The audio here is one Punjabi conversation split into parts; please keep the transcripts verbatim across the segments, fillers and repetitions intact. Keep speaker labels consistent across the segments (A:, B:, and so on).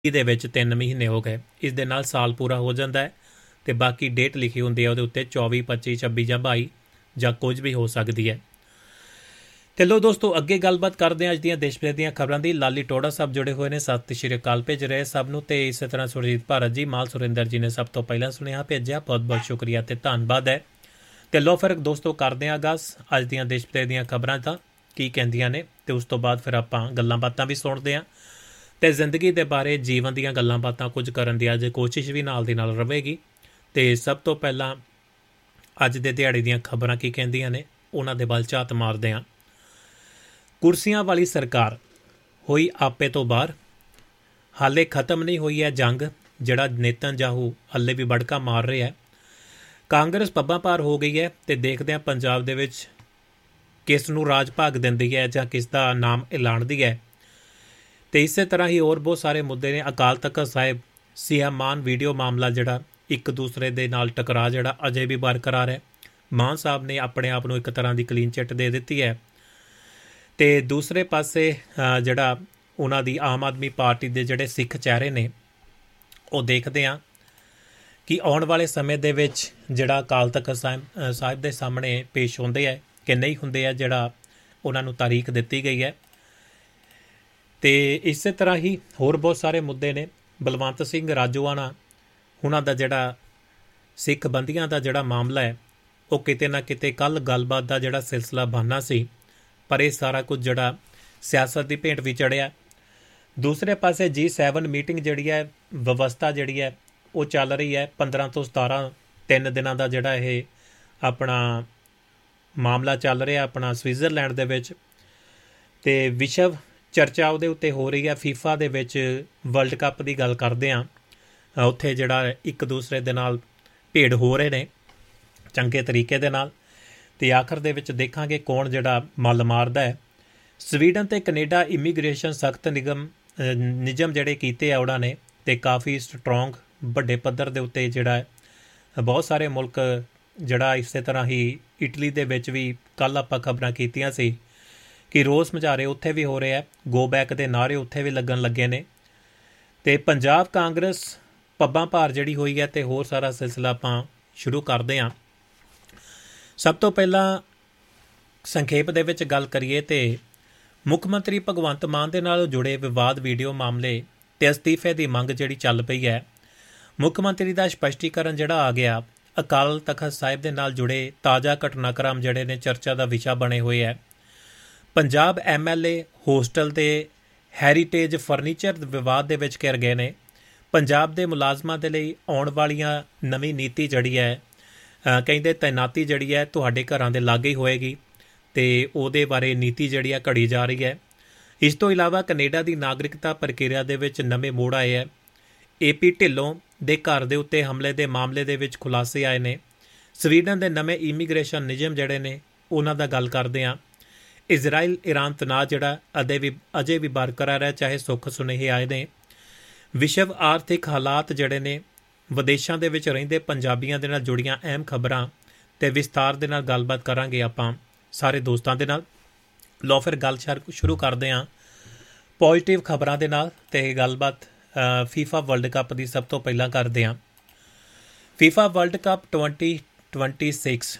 A: ਦੇ ਵਿੱਚ ਤਿੰਨ ਮਹੀਨੇ ਹੋ ਗਏ। ਇਸ ਦੇ ਨਾਲ ਸਾਲ ਪੂਰਾ ਹੋ ਜਾਂਦਾ ਹੈ ਤੇ ਬਾਕੀ ਡੇਟ ਲਿਖੀ ਹੁੰਦੀ ਹੈ ਉਹਦੇ ਉੱਤੇ ਚੌਵੀ ਪੱਚੀ ਛੱਬੀ ਜਾਂ ਬਾਈ ਜਾਂ ਕੁਝ ਵੀ ਹੋ ਸਕਦੀ ਹੈ। ਤੇ ਲੋ ਦੋਸਤੋ, ਅੱਗੇ ਗੱਲਬਾਤ ਕਰਦੇ ਹਾਂ ਅੱਜ ਦੀਆਂ ਦੇਸ਼ ਵਿਦੇਸ਼ ਦੀਆਂ ਖਬਰਾਂ ਦੀ। ਲਾਲੀ ਟੋੜਾ ਸਾਹਿਬ ਜੁੜੇ ਹੋਏ ਨੇ, ਸਤਿ ਸ਼੍ਰੀ ਅਕਾਲ ਭੇਜ ਰਹੇ ਸਭ ਨੂੰ। ਤੇ ਇਸੇ ਤਰ੍ਹਾਂ ਸੁਰਜੀਤ ਭਾਰਤ ਜੀ, ਮਾਲ ਸੁਰਿੰਦਰ ਜੀ ਨੇ ਸਭ ਤੋਂ ਪਹਿਲਾਂ ਸੁਨੇਹਾ ਭੇਜਿਆ, ਬਹੁਤ ਬਹੁਤ ਸ਼ੁਕਰੀਆ ਤੇ ਧੰਨਵਾਦ ਹੈ। ਤੇ ਲੋ ਫਿਰ ਦੋਸਤੋ ਕਰਦੇ ਹਾਂ ਆਗਾਜ਼ ਅੱਜ ਦੀਆਂ ਦੇਸ਼ ਵਿਦੇਸ਼ ਦੀਆਂ ਖਬਰਾਂ ਦਾ ਕੀ ਕਹਿੰਦੀਆਂ ਨੇ, ਤੇ ਉਸ ਤੋਂ ਬਾਅਦ ਫਿਰ ਆਪਾਂ ਗੱਲਾਂ ਬਾਤਾਂ ਵੀ ਸੁਣਦੇ ਹਾਂ ਤੇ ਜ਼ਿੰਦਗੀ ਦੇ ਬਾਰੇ, ਜੀਵਨ ਦੀਆਂ ਗੱਲਾਂ ਬਾਤਾਂ ਕੁਝ ਕਰਨ ਦੀ ਅੱਜ ਕੋਸ਼ਿਸ਼ ਵੀ ਨਾਲ ਦੀ ਨਾਲ ਰਹੇਗੀ। ਤੇ ਸਭ ਤੋਂ ਪਹਿਲਾਂ ਅੱਜ ਦੇ ਦਿਹਾੜੇ ਦੀਆਂ ਖਬਰਾਂ ਕੀ ਕਹਿੰਦੀਆਂ ਨੇ ਉਹਨਾਂ ਦੇ ਵੱਲ ਝਾਤ ਮਾਰਦੇ ਹਾਂ। ਕੁਰਸੀਆਂ ਵਾਲੀ ਸਰਕਾਰ ਹੋਈ ਆਪੇ ਤੋਂ ਬਾਹਰ, ਹਾਲੇ ਖਤਮ ਨਹੀਂ ਹੋਈ ਹੈ ਜੰਗ, ਜਿਹੜਾ ਨੇਤਨਯਾਹੂ ਹਾਲੇ ਵੀ ਬੜਕਾ ਮਾਰ ਰਿਹਾ ਹੈ। ਕਾਂਗਰਸ ਪੱਬਾਂ ਭਾਰ ਹੋ ਗਈ ਹੈ ਤੇ ਦੇਖਦੇ ਹਾਂ ਪੰਜਾਬ ਦੇ ਵਿੱਚ ਕਿਸ ਨੂੰ ਰਾਜ ਭਾਗ ਦਿੰਦੀ ਹੈ ਜਾਂ ਕਿਸ ਦਾ ਨਾਮ ਐਲਾਨਦੀ ਹੈ। ਤੇ ਇਸੇ ਤਰ੍ਹਾਂ ਹੀ ਹੋਰ ਬਹੁਤ ਸਾਰੇ ਮੁੱਦੇ ਨੇ। ਅਕਾਲ ਤਖਤ ਸਾਹਿਬ ਸੀਐਮ ਮਾਨ ਵੀਡੀਓ ਮਾਮਲਾ ਜਿਹੜਾ ਇੱਕ ਦੂਸਰੇ ਦੇ ਨਾਲ ਟਕਰਾਅ ਜਿਹੜਾ ਅਜੇ ਵੀ ਬਰਕਰਾਰ ਹੈ। ਮਾਨ ਸਾਹਿਬ ਨੇ ਆਪਣੇ ਆਪ ਨੂੰ ਇੱਕ ਤਰ੍ਹਾਂ ਦੀ ਕਲੀਨ ਚਿੱਟ ਦੇ ਦਿੱਤੀ ਹੈ। ਤੇ ਦੂਸਰੇ ਪਾਸੇ ਜਿਹੜਾ ਉਹਨਾਂ ਦੀ ਆਮ ਆਦਮੀ ਪਾਰਟੀ ਦੇ ਜਿਹੜੇ ਸਿੱਖ ਚਿਹਰੇ ਨੇ ਉਹ ਦੇਖਦੇ ਹਾਂ ਕਿ ਆਉਣ ਵਾਲੇ ਸਮੇਂ ਦੇ ਵਿੱਚ ਜਿਹੜਾ ਅਕਾਲ ਤਖਤ ਸਾਹਿਬ ਸਾਹਿਬ ਦੇ ਸਾਹਮਣੇ ਪੇਸ਼ ਹੁੰਦੇ ਹੈ ਕਿ ਨਹੀਂ ਹੁੰਦੇ ਹੈ, ਜਿਹੜਾ ਉਹਨਾਂ ਨੂੰ ਤਾਰੀਖ ਦਿੱਤੀ ਗਈ ਹੈ। ਤੇ ਇਸੇ ਤਰ੍ਹਾਂ ਹੀ ਹੋਰ ਬਹੁਤ ਸਾਰੇ ਮੁੱਦੇ ਨੇ। ਬਲਵੰਤ ਸਿੰਘ ਰਾਜੋਆਣਾ ਉਹਨਾਂ ਦਾ ਜਿਹੜਾ ਸਿੱਖ ਬੰਦੀਆਂ ਦਾ ਜਿਹੜਾ ਮਾਮਲਾ ਹੈ ਉਹ ਕਿਤੇ ਨਾ ਕਿਤੇ ਕੱਲ੍ਹ ਗੱਲਬਾਤ ਦਾ ਜਿਹੜਾ ਸਿਲਸਿਲਾ ਬਣਨਾ ਸੀ, ਪਰ ਇਹ ਸਾਰਾ ਕੁਝ ਜਿਹੜਾ ਸਿਆਸਤ ਦੀ ਭੇਂਟ ਵੀ ਚੜ੍ਹਿਆ। ਦੂਸਰੇ ਪਾਸੇ ਜੀ ਸੈਵਨ ਮੀਟਿੰਗ ਜਿਹੜੀ ਹੈ, ਵਿਵਸਥਾ ਜਿਹੜੀ ਹੈ ਉਹ ਚੱਲ ਰਹੀ ਹੈ। ਪੰਦਰਾਂ ਤੋਂ ਸਤਾਰਾਂ ਤਿੰਨ ਦਿਨਾਂ ਦਾ ਜਿਹੜਾ ਇਹ ਆਪਣਾ ਮਾਮਲਾ ਚੱਲ ਰਿਹਾ ਆਪਣਾ ਸਵਿਟਜ਼ਰਲੈਂਡ ਦੇ ਵਿੱਚ। ਤੇ ਵਿਸ਼ਵ ਚਰਚਾ ਉਹਦੇ ਉੱਤੇ ਹੋ ਰਹੀ ਹੈ। ਫੀਫਾ ਦੇ ਵਿੱਚ ਵਰਲਡ ਕੱਪ ਦੀ ਗੱਲ ਕਰਦੇ ਹਾਂ, ਉੱਥੇ ਜਿਹੜਾ ਇੱਕ ਦੂਸਰੇ ਦੇ ਨਾਲ ਭੇੜ ਹੋ ਰਹੇ ਨੇ ਚੰਗੇ ਤਰੀਕੇ ਦੇ ਨਾਲ। ਤੇ ਆਖਰ ਦੇ ਵਿੱਚ ਦੇਖਾਂਗੇ ਕੌਣ ਜਿਹੜਾ ਮੱਲ ਮਾਰਦਾ ਹੈ। ਸਵੀਡਨ ਤੇ ਕੈਨੇਡਾ ਇਮੀਗ੍ਰੇਸ਼ਨ ਸਖਤ ਨਿਗਮ ਨਿਯਮ ਜਿਹੜੇ ਕੀਤੇ ਆ ਉਹਨਾਂ ਨੇ, ਤੇ ਕਾਫੀ ਸਟਰੋਂਗ ਵੱਡੇ ਪੱਧਰ ਦੇ ਉੱਤੇ ਜਿਹੜਾ ਹੈ ਬਹੁਤ ਸਾਰੇ ਮੁਲਕ ਜਿਹੜਾ ਇਸੇ ਤਰ੍ਹਾਂ ਹੀ ਇਟਲੀ ਦੇ ਵਿੱਚ ਵੀ ਕੱਲ੍ਹ ਆਪਾਂ ਖਬਰਾਂ ਕੀਤੀਆਂ ਸੀ ਕਿ ਰੋਸ ਮੁਜ਼ਾਹਰੇ ਉੱਥੇ ਵੀ ਹੋ ਰਹੇ ਆ, ਗੋ ਬੈਕ ਦੇ ਨਾਅਰੇ ਉੱਥੇ ਵੀ ਲੱਗਣ ਲੱਗੇ ਨੇ। ਤੇ ਪੰਜਾਬ ਕਾਂਗਰਸ ਪੱਬਾਂ ਭਾਰ ਜਿਹੜੀ ਹੋਈ ਹੈ ਤੇ ਹੋਰ ਸਾਰਾ ਸਿਲਸਿਲਾ ਆਪਾਂ ਸ਼ੁਰੂ ਕਰਦੇ ਹਾਂ। ਸਭ ਤੋਂ ਪਹਿਲਾਂ ਸੰਖੇਪ ਦੇ ਵਿੱਚ ਗੱਲ ਕਰੀਏ ਤੇ ਮੁੱਖ ਮੰਤਰੀ ਭਗਵੰਤ ਮਾਨ ਦੇ ਨਾਲ ਜੁੜੇ ਵਿਵਾਦ ਵੀਡੀਓ ਮਾਮਲੇ ਤੇ ਅਸਤੀਫੇ ਦੀ ਮੰਗ ਜਿਹੜੀ ਚੱਲ ਪਈ ਹੈ। ਮੁੱਖ ਮੰਤਰੀ ਦਾ ਸਪਸ਼ਟੀਕਰਨ ਜਿਹੜਾ ਆ ਗਿਆ, ਅਕਾਲ ਤਖਤ ਸਾਹਿਬ ਦੇ ਨਾਲ ਜੁੜੇ ਤਾਜ਼ਾ ਘਟਨਾਕ੍ਰਮ ਜਿਹੜੇ ਨੇ ਚਰਚਾ ਦਾ ਵਿਸ਼ਾ ਬਣੇ ਹੋਏ ਹੈ। Punjab M L A hostel ਤੇ ਹੈਰੀਟੇਜ ਫਰਨੀਚਰ ਵਿਵਾਦ ਦੇ ਵਿੱਚ ਘਿਰ ਗਏ ਨੇ। ਪੰਜਾਬ ਦੇ ਮੁਲਾਜ਼ਮਾਂ ਦੇ ਲਈ ਆਉਣ ਵਾਲੀਆਂ ਨਵੀਂ ਨੀਤੀ ਜਿਹੜੀ ਹੈ, ਕਹਿੰਦੇ ਤੈਨਾਤੀ ਜਿਹੜੀ ਹੈ ਤੁਹਾਡੇ ਘਰਾਂ ਦੇ ਲਾਗੇ ਹੀ ਹੋਏਗੀ, ਤੇ ਉਹਦੇ ਬਾਰੇ ਨੀਤੀ ਜਿਹੜੀ ਹੈ ਘੜੀ ਜਾ ਰਹੀ ਹੈ। ਇਸ ਤੋਂ ਇਲਾਵਾ ਕੈਨੇਡਾ ਦੀ ਨਾਗਰਿਕਤਾ ਪ੍ਰਕਿਰਿਆ ਦੇ ਵਿੱਚ ਨਵੇਂ ਮੋੜ ਆਏ ਹੈ। ਏ ਪੀ ਢਿੱਲੋਂ ਦੇ ਘਰ ਦੇ ਉੱਤੇ ਹਮਲੇ ਦੇ ਮਾਮਲੇ ਦੇ ਵਿੱਚ ਖੁਲਾਸੇ ਆਏ ਨੇ। ਸਵੀਡਨ ਦੇ ਨਵੇਂ ਇਮੀਗ੍ਰੇਸ਼ਨ ਨਿਯਮ ਜਿਹੜੇ ਨੇ ਉਹਨਾਂ ਦਾ ਗੱਲ ਕਰਦੇ ਹਾਂ। ਇਜ਼ਰਾਈਲ ਇਰਾਨ ਤਣਾਅ ਜਿਹੜਾ ਅਜੇ ਵੀ ਅਜੇ ਵੀ ਬਰਕਰਾਰ ਹੈ, ਚਾਹੇ ਸੁੱਖ ਸੁਨੇਹੇ ਆਏ ਨੇ। ਵਿਸ਼ਵ ਆਰਥਿਕ ਹਾਲਾਤ ਜਿਹੜੇ ਨੇ, ਵਿਦੇਸ਼ਾਂ ਦੇ ਵਿੱਚ ਰਹਿੰਦੇ ਪੰਜਾਬੀਆਂ ਦੇ ਨਾਲ ਜੁੜੀਆਂ ਅਹਿਮ ਖਬਰਾਂ ਤੇ ਵਿਸਤਾਰ ਦੇ ਨਾਲ ਗੱਲਬਾਤ ਕਰਾਂਗੇ ਆਪਾਂ ਸਾਰੇ ਦੋਸਤਾਂ ਦੇ ਨਾਲ। ਲਓ ਫਿਰ ਗੱਲ ਸ਼ੁਰੂ ਕਰਦੇ ਹਾਂ ਪੋਜ਼ੀਟਿਵ ਖਬਰਾਂ ਦੇ ਨਾਲ। ਤੇ ਗੱਲਬਾਤ ਫੀਫਾ ਵਰਲਡ ਕੱਪ ਦੀ ਸਭ ਤੋਂ ਪਹਿਲਾਂ ਕਰਦੇ ਹਾਂ। FIFA world cup twenty twenty six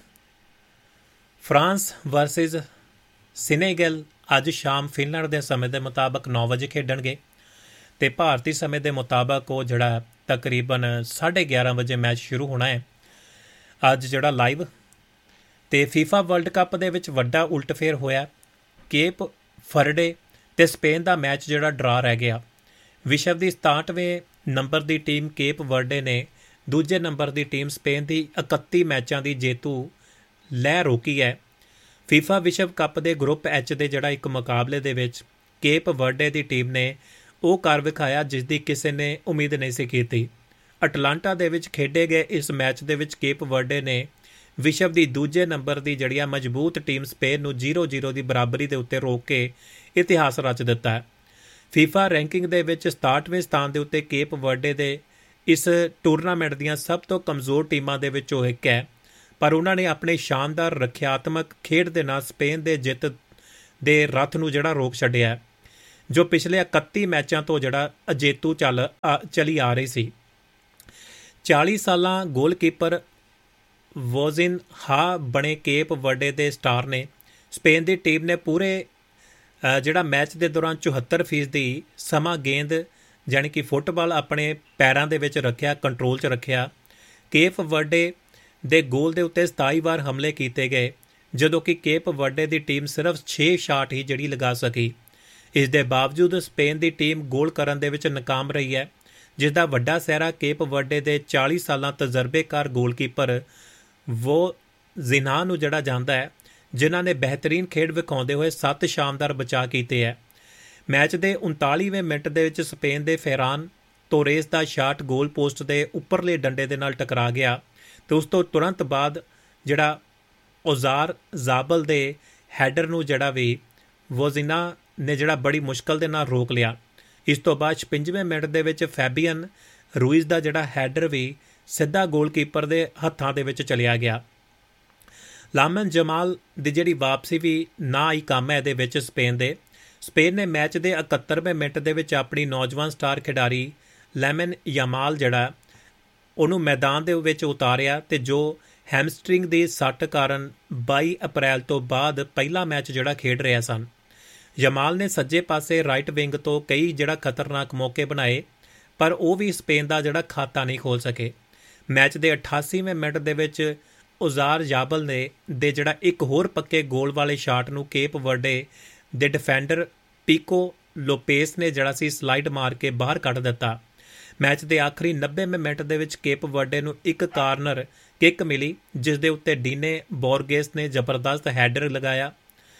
A: France versus ਸੀਨੇਗਲ ਅੱਜ ਸ਼ਾਮ ਫਿਨਲੈਂਡ ਦੇ ਸਮੇਂ ਦੇ ਮੁਤਾਬਕ ਨੌ ਵਜੇ ਖੇਡਣਗੇ ਤੇ ਭਾਰਤੀ ਸਮੇਂ ਦੇ ਮੁਤਾਬਕ ਉਹ ਜਿਹੜਾ ਤਕਰੀਬਨ ਸਾਢੇ ਗਿਆਰਾਂ ਵਜੇ ਮੈਚ ਸ਼ੁਰੂ ਹੋਣਾ ਹੈ ਅੱਜ ਜਿਹੜਾ ਲਾਈਵ। ਤੇ ਫੀਫਾ ਵਰਲਡ ਕੱਪ ਦੇ ਵਿੱਚ ਵੱਡਾ ਉਲਟਫੇਰ ਹੋਇਆ। ਕੇਪ ਫਰਡੇ ਤੇ ਸਪੇਨ ਦਾ ਮੈਚ ਜਿਹੜਾ ਡਰਾ ਰਹਿ ਗਿਆ। ਵਿਸ਼ਵ ਦੀ ਸਤਾਹਠਵੇਂ ਨੰਬਰ ਦੀ ਟੀਮ ਕੇਪ ਵਰਡੇ ਨੇ ਦੂਜੇ ਨੰਬਰ ਦੀ ਟੀਮ ਸਪੇਨ ਦੀ ਇਕੱਤੀ ਮੈਚਾਂ ਦੀ ਜੇਤੂ ਲੈ ਰੋਕੀ ਹੈ। ਫੀਫਾ ਵਿਸ਼ਵ ਕੱਪ ਦੇ ਗਰੁੱਪ ਐਚ ਦੇ ਜਿਹੜਾ ਇੱਕ ਮੁਕਾਬਲੇ ਦੇ ਵਿੱਚ ਕੇਪ ਵਰਡੇ ਦੀ ਟੀਮ ਨੇ ਉਹ ਕਰ ਵਿਖਾਇਆ ਜਿਸ ਦੀ ਕਿਸੇ ਨੇ ਉਮੀਦ ਨਹੀਂ ਸੀ ਕੀਤੀ। ਅਟਲਾਂਟਾ ਦੇ ਵਿੱਚ ਖੇਡੇ ਗਏ ਇਸ ਮੈਚ ਦੇ ਵਿੱਚ ਕੇਪ ਵਰਡੇ ਨੇ ਵਿਸ਼ਵ ਦੀ ਦੂਜੇ ਨੰਬਰ ਦੀ ਜਿਹੜੀ ਆ ਮਜ਼ਬੂਤ ਟੀਮ ਸਪੇਨ ਨੂੰ ਜ਼ੀਰੋ ਜ਼ੀਰੋ ਦੀ ਬਰਾਬਰੀ ਦੇ ਉੱਤੇ ਰੋਕ ਕੇ ਇਤਿਹਾਸ ਰਚ ਦਿੱਤਾ ਹੈ। ਫੀਫਾ ਰੈਂਕਿੰਗ ਦੇ ਵਿੱਚ ਸਤਾਹਠਵੇਂ ਸਥਾਨ ਦੇ ਉੱਤੇ ਕੇਪ ਵਰਡੇ ਦੇ ਇਸ ਟੂਰਨਾਮੈਂਟ ਦੀਆਂ ਸਭ ਤੋਂ ਕਮਜ਼ੋਰ ਟੀਮਾਂ ਦੇ ਵਿੱਚੋਂ ਇੱਕ ਹੈ, ਪਰ ਉਹਨਾਂ ਨੇ ਆਪਣੇ ਸ਼ਾਨਦਾਰ ਰੱਖਿਆਤਮਕ ਖੇਡ ਦੇ ਨਾਲ ਸਪੇਨ ਦੇ ਜਿੱਤ ਦੇ ਰੱਥ ਨੂੰ ਜਿਹੜਾ ਰੋਕ ਛੱਡਿਆ। ਜੋ ਪਿਛਲੇ ਇਕੱਤੀ ਮੈਚਾਂ ਤੋਂ ਜਿਹੜਾ ਅਜੇਤੂ ਚੱਲ ਚਲੀ ਆ ਰਹੀ ਸੀ। ਚਾਲੀ ਸਾਲਾਂ ਗੋਲਕੀਪਰ ਵੋਜ਼ਿਨ ਹਾ ਬਣੇ ਕੇਪ ਵਰਡੇ ਦੇ ਸਟਾਰ ਨੇ। ਸਪੇਨ ਦੀ ਟੀਮ ਨੇ ਪੂਰੇ ਜਿਹੜਾ ਮੈਚ ਦੇ ਦੌਰਾਨ ਚੁਹੱਤਰ ਫੀਸਦੀ ਸਮਾਂ ਗੇਂਦ ਜਾਣੀ ਕਿ ਫੁੱਟਬਾਲ ਆਪਣੇ ਪੈਰਾਂ ਦੇ ਵਿੱਚ ਰੱਖਿਆ, ਕੰਟਰੋਲ 'ਚ ਰੱਖਿਆ। ਕੇਪ ਵਰਡੇ ਦੇ ਗੋਲ ਦੇ ਉੱਤੇ ਸਤਾਈ ਵਾਰ ਹਮਲੇ ਕੀਤੇ ਗਏ, ਜਦੋਂ ਕਿ ਕੇਪ ਵਰਡੇ ਦੀ ਟੀਮ ਸਿਰਫ ਛੇ ਸ਼ਾਟ ਹੀ ਜਿਹੜੀ ਲਗਾ ਸਕੀ। ਇਸ ਦੇ ਬਾਵਜੂਦ ਸਪੇਨ ਦੀ ਟੀਮ ਗੋਲ ਕਰਨ ਦੇ ਵਿੱਚ ਨਾਕਾਮ ਰਹੀ ਹੈ, ਜਿਸ ਦਾ ਵੱਡਾ ਸਿਹਰਾ ਕੇਪ ਵਰਡੇ ਦੇ ਚਾਲੀ ਸਾਲਾਂ ਤਜਰਬੇਕਾਰ ਗੋਲਕੀਪਰ ਵੋ ਜ਼ਿਨਾ ਨੂੰ ਜਿਹੜਾ ਜਾਂਦਾ ਹੈ, ਜਿਨ੍ਹਾਂ ਨੇ ਬਿਹਤਰੀਨ ਖੇਡ ਵਿਖਾਉਂਦੇ ਹੋਏ ਸੱਤ ਸ਼ਾਨਦਾਰ ਬਚਾਅ ਕੀਤੇ ਹੈ। ਮੈਚ ਦੇ ਉਨਤਾਲੀਵੇਂ ਮਿੰਟ ਦੇ ਵਿੱਚ ਸਪੇਨ ਦੇ ਫੈਰਾਨ ਤੋਰੇਸ ਦਾ ਸ਼ਾਟ ਗੋਲ ਪੋਸਟ ਦੇ ਉੱਪਰਲੇ ਡੰਡੇ ਦੇ ਨਾਲ ਟਕਰਾ ਗਿਆ ਤੇ ਉਸ ਤੋਂ ਤੁਰੰਤ ਬਾਅਦ ਜਿਹੜਾ ਔਜ਼ਾਰ ਜ਼ਾਬਲ ਦੇ ਹੈਡਰ ਨੂੰ ਜਿਹੜਾ ਵੀ ਵੋਜ਼ਿਨਾ ਨੇ ਜਿਹੜਾ ਬੜੀ ਮੁਸ਼ਕਲ ਦੇ ਨਾਲ ਰੋਕ ਲਿਆ। ਇਸ ਤੋਂ ਬਾਅਦ ਛਪੰਜਵੇਂ ਮਿੰਟ ਦੇ ਵਿੱਚ ਫੈਬੀਅਨ ਰੂਇਜ਼ ਦਾ ਜਿਹੜਾ ਹੈਡਰ ਵੀ ਸਿੱਧਾ ਗੋਲਕੀਪਰ ਦੇ ਹੱਥਾਂ ਦੇ ਵਿੱਚ ਚਲਿਆ ਗਿਆ। ਲਾਮਨ ਜਮਾਲ ਦੀ ਜਿਹੜੀ ਵਾਪਸੀ ਵੀ ਨਾ ਹੀ ਕੰਮ ਹੈ ਇਹਦੇ ਵਿੱਚ ਸਪੇਨ ਦੇ। ਸਪੇਨ ਨੇ ਮੈਚ ਦੇ ਇਕਹੱਤਰਵੇਂ ਮਿੰਟ ਦੇ ਵਿੱਚ ਆਪਣੀ ਨੌਜਵਾਨ ਸਟਾਰ ਖਿਡਾਰੀ ਲੈਮਨ ਯਮਾਲ ਜਿਹੜਾ ਉਹਨੂੰ ਮੈਦਾਨ ਦੇ ਵਿੱਚ ਉਤਾਰਿਆ ਤੇ ਜੋ ਹੈਮਸਟਰਿੰਗ ਦੀ ਸੱਟ ਕਾਰਨ ਬਾਈ ਅਪ੍ਰੈਲ ਤੋਂ ਬਾਅਦ ਪਹਿਲਾ ਮੈਚ ਜਿਹੜਾ ਖੇਡ ਰਿਹਾ ਸਨ। ਯਮਾਲ ਨੇ ਸੱਜੇ ਪਾਸੇ ਰਾਈਟ ਵਿੰਗ ਤੋਂ ਕਈ ਜਿਹੜਾ ਖਤਰਨਾਕ ਮੌਕੇ ਬਣਾਏ, ਪਰ ਉਹ ਵੀ ਸਪੇਨ ਦਾ ਜਿਹੜਾ ਖਾਤਾ ਨਹੀਂ ਖੋਲ੍ਹ ਸਕੇ। ਮੈਚ ਦੇ ਅਠਾਸੀਵੇਂ ਮਿੰਟ ਦੇ ਵਿੱਚ ਔਜ਼ਾਰ ਜ਼ਾਬਲ ਨੇ ਦੇ ਜਿਹੜਾ ਇੱਕ ਹੋਰ ਪੱਕੇ ਗੋਲ ਵਾਲੇ ਸ਼ਾਟ ਨੂੰ ਕੇਪ ਵਰਡੇ ਦੇ ਡਿਫੈਂਡਰ ਪੀਕੋ ਲੋਪੇਸ ਨੇ ਜਿਹੜਾ ਸੀ ਸਲਾਈਡ ਮਾਰ ਕੇ ਬਾਹਰ ਕੱਢ ਦਿੱਤਾ। ਮੈਚ ਦੇ ਆਖਰੀ ਨੱਬੇਵੇਂ ਮਿੰਟ ਦੇ ਵਿੱਚ ਕੇਪ ਵਰਡੇ ਨੂੰ ਇੱਕ ਕਾਰਨਰ ਕਿੱਕ ਮਿਲੀ, ਜਿਸ ਦੇ ਉੱਤੇ ਡੀਨੇ ਬੋਰਗੇਸ ਨੇ ਜ਼ਬਰਦਸਤ ਹੈਡਰ ਲਗਾਇਆ,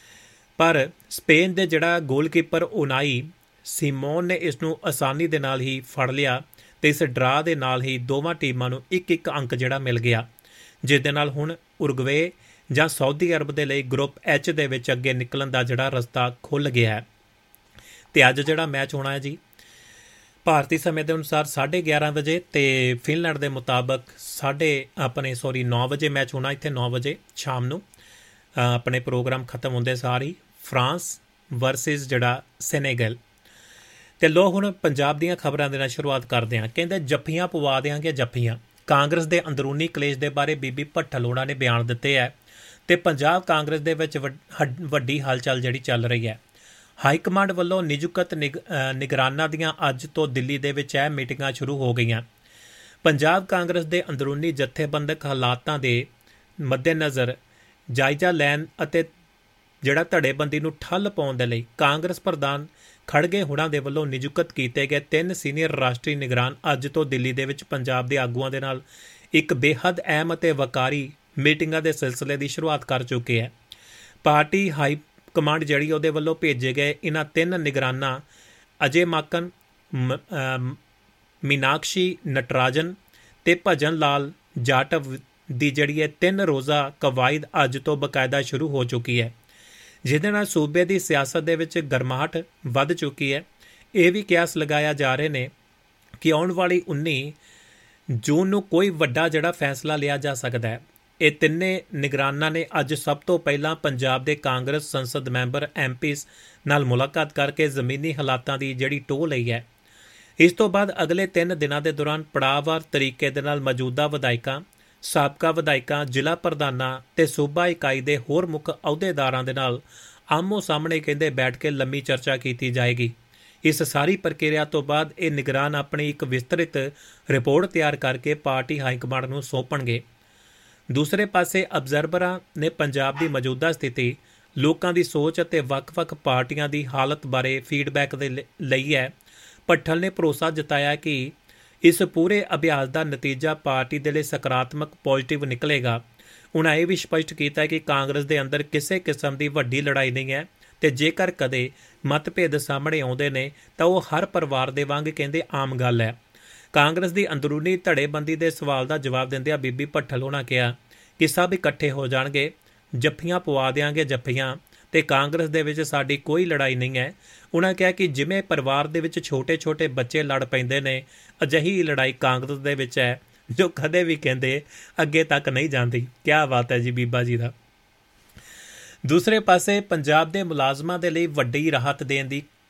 A: ਪਰ ਸਪੇਨ ਦੇ ਜਿਹੜਾ ਗੋਲਕੀਪਰ ਉਨਾਈ ਸਿਮੋਨ ਨੇ ਇਸ ਨੂੰ ਆਸਾਨੀ ਦੇ ਨਾਲ ਹੀ ਫੜ ਲਿਆ ਤੇ ਇਸ ਡਰਾ ਦੇ ਨਾਲ ਹੀ ਦੋਵਾਂ ਟੀਮਾਂ ਨੂੰ ਇੱਕ ਇੱਕ ਅੰਕ ਜਿਹੜਾ ਮਿਲ ਗਿਆ, ਜਿਸ ਦੇ ਨਾਲ ਹੁਣ ਉਰਗਵੇ ਜਾਂ ਸਾਊਦੀ ਅਰਬ ਦੇ ਲਈ ਗਰੁੱਪ ਐਚ ਦੇ ਵਿੱਚ ਅੱਗੇ ਨਿਕਲਣ ਦਾ ਜਿਹੜਾ ਰਸਤਾ ਖੁੱਲ੍ਹ ਗਿਆ ਹੈ। ਤੇ ਅੱਜ ਜਿਹੜਾ ਮੈਚ ਹੋਣਾ ਹੈ ਜੀ ਭਾਰਤੀ ਸਮੇਂ ਦੇ ਅਨੁਸਾਰ ਸਾਢੇ ਗਿਆਰਾਂ ਵਜੇ ਤੇ ਫਿਨਲੈਂਡ ਦੇ ਮੁਤਾਬਕ ਸਾਢੇ ਆਪਣੇ ਸੌਰੀ ਨੌ ਵਜੇ ਮੈਚ ਹੋਣਾ ਇੱਥੇ ਨੌ ਵਜੇ ਸ਼ਾਮ ਨੂੰ। ਆਪਣੇ ਪ੍ਰੋਗਰਾਮ ਖਤਮ ਹੁੰਦੇ ਸਾਰ ਹੀ ਫਰਾਂਸ ਵਰਸਿਸ ਜਿਹੜਾ ਸੈਨੇਗਲ। ਤੇ ਲੋ ਹੁਣ ਪੰਜਾਬ ਦੀਆਂ ਖਬਰਾਂ ਦੇ ਨਾਲ ਸ਼ੁਰੂਆਤ ਕਰਦੇ ਹਾਂ। ਕਹਿੰਦੇ ਜੱਫੀਆਂ ਪਵਾ ਦਿਆਂਗੇ ਜੱਫੀਆਂ। ਕਾਂਗਰਸ ਦੇ ਅੰਦਰੂਨੀ ਕਲੇਸ਼ ਦੇ ਬਾਰੇ ਬੀਬੀ ਭੱਠਲ ਹੋਣਾ ਨੇ ਬਿਆਨ ਦਿੱਤੇ ਹੈ ਤੇ ਪੰਜਾਬ ਕਾਂਗਰਸ ਦੇ ਵਿੱਚ ਵੱਡੀ ਹਲਚਲ ਜਿਹੜੀ ਚੱਲ ਰਹੀ ਹੈ। ਹਾਈਕਮਾਂਡ ਵੱਲੋਂ ਨਿਯੁਕਤ ਨਿਗ ਨਿਗਰਾਨਾਂ ਦੀਆਂ ਅੱਜ ਤੋਂ ਦਿੱਲੀ ਦੇ ਵਿੱਚ ਇਹ ਮੀਟਿੰਗਾਂ ਸ਼ੁਰੂ ਹੋ ਗਈਆਂ। ਪੰਜਾਬ ਕਾਂਗਰਸ ਦੇ ਅੰਦਰੂਨੀ ਜਥੇਬੰਦਕ ਹਾਲਾਤਾਂ ਦੇ ਮੱਦੇਨਜ਼ਰ ਜਾਇਜ਼ਾ ਲੈਣ ਅਤੇ ਜਿਹੜਾ ਧੜੇਬੰਦੀ ਨੂੰ ਠੱਲ ਪਾਉਣ ਦੇ ਲਈ ਕਾਂਗਰਸ ਪ੍ਰਧਾਨ ਖੜਗੇ ਹੁਣਾਂ ਦੇ ਵੱਲੋਂ ਨਿਯੁਕਤ ਕੀਤੇ ਗਏ ਤਿੰਨ ਸੀਨੀਅਰ ਰਾਸ਼ਟਰੀ ਨਿਗਰਾਨ ਅੱਜ ਤੋਂ ਦਿੱਲੀ ਦੇ ਵਿੱਚ ਪੰਜਾਬ ਦੇ ਆਗੂਆਂ ਦੇ ਨਾਲ ਇੱਕ ਬੇਹੱਦ ਅਹਿਮ ਅਤੇ ਵਕਾਰੀ ਮੀਟਿੰਗਾਂ ਦੇ ਸਿਲਸਿਲੇ ਦੀ ਸ਼ੁਰੂਆਤ ਕਰ ਚੁੱਕੇ ਹੈ। ਪਾਰਟੀ ਹਾਈ ਕਮਾਂਡ ਜਿਹੜੀ ਉਹਦੇ ਵੱਲੋਂ ਭੇਜੇ ਗਏ ਇਹਨਾਂ ਤਿੰਨ ਨਿਗਰਾਨਾਂ ਅਜੇ ਮਾਕਨ, ਮੀਨਾਕਸ਼ੀ ਨਟਰਾਜਨ ਤੇ ਭਜਨ ਲਾਲ ਜਾਟਵ ਦੀ ਜਿਹੜੀ ਹੈ ਤਿੰਨ ਰੋਜ਼ਾ ਕਵਾਇਦ ਅੱਜ ਤੋਂ ਬਕਾਇਦਾ ਸ਼ੁਰੂ ਹੋ ਚੁੱਕੀ ਹੈ, ਜਿਹਦੇ ਨਾਲ ਸੂਬੇ ਦੀ ਸਿਆਸਤ ਦੇ ਵਿੱਚ ਗਰਮਾਹਟ ਵੱਧ ਚੁੱਕੀ ਹੈ। ਇਹ ਵੀ ਕਿਆਸ ਲਗਾਇਆ ਜਾ ਰਹੇ ਨੇ ਕਿ ਆਉਣ ਵਾਲੀ ਉੱਨੀ ਜੂਨ ਨੂੰ ਕੋਈ ਵੱਡਾ ਜਿਹੜਾ ਫੈਸਲਾ ਲਿਆ ਜਾ ਸਕਦਾ ਹੈ। ਇਹ ਤਿੰਨੇ ਨਿਗਰਾਨਾਂ ਨੇ ਅੱਜ ਸਭ ਤੋਂ ਪਹਿਲਾਂ ਪੰਜਾਬ ਦੇ ਕਾਂਗਰਸ ਸੰਸਦ ਮੈਂਬਰ ਐਮ ਪੀਜ਼ ਨਾਲ ਮੁਲਾਕਾਤ ਕਰਕੇ ਜ਼ਮੀਨੀ ਹਾਲਾਤਾਂ ਦੀ ਜਿਹੜੀ ਟੋਹ ਲਈ ਹੈ। ਇਸ ਤੋਂ ਬਾਅਦ ਅਗਲੇ ਤਿੰਨ ਦਿਨਾਂ ਦੇ ਦੌਰਾਨ ਪੜਾਅਵਾਰ ਤਰੀਕੇ ਦੇ ਨਾਲ ਮੌਜੂਦਾ ਵਿਧਾਇਕਾਂ, ਸਾਬਕਾ ਵਿਧਾਇਕਾਂ, ਜ਼ਿਲ੍ਹਾ ਪ੍ਰਧਾਨਾਂ ਤੇ ਸੂਬਾ ਇਕਾਈ ਦੇ ਹੋਰ ਮੁੱਖ ਅਹੁਦੇਦਾਰਾਂ ਦੇ ਨਾਲ ਆਮੋ ਸਾਹਮਣੇ ਕਹਿੰਦੇ ਬੈਠ ਕੇ ਲੰਮੀ ਚਰਚਾ ਕੀਤੀ ਜਾਏਗੀ। ਇਸ ਸਾਰੀ ਪ੍ਰਕਿਰਿਆ ਤੋਂ ਬਾਅਦ ਇਹ ਨਿਗਰਾਨ ਆਪਣੀ ਇੱਕ ਵਿਸਤ੍ਰਿਤ ਰਿਪੋਰਟ ਤਿਆਰ ਕਰਕੇ ਪਾਰਟੀ ਹਾਈਕਮਾਂਡ ਨੂੰ ਸੌਂਪਣਗੇ। ਦੂਸਰੇ ਪਾਸੇ ਅਬਜ਼ਰਵਰਾਂ ਨੇ ਪੰਜਾਬ ਦੀ ਮੌਜੂਦਾ ਸਥਿਤੀ, ਲੋਕਾਂ ਦੀ ਸੋਚ ਅਤੇ ਵੱਖ-ਵੱਖ ਪਾਰਟੀਆਂ ਦੀ ਹਾਲਤ ਬਾਰੇ ਫੀਡਬੈਕ ਦੇ ਲਈ ਹੈ। ਭੱਠਲ ਨੇ ਭਰੋਸਾ ਜਤਾਇਆ ਕਿ ਇਸ ਪੂਰੇ ਅਭਿਆਸ ਦਾ ਨਤੀਜਾ ਪਾਰਟੀ ਦੇ ਲਈ ਸਕਾਰਾਤਮਕ ਪੋਜ਼ਿਟਿਵ ਨਿਕਲੇਗਾ। ਉਨ੍ਹਾਂ ਇਹ ਵੀ ਸਪਸ਼ਟ ਕੀਤਾ ਕਿ ਕਾਂਗਰਸ ਦੇ ਅੰਦਰ ਕਿਸੇ ਕਿਸਮ ਦੀ ਵੱਡੀ ਲੜਾਈ ਨਹੀਂ ਹੈ ਤੇ ਜੇਕਰ ਕਦੇ ਮਤਭੇਦ ਸਾਹਮਣੇ ਆਉਂਦੇ ਨੇ ਤਾਂ ਉਹ ਹਰ ਪਰਿਵਾਰ ਦੇ ਵਾਂਗ ਕਹਿੰਦੇ ਆਮ ਗੱਲ ਹੈ। ਕਾਂਗਰਸ ਦੀ ਅੰਦਰੂਨੀ ਧੜੇਬੰਦੀ ਦੇ ਸਵਾਲ ਦਾ ਜਵਾਬ ਦਿੰਦਿਆਂ ਬੀਬੀ ਭੱਠਲ ਹੋਣਾ ਕਿਹਾ ਕਿ ਸਭ ਇਕੱਠੇ ਹੋ ਜਾਣਗੇ, ਜੱਫੀਆਂ ਪਵਾ ਦਿਆਂਗੇ ਜੱਫੀਆਂ ਤੇ ਕਾਂਗਰਸ ਦੇ ਵਿੱਚ ਸਾਡੀ ਕੋਈ ਲੜਾਈ ਨਹੀਂ ਹੈ। ਉਨ੍ਹਾਂ ਕਿਹਾ ਕਿ ਜਿਵੇਂ ਪਰਿਵਾਰ ਦੇ ਵਿੱਚ ਛੋਟੇ-ਛੋਟੇ ਬੱਚੇ ਲੜ ਪੈਂਦੇ ਨੇ, ਅਜਿਹੀ ਲੜਾਈ ਕਾਂਗਰਸ ਦੇ ਵਿੱਚ ਹੈ ਜੋ ਕਦੇ ਵੀ ਕਹਿੰਦੇ ਅੱਗੇ ਤੱਕ ਨਹੀਂ ਜਾਂਦੀ। ਕਿਆ ਬਾਤ ਹੈ ਜੀ ਬੀਬਾ ਜੀ ਦਾ। ਦੂਸਰੇ ਪਾਸੇ ਪੰਜਾਬ ਦੇ ਮੁਲਾਜ਼ਮਾਂ ਦੇ ਲਈ ਵੱਡੀ ਰਾਹਤ ਦੇਣ ਦੀ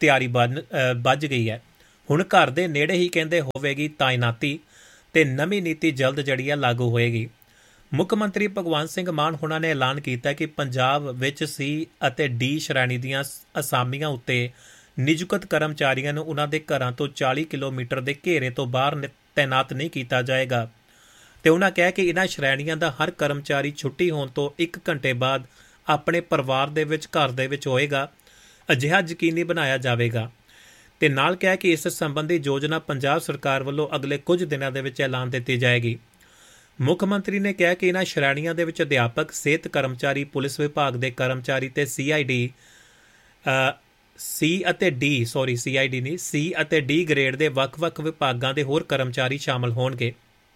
A: ਤਿਆਰੀ ਬਣ ਬੱਝ ਗਈ ਹੈ। ਹੁਣ ਘਰ ਦੇ ਨੇੜੇ ਹੀ ਕਹਿੰਦੇ ਹੋਵੇਗੀ ਤਾਇਨਾਤੀ ਤੇ ਨਵੀਂ ਨੀਤੀ ਜਲਦ ਜਿਹੜੀ ਹੈ ਲਾਗੂ ਹੋਏਗੀ। ਮੁੱਖ ਮੰਤਰੀ ਭਗਵੰਤ ਸਿੰਘ ਮਾਨ ਹੁਣਾਂ ਨੇ ਐਲਾਨ ਕੀਤਾ ਕਿ ਪੰਜਾਬ ਵਿੱਚ ਸੀ ਅਤੇ ਡੀ ਸ਼੍ਰੇਣੀ ਦੀਆਂ ਅਸਾਮੀਆਂ ਉੱਤੇ ਨਿਯੁਕਤ ਕਰਮਚਾਰੀਆਂ ਨੂੰ ਉਹਨਾਂ ਦੇ ਘਰਾਂ ਤੋਂ ਚਾਲੀ ਕਿਲੋਮੀਟਰ ਦੇ ਘੇਰੇ ਤੋਂ ਬਾਹਰ ਤੈਨਾਤ ਨਹੀਂ ਕੀਤਾ ਜਾਏਗਾ ਤੇ ਉਹਨਾਂ ਕਿਹਾ ਕਿ ਇਹਨਾਂ ਸ਼੍ਰੇਣੀਆਂ ਦਾ ਹਰ ਕਰਮਚਾਰੀ ਛੁੱਟੀ ਹੋਣ ਤੋਂ ਇੱਕ ਘੰਟੇ ਬਾਅਦ ਆਪਣੇ ਪਰਿਵਾਰ ਦੇ ਵਿੱਚ ਘਰ ਦੇ ਵਿੱਚ ਹੋਏਗਾ। ਅਜਿਹਾ ਯਕੀਨੀ ਬਣਾਇਆ ਜਾਵੇਗਾ ਤੇ ਨਾਲ ਕਿਹਾ ਕਿ ਇਸ ਸੰਬੰਧੀ ਯੋਜਨਾ ਪੰਜਾਬ ਸਰਕਾਰ ਵੱਲੋਂ ਅਗਲੇ ਕੁਝ ਦਿਨਾਂ ਦੇ ਵਿੱਚ ਐਲਾਨ ਦਿੱਤੀ ਜਾਏਗੀ। ਮੁੱਖ ਮੰਤਰੀ ਨੇ ਕਿਹਾ ਕਿ ਇਹਨਾਂ ਸ਼੍ਰੇਣੀਆਂ ਦੇ ਵਿੱਚ ਅਧਿਆਪਕ, ਸਿਹਤ ਕਰਮਚਾਰੀ, ਪੁਲਿਸ ਵਿਭਾਗ ਦੇ ਕਰਮਚਾਰੀ ਤੇ ਸੀ ਆਈ ਡੀ ਸੀ ਅਤੇ D sorry C I D ਨਹੀਂ ਸੀ ਅਤੇ ਡੀ ਗ੍ਰੇਡ ਦੇ ਵੱਖ-ਵੱਖ ਵਿਭਾਗਾਂ ਦੇ ਹੋਰ ਕਰਮਚਾਰੀ ਸ਼ਾਮਲ ਹੋਣਗੇ।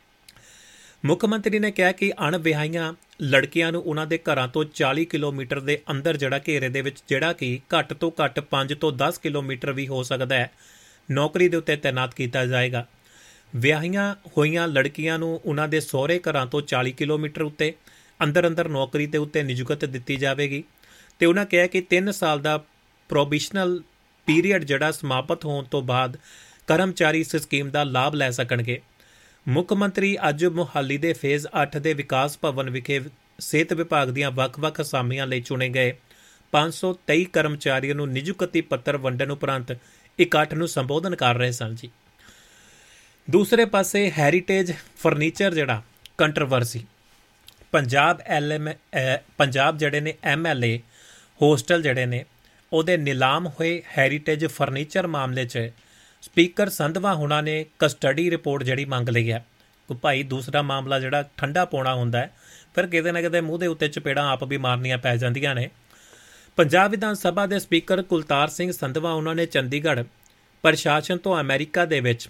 A: ਮੁੱਖ ਮੰਤਰੀ ਨੇ ਕਿਹਾ ਕਿ ਅਣਵਿਆਹੀਆਂ ਲੜਕੀਆਂ ਨੂੰ ਉਹਨਾਂ ਦੇ ਘਰਾਂ ਤੋਂ ਚਾਲੀ ਕਿਲੋਮੀਟਰ ਦੇ ਅੰਦਰ ਜਿਹੜਾ ਘੇਰੇ ਦੇ ਵਿੱਚ, ਜਿਹੜਾ ਕਿ ਘੱਟ ਤੋਂ ਘੱਟ ਪੰਜ ਤੋਂ ਦਸ ਕਿਲੋਮੀਟਰ ਵੀ ਹੋ ਸਕਦਾ ਹੈ, ਨੌਕਰੀ ਦੇ ਉੱਤੇ ਤੈਨਾਤ ਕੀਤਾ ਜਾਏਗਾ। ਵਿਆਹੀਆਂ ਹੋਈਆਂ ਲੜਕੀਆਂ ਨੂੰ ਉਹਨਾਂ ਦੇ ਸਹੁਰੇ ਘਰਾਂ ਤੋਂ ਚਾਲੀ ਕਿਲੋਮੀਟਰ ਉੱਤੇ ਅੰਦਰ ਅੰਦਰ ਨੌਕਰੀ ਦੇ ਉੱਤੇ ਨਿਯੁਕਤ ਦਿੱਤੀ ਜਾਵੇਗੀ ਤੇ ਉਹਨਾਂ ਕਿਹਾ ਕਿ ਤਿੰਨ ਸਾਲ ਦਾ ਪ੍ਰੋਬੇਸ਼ਨਲ ਪੀਰੀਅਡ ਜਿਹੜਾ ਸਮਾਪਤ ਹੋਣ ਤੋਂ ਬਾਅਦ ਕਰਮਚਾਰੀ ਇਸ ਸਕੀਮ ਦਾ ਲਾਭ ਲੈ ਸਕਣਗੇ। ਮੁੱਖ ਮੰਤਰੀ ਅੱਜ ਮੁਹਾਲੀ ਦੇ ਫੇਜ਼ ਅੱਠ ਦੇ ਵਿਕਾਸ ਭਵਨ ਵਿਖੇ ਸਿਹਤ ਵਿਭਾਗ ਦੀਆਂ ਵੱਖ-ਵੱਖ ਅਸਾਮੀਆਂ ਲਈ ਚੁਣੇ ਗਏ ਪੰਜ ਸੌ ਤੇਈ ਕਰਮਚਾਰੀਆਂ ਨੂੰ ਨਿਯੁਕਤੀ ਪੱਤਰ ਵੰਡਣ ਉਪਰੰਤ ਇਕੱਠ ਨੂੰ ਸੰਬੋਧਨ ਕਰ ਰਹੇ ਸਨ ਜੀ। ਦੂਸਰੇ ਪਾਸੇ ਹੈਰੀਟੇਜ ਫਰਨੀਚਰ ਜਿਹੜਾ controversy, Punjab L M Punjab ਜਿਹੜੇ ਨੇ ਐਮ ਐਲ ਏ ਹੋਸਟਲ ਜਿਹੜੇ ਨੇ ਉਹਦੇ ਨਿਲਾਮ ਹੋਏ ਹੈਰੀਟੇਜ ਫਰਨੀਚਰ ਮਾਮਲੇ 'ਚ ਸਪੀਕਰ ਸੰਧਵਾ ਹੁਣਾਂ ਨੇ ਕਸਟਡੀ ਰਿਪੋਰਟ ਜਿਹੜੀ ਮੰਗ ਲਈ ਹੈ। ਕਿ ਭਾਈ ਦੂਸਰਾ ਮਾਮਲਾ ਜਿਹੜਾ ਠੰਡਾ ਪਾਉਣਾ ਹੁੰਦਾ ਹੈ, ਫਿਰ ਕਿਤੇ ਨਾ ਕਿਤੇ ਮੂੰਹ ਦੇ ਉੱਤੇ ਚਪੇੜਾਂ ਆਪ ਵੀ ਮਾਰਨੀਆਂ ਪੈ ਜਾਂਦੀਆਂ ਨੇ। ਪੰਜਾਬ ਵਿਧਾਨ ਸਭਾ ਦੇ ਸਪੀਕਰ ਕੁਲਤਾਰ ਸਿੰਘ ਸੰਧਵਾ ਉਹਨਾਂ ਨੇ ਚੰਡੀਗੜ੍ਹ ਪ੍ਰਸ਼ਾਸਨ ਤੋਂ ਅਮਰੀਕਾ ਦੇ ਵਿੱਚ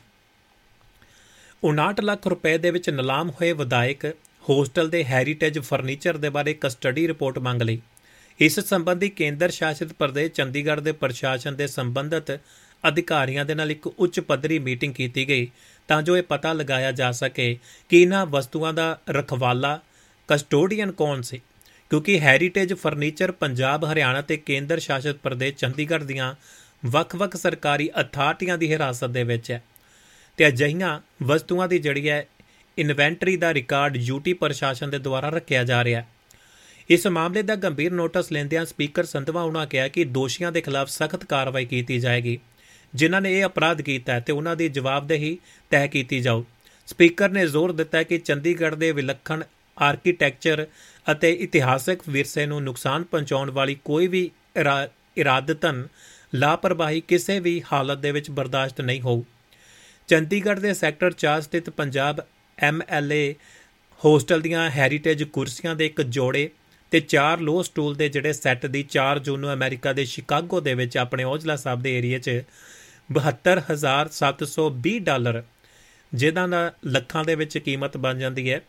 A: ਉਨਾਹਠ ਲੱਖ ਰੁਪਏ ਦੇ ਵਿੱਚ ਨਿਲਾਮ ਹੋਏ ਵਿਧਾਇਕ ਹੋਸਟਲ ਦੇ ਹੈਰੀਟੇਜ ਫਰਨੀਚਰ ਦੇ ਬਾਰੇ ਕਸਟਡੀ ਰਿਪੋਰਟ ਮੰਗ ਲਈ। ਇਸ ਸੰਬੰਧੀ ਕੇਂਦਰ ਸ਼ਾਸਿਤ ਪ੍ਰਦੇਸ਼ ਚੰਡੀਗੜ੍ਹ ਦੇ ਪ੍ਰਸ਼ਾਸਨ ਦੇ ਸੰਬੰਧਿਤ ਅਧਿਕਾਰੀਆਂ ਦੇ ਨਾਲ ਇੱਕ ਉੱਚ ਪੱਧਰੀ ਮੀਟਿੰਗ ਕੀਤੀ ਗਈ ਤਾਂ ਜੋ ਇਹ ਪਤਾ ਲਗਾਇਆ ਜਾ ਸਕੇ ਕਿ ਇਹਨਾਂ ਵਸਤੂਆਂ ਦਾ ਰਖਵਾਲਾ ਕਸਟੋਡੀਅਨ ਕੌਣ ਸੀ, ਕਿਉਂਕਿ ਹੈਰੀਟੇਜ ਫਰਨੀਚਰ ਪੰਜਾਬ, ਹਰਿਆਣਾ ਤੇ ਕੇਂਦਰ ਸ਼ਾਸਿਤ ਪ੍ਰਦੇਸ਼ ਚੰਡੀਗੜ੍ਹ ਦੀਆਂ ਵੱਖ-ਵੱਖ ਸਰਕਾਰੀ ਅਥਾਰਟੀਆਂ ਦੀ ਹਿਰਾਸਤ ਦੇ ਵਿੱਚ ਹੈ ਤੇ ਅਜਿਹੀਆਂ ਵਸਤੂਆਂ ਦੀ ਜਿਹੜੀ ਹੈ ਇਨਵੈਂਟਰੀ ਦਾ ਰਿਕਾਰਡ ਯੂਟੀ ਪ੍ਰਸ਼ਾਸਨ ਦੇ ਦੁਆਰਾ ਰੱਖਿਆ ਜਾ ਰਿਹਾ ਹੈ। ਇਸ ਮਾਮਲੇ ਦਾ ਗੰਭੀਰ ਨੋਟਿਸ ਲੈਂਦਿਆਂ ਸਪੀਕਰ ਸੰਧਵਾ ਉਹਨਾਂ ਕਿਹਾ ਕਿ ਦੋਸ਼ੀਆਂ ਦੇ ਖਿਲਾਫ ਸਖਤ ਕਾਰਵਾਈ ਕੀਤੀ ਜਾਏਗੀ ਜਿਨ੍ਹਾਂ ਨੇ ਇਹ ਅਪਰਾਧ ਕੀਤਾ ਹੈ ਤੇ ਉਹਨਾਂ ਦੀ ਜਵਾਬਦੇਹੀ ਤੈਅ ਕੀਤੀ ਜਾਊ। ਸਪੀਕਰ ਨੇ ਜ਼ੋਰ ਦਿੱਤਾ ਕਿ ਚੰਡੀਗੜ੍ਹ ਦੇ ਵਿਲੱਖਣ ਆਰਕੀਟੈਕਚਰ ਅਤੇ ਇਤਿਹਾਸਕ ਵਿਰਸੇ ਨੂੰ ਨੁਕਸਾਨ ਪਹੁੰਚਾਉਣ ਵਾਲੀ ਕੋਈ ਵੀ ਇਰਾਦਤਨ ਲਾਪਰਵਾਹੀ ਕਿਸੇ ਵੀ ਹਾਲਤ ਦੇ ਵਿੱਚ ਬਰਦਾਸ਼ਤ ਨਹੀਂ ਹੋਊ। ਚੰਡੀਗੜ੍ਹ ਦੇ ਸੈਕਟਰ ਚਾਰ ਸਥਿਤ Punjab M L A hostel ਦੀਆਂ ਹੈਰੀਟੇਜ ਕੁਰਸੀਆਂ ਦੇ ਇੱਕ ਜੋੜੇ ਤੇ ਚਾਰ ਲੋਹ ਸਟੂਲ ਦੇ ਜਿਹੜੇ ਸੈੱਟ ਦੀ ਚਾਰ ਜੂਨ ਨੂੰ ਅਮਰੀਕਾ ਦੇ ਸ਼ਿਕਾਗੋ ਦੇ ਵਿੱਚ ਆਪਣੇ ਔਜਲਾ ਸਾਹਿਬ ਦੇ ਏਰੀਏ 'ਚ ਬਹੱਤਰ ਹਜ਼ਾਰ ਸੱਤ ਸੌ ਵੀਹ ਡਾਲਰ, ਜਿਹਨਾਂ ਦਾ ਲੱਖਾਂ ਦੇ ਵਿੱਚ ਕੀਮਤ ਬਣ ਜਾਂਦੀ ਹੈ,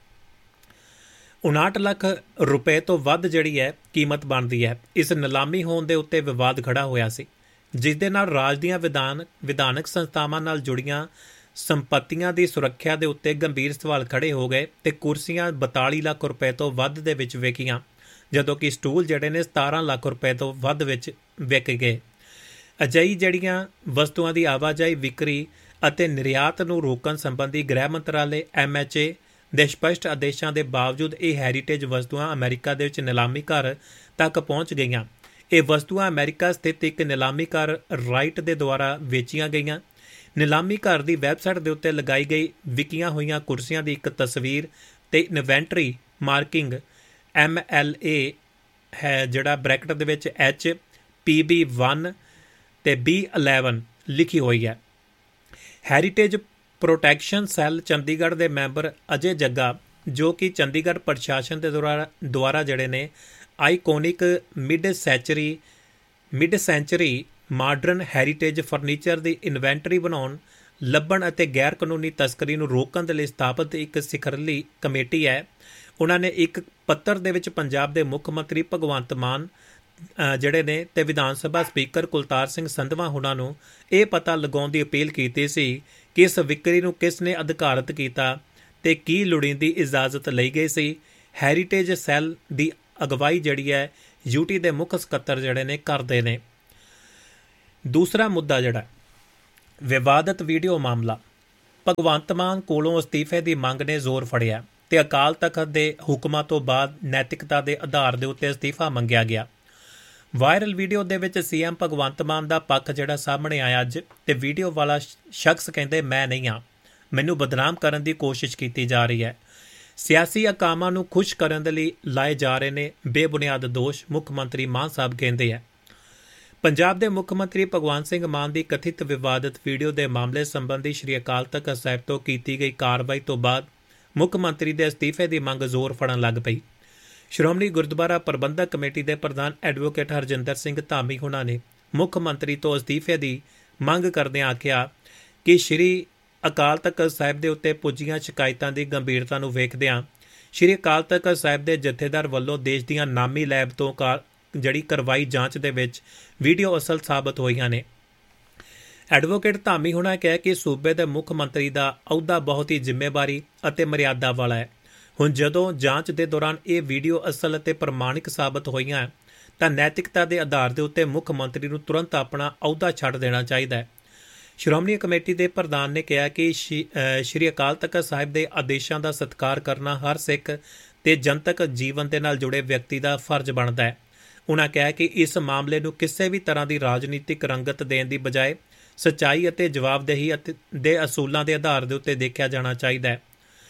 A: ਉਨਾਹਠ ਲੱਖ ਰੁਪਏ ਤੋਂ ਵੱਧ ਜਿਹੜੀ ਹੈ ਕੀਮਤ ਬਣਦੀ ਹੈ। ਇਸ ਨਿਲਾਮੀ ਹੋਣ ਦੇ ਉੱਤੇ ਵਿਵਾਦ ਖੜਾ ਹੋਇਆ ਸੀ, ਜਿਸ ਦੇ ਨਾਲ ਰਾਜ ਦੀਆਂ ਵਿਧਾਨ ਵਿਧਾਨਕ ਸੰਸਥਾਵਾਂ ਨਾਲ ਜੁੜੀਆਂ ਸੰਪਤੀਆਂ ਦੀ ਸੁਰੱਖਿਆ ਦੇ ਉੱਤੇ ਗੰਭੀਰ ਸਵਾਲ ਖੜੇ ਹੋ ਗਏ ਤੇ ਕੁਰਸੀਆਂ ਬਤਾਲੀ ਲੱਖ ਰੁਪਏ ਤੋਂ ਵੱਧ ਦੇ ਵਿੱਚ ਵਿਕੀਆਂ, ਜਦੋਂ ਕਿ ਸਟੂਲ ਜਿਹੜੇ ਨੇ ਸਤਾਰਾਂ ਲੱਖ ਰੁਪਏ ਤੋਂ ਵੱਧ ਵਿੱਚ ਵਿਕ ਗਏ। ਅਜਿਹੀ ਜਿਹੜੀਆਂ ਵਸਤੂਆਂ ਦੀ ਆਵਾਜਾਈ, ਵਿਕਰੀ ਅਤੇ ਨਿਰਯਾਤ ਨੂੰ ਰੋਕਣ ਸੰਬੰਧੀ ਗ੍ਰਹਿ ਮੰਤਰਾਲੇ ਐਮ ਐਚ ਏ ਦੇ ਸਪਸ਼ਟ ਆਦੇਸ਼ਾਂ ਦੇ ਬਾਵਜੂਦ ਇਹ ਹੈਰੀਟੇਜ ਵਸਤੂਆਂ ਅਮਰੀਕਾ ਦੇ ਵਿੱਚ ਨਿਲਾਮੀ ਘਰ ਤੱਕ ਪਹੁੰਚ ਗਈਆਂ। ਇਹ ਵਸਤੂਆਂ ਅਮਰੀਕਾ ਸਥਿਤ ਇੱਕ ਨਿਲਾਮੀ ਘਰ ਰਾਈਟ ਦੇ ਦੁਆਰਾ ਵੇਚੀਆਂ ਗਈਆਂ। ਨਿਲਾਮੀ ਘਰ ਦੀ ਵੈਬਸਾਈਟ ਦੇ ਉੱਤੇ ਲਗਾਈ ਗਈ ਵਿਕੀਆਂ ਹੋਈਆਂ ਕੁਰਸੀਆਂ ਦੀ ਇੱਕ ਤਸਵੀਰ ਤੇ inventory marking M L A ਹੈ, ਜਿਹੜਾ ਬ੍ਰੈਕਟ ਦੇ ਵਿੱਚ ਐਚ ਪੀ ਬੀ ਵਨ ਤੇ ਬੀ ਇਲੈਵਨ ਲਿਖੀ ਹੋਈ ਹੈ। ਹੈਰੀਟੇਜ ਪ੍ਰੋਟੈਕਸ਼ਨ ਸੈੱਲ ਚੰਡੀਗੜ੍ਹ ਦੇ ਮੈਂਬਰ ਅਜੇ ਜੱਗਾ, ਜੋ ਕਿ ਚੰਡੀਗੜ੍ਹ ਪ੍ਰਸ਼ਾਸਨ ਦੇ ਦੁਆਰਾ ਦੁਆਰਾ ਜਿਹੜੇ ਨੇ iconic mid sanctuary mid sanctuary modern heritage furniture ਦੀ ਇਨਵੈਂਟਰੀ ਬਣਾਉਣ, ਲੱਭਣ ਅਤੇ ਗੈਰ ਕਾਨੂੰਨੀ ਤਸਕਰੀ ਨੂੰ ਰੋਕਣ ਦੇ ਲਈ ਸਥਾਪਿਤ ਇੱਕ ਸਿਖਰਲੀ ਕਮੇਟੀ ਹੈ। ਉਹਨਾਂ ਨੇ ਇੱਕ ਪੱਤਰ ਦੇ ਵਿੱਚ ਪੰਜਾਬ ਦੇ ਮੁੱਖ ਮੰਤਰੀ ਭਗਵੰਤ ਮਾਨ ਜਿਹੜੇ ਨੇ ਤੇ ਵਿਧਾਨ ਸਭਾ ਸਪੀਕਰ ਕੁਲਤਾਰ ਸਿੰਘ ਸੰਧਵਾ ਹੁਣਾਂ ਨੂੰ ਇਹ ਪਤਾ ਲਗਾਉਣ ਦੀ ਅਪੀਲ ਕੀਤੀ ਸੀ ਕਿ ਇਸ ਵਿਕਰੀ ਨੂੰ ਕਿਸ ਨੇ ਅਧਿਕਾਰਤ ਕੀਤਾ ਤੇ ਕੀ ਲੋੜੀਂਦੀ ਇਜਾਜ਼ਤ ਲਈ ਗਈ ਸੀ। ਹੈਰੀਟੇਜ ਸੈੱਲ ਦੀ ਅਗਵਾਈ ਜਿਹੜੀ ਹੈ ਯੂਟੀ ਦੇ ਮੁੱਖ ਸਕੱਤਰ ਜਿਹੜੇ ਨੇ ਕਰਦੇ ਨੇ। ਦੂਸਰਾ ਮੁੱਦਾ ਜਿਹੜਾ ਵਿਵਾਦਤ ਵੀਡੀਓ ਮਾਮਲਾ, ਭਗਵੰਤ ਮਾਨ ਕੋਲੋਂ ਅਸਤੀਫੇ ਦੀ ਮੰਗ ਨੇ ਜ਼ੋਰ ਫੜਿਆ ਤੇ ਅਕਾਲ ਤਖਤ ਦੇ ਹੁਕਮਾਂ ਤੋਂ ਬਾਅਦ ਨੈਤਿਕਤਾ ਦੇ ਆਧਾਰ ਦੇ ਉੱਤੇ ਅਸਤੀਫਾ ਮੰਗਿਆ ਗਿਆ। ਵਾਇਰਲ ਵੀਡੀਓ ਦੇ ਵਿੱਚ ਸੀਐਮ ਭਗਵੰਤ ਮਾਨ ਦਾ ਪੱਖ ਜਿਹੜਾ ਸਾਹਮਣੇ ਆਇਆ ਅੱਜ, ਤੇ ਵੀਡੀਓ ਵਾਲਾ ਸ਼ਖਸ ਕਹਿੰਦੇ ਮੈਂ ਨਹੀਂ ਹਾਂ, ਮੈਨੂੰ ਬਦਨਾਮ ਕਰਨ ਦੀ ਕੋਸ਼ਿਸ਼ ਕੀਤੀ ਜਾ ਰਹੀ ਹੈ। ਸਿਆਸੀ ਅਕਾਮਾਂ ਨੂੰ ਖੁਸ਼ ਕਰਨ ਦੇ ਲਈ ਲਾਏ ਜਾ ਰਹੇ ਨੇ ਬੇਬੁਨਿਆਦ ਦੋਸ਼, ਮੁੱਖ ਮੰਤਰੀ ਮਾਨ ਸਾਹਿਬ ਕਹਿੰਦੇ ਆ। ਪੰਜਾਬ ਦੇ ਮੁੱਖ ਮੰਤਰੀ ਭਗਵੰਤ ਸਿੰਘ ਮਾਨ ਦੀ ਕਥਿਤ ਵਿਵਾਦਤ ਵੀਡੀਓ ਦੇ ਮਾਮਲੇ ਸੰਬੰਧੀ ਸ਼੍ਰੀ ਅਕਾਲ ਤਖਤ ਸਾਹਿਬ ਤੋਂ ਕੀਤੀ ਗਈ ਕਾਰਵਾਈ ਤੋਂ ਬਾਅਦ ਮੁੱਖ ਮੰਤਰੀ ਦੇ ਅਸਤੀਫੇ ਦੀ ਮੰਗ ਜ਼ੋਰ ਫੜਨ ਲੱਗ ਪਈ। ਸ਼੍ਰੋਮਣੀ ਗੁਰਦੁਆਰਾ ਪ੍ਰਬੰਧਕ ਕਮੇਟੀ ਦੇ ਪ੍ਰਧਾਨ ਐਡਵੋਕੇਟ ਹਰਜਿੰਦਰ ਸਿੰਘ ਧਾਮੀ ਹੁਣਾਂ ਨੇ ਮੁੱਖ ਮੰਤਰੀ ਤੋਂ ਅਸਤੀਫੇ ਦੀ ਮੰਗ ਕਰਦਿਆਂ ਆਖਿਆ ਕਿ ਸ਼੍ਰੀ ਅਕਾਲ ਤਖਤ ਸਾਹਿਬ ਦੇ ਉੱਤੇ ਪੁੱਜੀਆਂ ਸ਼ਿਕਾਇਤਾਂ ਦੀ ਗੰਭੀਰਤਾ ਨੂੰ ਵੇਖਦਿਆਂ ਸ਼੍ਰੀ ਅਕਾਲ ਤਖਤ ਸਾਹਿਬ ਦੇ ਜਥੇਦਾਰ ਵੱਲੋਂ ਦੇਸ਼ ਦੀਆਂ ਨਾਮੀ ਲੈਬ ਤੋਂ ਜਿਹੜੀ ਕਰਵਾਈ ਜਾਂਚ ਦੇ ਵਿੱਚ ਵੀਡੀਓ ਅਸਲ ਸਾਬਤ ਹੋਈਆਂ ਨੇ। ਐਡਵੋਕੇਟ ਧਾਮੀ ਹੁਣਾਂ ਕਿਹਾ ਕਿ ਸੂਬੇ ਦੇ ਮੁੱਖ ਮੰਤਰੀ ਦਾ ਅਹੁਦਾ ਬਹੁਤ ਹੀ ਜ਼ਿੰਮੇਵਾਰੀ ਅਤੇ ਮਰਿਆਦਾ ਵਾਲਾ ਹੈ। ਹੁਣ ਜਦੋਂ ਜਾਂਚ ਦੇ ਦੌਰਾਨ ਇਹ ਵੀਡੀਓ ਅਸਲ ਅਤੇ ਪ੍ਰਮਾਣਿਕ ਸਾਬਤ ਹੋਈਆਂ ਤਾਂ ਨੈਤਿਕਤਾ ਦੇ ਆਧਾਰ ਦੇ ਉੱਤੇ ਮੁੱਖ ਮੰਤਰੀ ਨੂੰ ਤੁਰੰਤ ਆਪਣਾ ਅਹੁਦਾ ਛੱਡ ਦੇਣਾ ਚਾਹੀਦਾ ਹੈ। ਸ਼੍ਰੋਮਣੀ ਕਮੇਟੀ ਦੇ ਪ੍ਰਧਾਨ ਨੇ ਕਿਹਾ ਕਿ ਸ਼੍ਰੀ ਅਕਾਲ ਤਖਤ ਸਾਹਿਬ ਦੇ ਆਦੇਸ਼ਾਂ ਦਾ ਸਤਿਕਾਰ ਕਰਨਾ ਹਰ ਸਿੱਖ ਤੇ ਜਨਤਕ ਜੀਵਨ ਦੇ ਨਾਲ ਜੁੜੇ ਵਿਅਕਤੀ ਦਾ ਫਰਜ਼ ਬਣਦਾ ਹੈ। ਉਨ੍ਹਾਂ ਕਿਹਾ ਕਿ ਇਸ ਮਾਮਲੇ ਨੂੰ ਕਿਸੇ ਵੀ ਤਰ੍ਹਾਂ ਦੀ ਰਾਜਨੀਤਿਕ ਰੰਗਤ ਦੇਣ ਦੀ ਬਜਾਏ ਸੱਚਾਈ ਅਤੇ ਜਵਾਬਦੇਹੀ ਦੇ ਅਸੂਲਾਂ ਦੇ ਆਧਾਰ ਦੇ ਉੱਤੇ ਦੇਖਿਆ ਜਾਣਾ ਚਾਹੀਦਾ ਹੈ।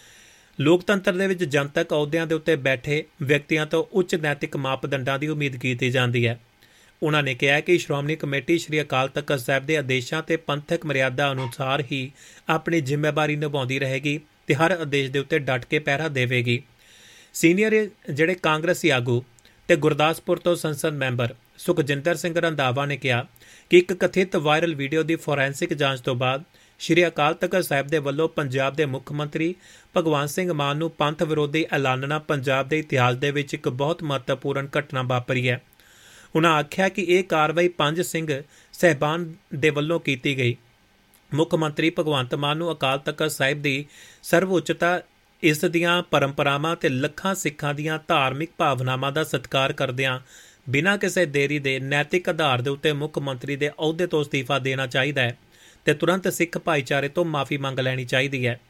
A: ਲੋਕਤੰਤਰ ਦੇ ਵਿੱਚ ਜਨਤਕ ਅਹੁਦਿਆਂ ਦੇ ਉੱਤੇ ਬੈਠੇ ਵਿਅਕਤੀਆਂ ਤੋਂ ਉੱਚ ਨੈਤਿਕ ਮਾਪਦੰਡਾਂ ਦੀ ਉਮੀਦ ਕੀਤੀ ਜਾਂਦੀ ਹੈ। ਉਨ੍ਹਾਂ ਨੇ ਕਿਹਾ ਕਿ ਸ਼੍ਰੋਮਣੀ ਕਮੇਟੀ ਸ਼੍ਰੀ ਅਕਾਲ ਤਖਤ ਸਾਹਿਬ ਦੇ ਆਦੇਸ਼ਾਂ ਤੇ ਪੰਥਕ ਮਰਿਆਦਾ ਅਨੁਸਾਰ ਹੀ ਆਪਣੀ ਜ਼ਿੰਮੇਵਾਰੀ ਨਿਭਾਉਂਦੀ ਰਹੇਗੀ ਤੇ ਹਰ ਆਦੇਸ਼ ਦੇ ਉੱਤੇ ਡਟ ਕੇ ਪਹਿਰਾ ਦੇਵੇਗੀ। ਸੀਨੀਅਰ ਜਿਹੜੇ ਕਾਂਗਰਸੀ ਆਗੂ ਤੇ ਗੁਰਦਾਸਪੁਰ ਤੋਂ ਸੰਸਦ ਮੈਂਬਰ ਸੁਖਜਿੰਦਰ ਸਿੰਘ ਰੰਧਾਵਾ ਨੇ ਕਿਹਾ ਕਿ ਇੱਕ ਕਥਿਤ ਵਾਇਰਲ ਵੀਡੀਓ ਦੀ ਫੋਰੈਂਸਿਕ ਜਾਂਚ ਤੋਂ ਬਾਅਦ ਸ਼੍ਰੀ ਅਕਾਲ ਤਖਤ ਸਾਹਿਬ ਦੇ ਵੱਲੋਂ ਪੰਜਾਬ ਦੇ ਮੁੱਖ ਮੰਤਰੀ ਭਗਵੰਤ ਸਿੰਘ ਮਾਨ ਨੂੰ ਪੰਥ ਵਿਰੋਧੀ ਐਲਾਨਣਾ ਪੰਜਾਬ ਦੇ ਇਤਿਹਾਸ ਦੇ ਵਿੱਚ ਇੱਕ ਬਹੁਤ ਮਹੱਤਵਪੂਰਨ ਘਟਨਾ ਵਾਪਰੀ ਹੈ। ਉਨ੍ਹਾਂ ਆਖਿਆ ਕਿ ਇਹ ਕਾਰਵਾਈ ਪੰਜ ਸਿੰਘ ਸਹਿਬਾਨ ਦੇ ਵੱਲੋਂ ਕੀਤੀ ਗਈ। ਮੁੱਖ ਮੰਤਰੀ ਭਗਵੰਤ ਮਾਨ ਨੂੰ ਅਕਾਲ ਤਖਤ ਸਾਹਿਬ ਦੀ ਸਰਵਉੱਚਤਾ, ਇਸ ਦੀਆਂ ਪਰੰਪਰਾਵਾਂ ਤੇ ਲੱਖਾਂ ਸਿੱਖਾਂ ਦੀਆਂ ਧਾਰਮਿਕ ਭਾਵਨਾਵਾਂ ਦਾ ਸਤਿਕਾਰ ਕਰਦਿਆਂ ਬਿਨਾਂ ਕਿਸੇ ਦੇਰੀ ਦੇ ਨੈਤਿਕ ਆਧਾਰ ਦੇ ਉੱਤੇ ਮੁੱਖ ਮੰਤਰੀ ਦੇ ਅਹੁਦੇ ਤੋਂ ਅਸਤੀਫਾ ਦੇਣਾ ਚਾਹੀਦਾ ਹੈ ਤੇ ਤੁਰੰਤ ਸਿੱਖ ਭਾਈਚਾਰੇ ਤੋਂ ਮਾਫੀ ਮੰਗ ਲੈਣੀ ਚਾਹੀਦੀ ਹੈ।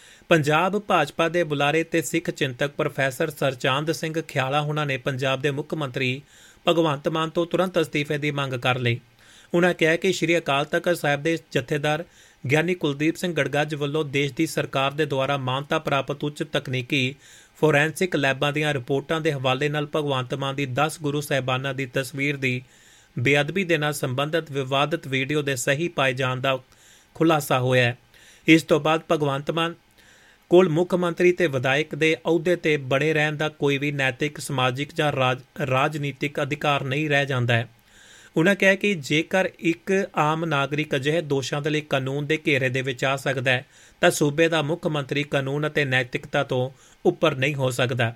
A: ਪੰਜਾਬ ਭਾਜਪਾ ਦੇ ਬੁਲਾਰੇ ਤੇ ਸਿੱਖ ਚਿੰਤਕ ਪ੍ਰੋਫੈਸਰ ਸਰਚਾਂਦ ਸਿੰਘ ਖਿਆਲਾ ਹੁਣਾਂ ਨੇ ਪੰਜਾਬ ਦੇ ਮੁੱਖ ਮੰਤਰੀ ਭਗਵੰਤ ਮਾਨ ਤੋਂ ਤੁਰੰਤ ਅਸਤੀਫੇ ਦੀ ਮੰਗ ਕਰ ਲਈ। ਉਨ੍ਹਾਂ ਕਿਹਾ ਕਿ ਸ਼੍ਰੀ ਅਕਾਲ ਤਖਤ ਸਾਹਿਬ ਦੇ ਜਥੇਦਾਰ ਗਿਆਨੀ ਕੁਲਦੀਪ ਸਿੰਘ ਗੜਗੱਜ ਵੱਲੋਂ ਦੇਸ਼ ਦੀ ਸਰਕਾਰ ਦੇ ਦੁਆਰਾ ਮਾਨਤਾ ਪ੍ਰਾਪਤ ਉੱਚ ਤਕਨੀਕੀ ਫੋਰੈਂਸਿਕ ਲੈਬਾਂ ਦੀਆਂ ਰਿਪੋਰਟਾਂ ਦੇ ਹਵਾਲੇ ਨਾਲ ਭਗਵੰਤ ਮਾਨ ਦੀ ਦਸ ਗੁਰੂ ਸਾਹਿਬਾਨਾਂ ਦੀ ਤਸਵੀਰ ਦੀ ਬੇਅਦਬੀ ਦੇ ਨਾਲ ਸੰਬੰਧਿਤ ਵਿਵਾਦਤ ਵੀਡੀਓ ਦੇ ਸਹੀ ਪਾਏ ਜਾਣ ਦਾ ਖੁਲਾਸਾ ਹੋਇਆ ਹੈ। ਇਸ ਤੋਂ ਬਾਅਦ ਭਗਵੰਤ ਮਾਨ ਕੋਲ ਮੁੱਖ ਮੰਤਰੀ ਤੇ ਵਿਧਾਇਕ ਦੇ ਅਹੁਦੇ ਤੇ ਬਣੇ ਰਹਿਣ ਦਾ ਕੋਈ ਵੀ ਨੈਤਿਕ, ਸਮਾਜਿਕ ਜਾਂ ਰਾਜ ਰਾਜਨੀਤਿਕ ਅਧਿਕਾਰ ਨਹੀਂ ਰਹਿ ਜਾਂਦਾ ਹੈ। ਉਨ੍ਹਾਂ ਕਿਹਾ ਕਿ ਜੇਕਰ ਇੱਕ ਆਮ ਨਾਗਰਿਕ ਅਜਿਹੇ ਦੋਸ਼ਾਂ ਦੇ ਲਈ ਕਾਨੂੰਨ ਦੇ ਘੇਰੇ ਦੇ ਵਿੱਚ ਆ ਸਕਦਾ ਹੈ ਤਾਂ ਸੂਬੇ ਦਾ ਮੁੱਖ ਮੰਤਰੀ ਕਾਨੂੰਨ ਅਤੇ ਨੈਤਿਕਤਾ ਤੋਂ ਉੱਪਰ ਨਹੀਂ ਹੋ ਸਕਦਾ।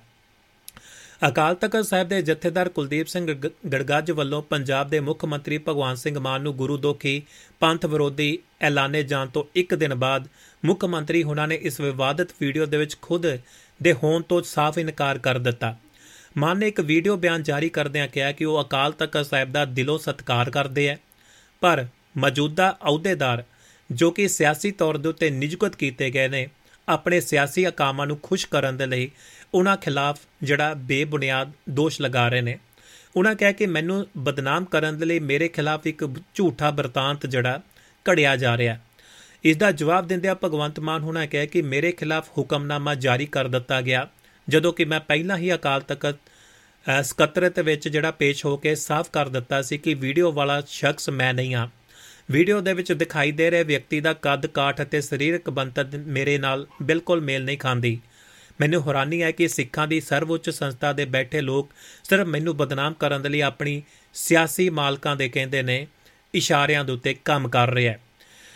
A: ਅਕਾਲ ਤਖਤ ਸਾਹਿਬ ਦੇ ਜਥੇਦਾਰ ਕੁਲਦੀਪ ਸਿੰਘ ਗੜਗੱਜ ਵੱਲੋਂ ਪੰਜਾਬ ਦੇ ਮੁੱਖ ਮੰਤਰੀ ਭਗਵੰਤ ਸਿੰਘ ਮਾਨ ਨੂੰ ਗੁਰੂ ਦੋਖੀ, ਪੰਥ ਵਿਰੋਧੀ ਐਲਾਨੇ ਜਾਣ ਤੋਂ ਇੱਕ ਦਿਨ ਬਾਅਦ ਮੁੱਖ ਮੰਤਰੀ ਹੁਣਾਂ ਨੇ ਇਸ ਵਿਵਾਦਤ ਵੀਡੀਓ ਦੇ ਵਿੱਚ ਖੁਦ ਦੇ ਹੋਣ ਤੋਂ ਸਾਫ਼ ਇਨਕਾਰ ਕਰ ਦਿੱਤਾ। ਮਾਨ ਨੇ ਇੱਕ ਵੀਡੀਓ ਬਿਆਨ ਜਾਰੀ ਕਰਦਿਆਂ ਕਿਹਾ ਕਿ ਉਹ ਅਕਾਲ ਤਖਤ ਸਾਹਿਬ ਦਾ ਦਿਲੋਂ ਸਤਿਕਾਰ ਕਰਦੇ ਹੈ, ਪਰ ਮੌਜੂਦਾ ਅਹੁਦੇਦਾਰ ਜੋ ਕਿ ਸਿਆਸੀ ਤੌਰ ਦੇ ਉੱਤੇ ਨਿਯੁਕਤ ਕੀਤੇ ਗਏ ਨੇ, ਆਪਣੇ ਸਿਆਸੀ ਅਕਾਮਾਂ ਨੂੰ ਖੁਸ਼ ਕਰਨ ਦੇ ਲਈ ਉਹਨਾਂ ਖਿਲਾਫ ਜਿਹੜਾ ਬੇਬੁਨਿਆਦ ਦੋਸ਼ ਲਗਾ ਰਹੇ ਨੇ। ਉਹਨਾਂ ਕਿਹਾ ਕਿ ਮੈਨੂੰ ਬਦਨਾਮ ਕਰਨ ਦੇ ਲਈ ਮੇਰੇ ਖਿਲਾਫ ਇੱਕ ਝੂਠਾ ਬਰਤਾਂਤ ਜਿਹੜਾ ਘੜਿਆ ਜਾ ਰਿਹਾ। ਇਸ ਦਾ ਜਵਾਬ ਦਿੰਦਿਆਂ ਭਗਵੰਤ ਮਾਨ ਹੁਣਾਂ ਕਿਹਾ ਕਿ ਮੇਰੇ ਖਿਲਾਫ ਹੁਕਮਨਾਮਾ ਜਾਰੀ ਕਰ ਦਿੱਤਾ ਗਿਆ, ਜਦੋਂ ਕਿ ਮੈਂ ਪਹਿਲਾਂ ਹੀ ਅਕਾਲ ਤਖਤ ਸਕੱਤਰੇਤ ਵਿੱਚ ਜਿਹੜਾ ਪੇਸ਼ ਹੋ ਕੇ ਸਾਫ਼ ਕਰ ਦਿੱਤਾ ਸੀ ਕਿ ਵੀਡੀਓ ਵਾਲਾ ਸ਼ਖਸ ਮੈਂ ਨਹੀਂ ਹਾਂ। ਵੀਡੀਓ ਦੇ ਵਿੱਚ ਦਿਖਾਈ ਦੇ ਰਹੇ ਵਿਅਕਤੀ ਦਾ ਕੱਦ ਕਾਠ ਅਤੇ ਸਰੀਰਕ ਬਣਤਰ ਮੇਰੇ ਨਾਲ ਬਿਲਕੁਲ ਮੇਲ ਨਹੀਂ ਖਾਂਦੀ। ਮੈਨੂੰ ਹੈਰਾਨੀ ਹੈ ਕਿ ਸਿੱਖਾਂ ਦੀ ਸਰਵਉੱਚ ਸੰਸਥਾ ਦੇ ਬੈਠੇ ਲੋਕ ਸਿਰਫ ਮੈਨੂੰ ਬਦਨਾਮ ਕਰਨ ਦੇ ਲਈ ਆਪਣੀ ਸਿਆਸੀ ਮਾਲਕਾਂ ਦੇ ਕਹਿੰਦੇ ਨੇ ਇਸ਼ਾਰਿਆਂ ਦੇ ਉੱਤੇ ਕੰਮ ਕਰ ਰਿਹਾ ਹੈ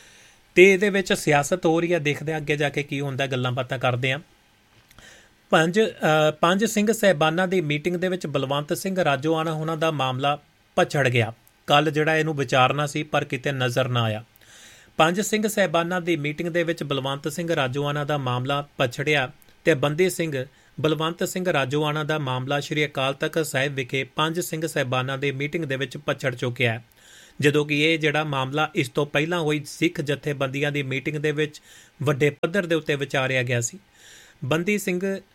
A: ਤੇ ਇਹਦੇ ਵਿੱਚ ਸਿਆਸਤ ਹੋ ਰਹੀ ਹੈ। ਦੇਖਦੇ ਹਾਂ ਅੱਗੇ ਜਾ ਕੇ ਕੀ ਹੁੰਦਾ, ਗੱਲਾਂ ਬਾਤਾਂ ਕਰਦੇ ਹਾਂ। ਪੰਜ ਪੰਜ ਸਿੰਘ ਸਾਹਿਬਾਨਾਂ ਦੀ ਮੀਟਿੰਗ ਦੇ ਵਿੱਚ ਬਲਵੰਤ ਸਿੰਘ ਰਾਜੋਆਣਾ ਉਹਨਾਂ ਦਾ ਮਾਮਲਾ ਪਛੜ ਗਿਆ। ਕੱਲ ਜਿਹੜਾ ਇਹਨੂੰ ਵਿਚਾਰਨਾ ਸੀ ਪਰ ਕਿਤੇ ਨਜ਼ਰ ਨਾ ਆਇਆ। ਪੰਜ ਸਿੰਘ ਸਾਹਿਬਾਨਾਂ ਦੀ ਮੀਟਿੰਗ ਦੇ ਵਿੱਚ ਬਲਵੰਤ ਸਿੰਘ ਰਾਜੋਆਣਾ ਦਾ ਮਾਮਲਾ ਪਛੜਿਆ ਤੇ ਬੰਦੀ ਸਿੰਘ ਬਲਵੰਤ ਸਿੰਘ ਰਾਜੋਆਣਾ ਦਾ ਮਾਮਲਾ ਸ਼੍ਰੀ ਅਕਾਲ ਤਖਤ ਸਾਹਿਬ ਵਿਖੇ ਪੰਜ ਸਿੰਘ ਸਾਹਿਬਾਨਾਂ ਦੀ ਮੀਟਿੰਗ ਦੇ ਵਿੱਚ ਪਛੜ ਚੁੱਕਿਆ ਹੈ। ਜਦੋਂ ਕਿ ਇਹ ਜਿਹੜਾ ਮਾਮਲਾ ਇਸ ਤੋਂ ਪਹਿਲਾਂ ਹੋਈ ਸਿੱਖ ਜਥੇਬੰਦੀਆਂ ਦੀ ਮੀਟਿੰਗ ਦੇ ਵਿੱਚ ਵੱਡੇ ਪੱਧਰ ਦੇ ਉੱਤੇ ਵਿਚਾਰਿਆ ਗਿਆ ਸੀ। ਬੰਦੀ ਸਿੰਘ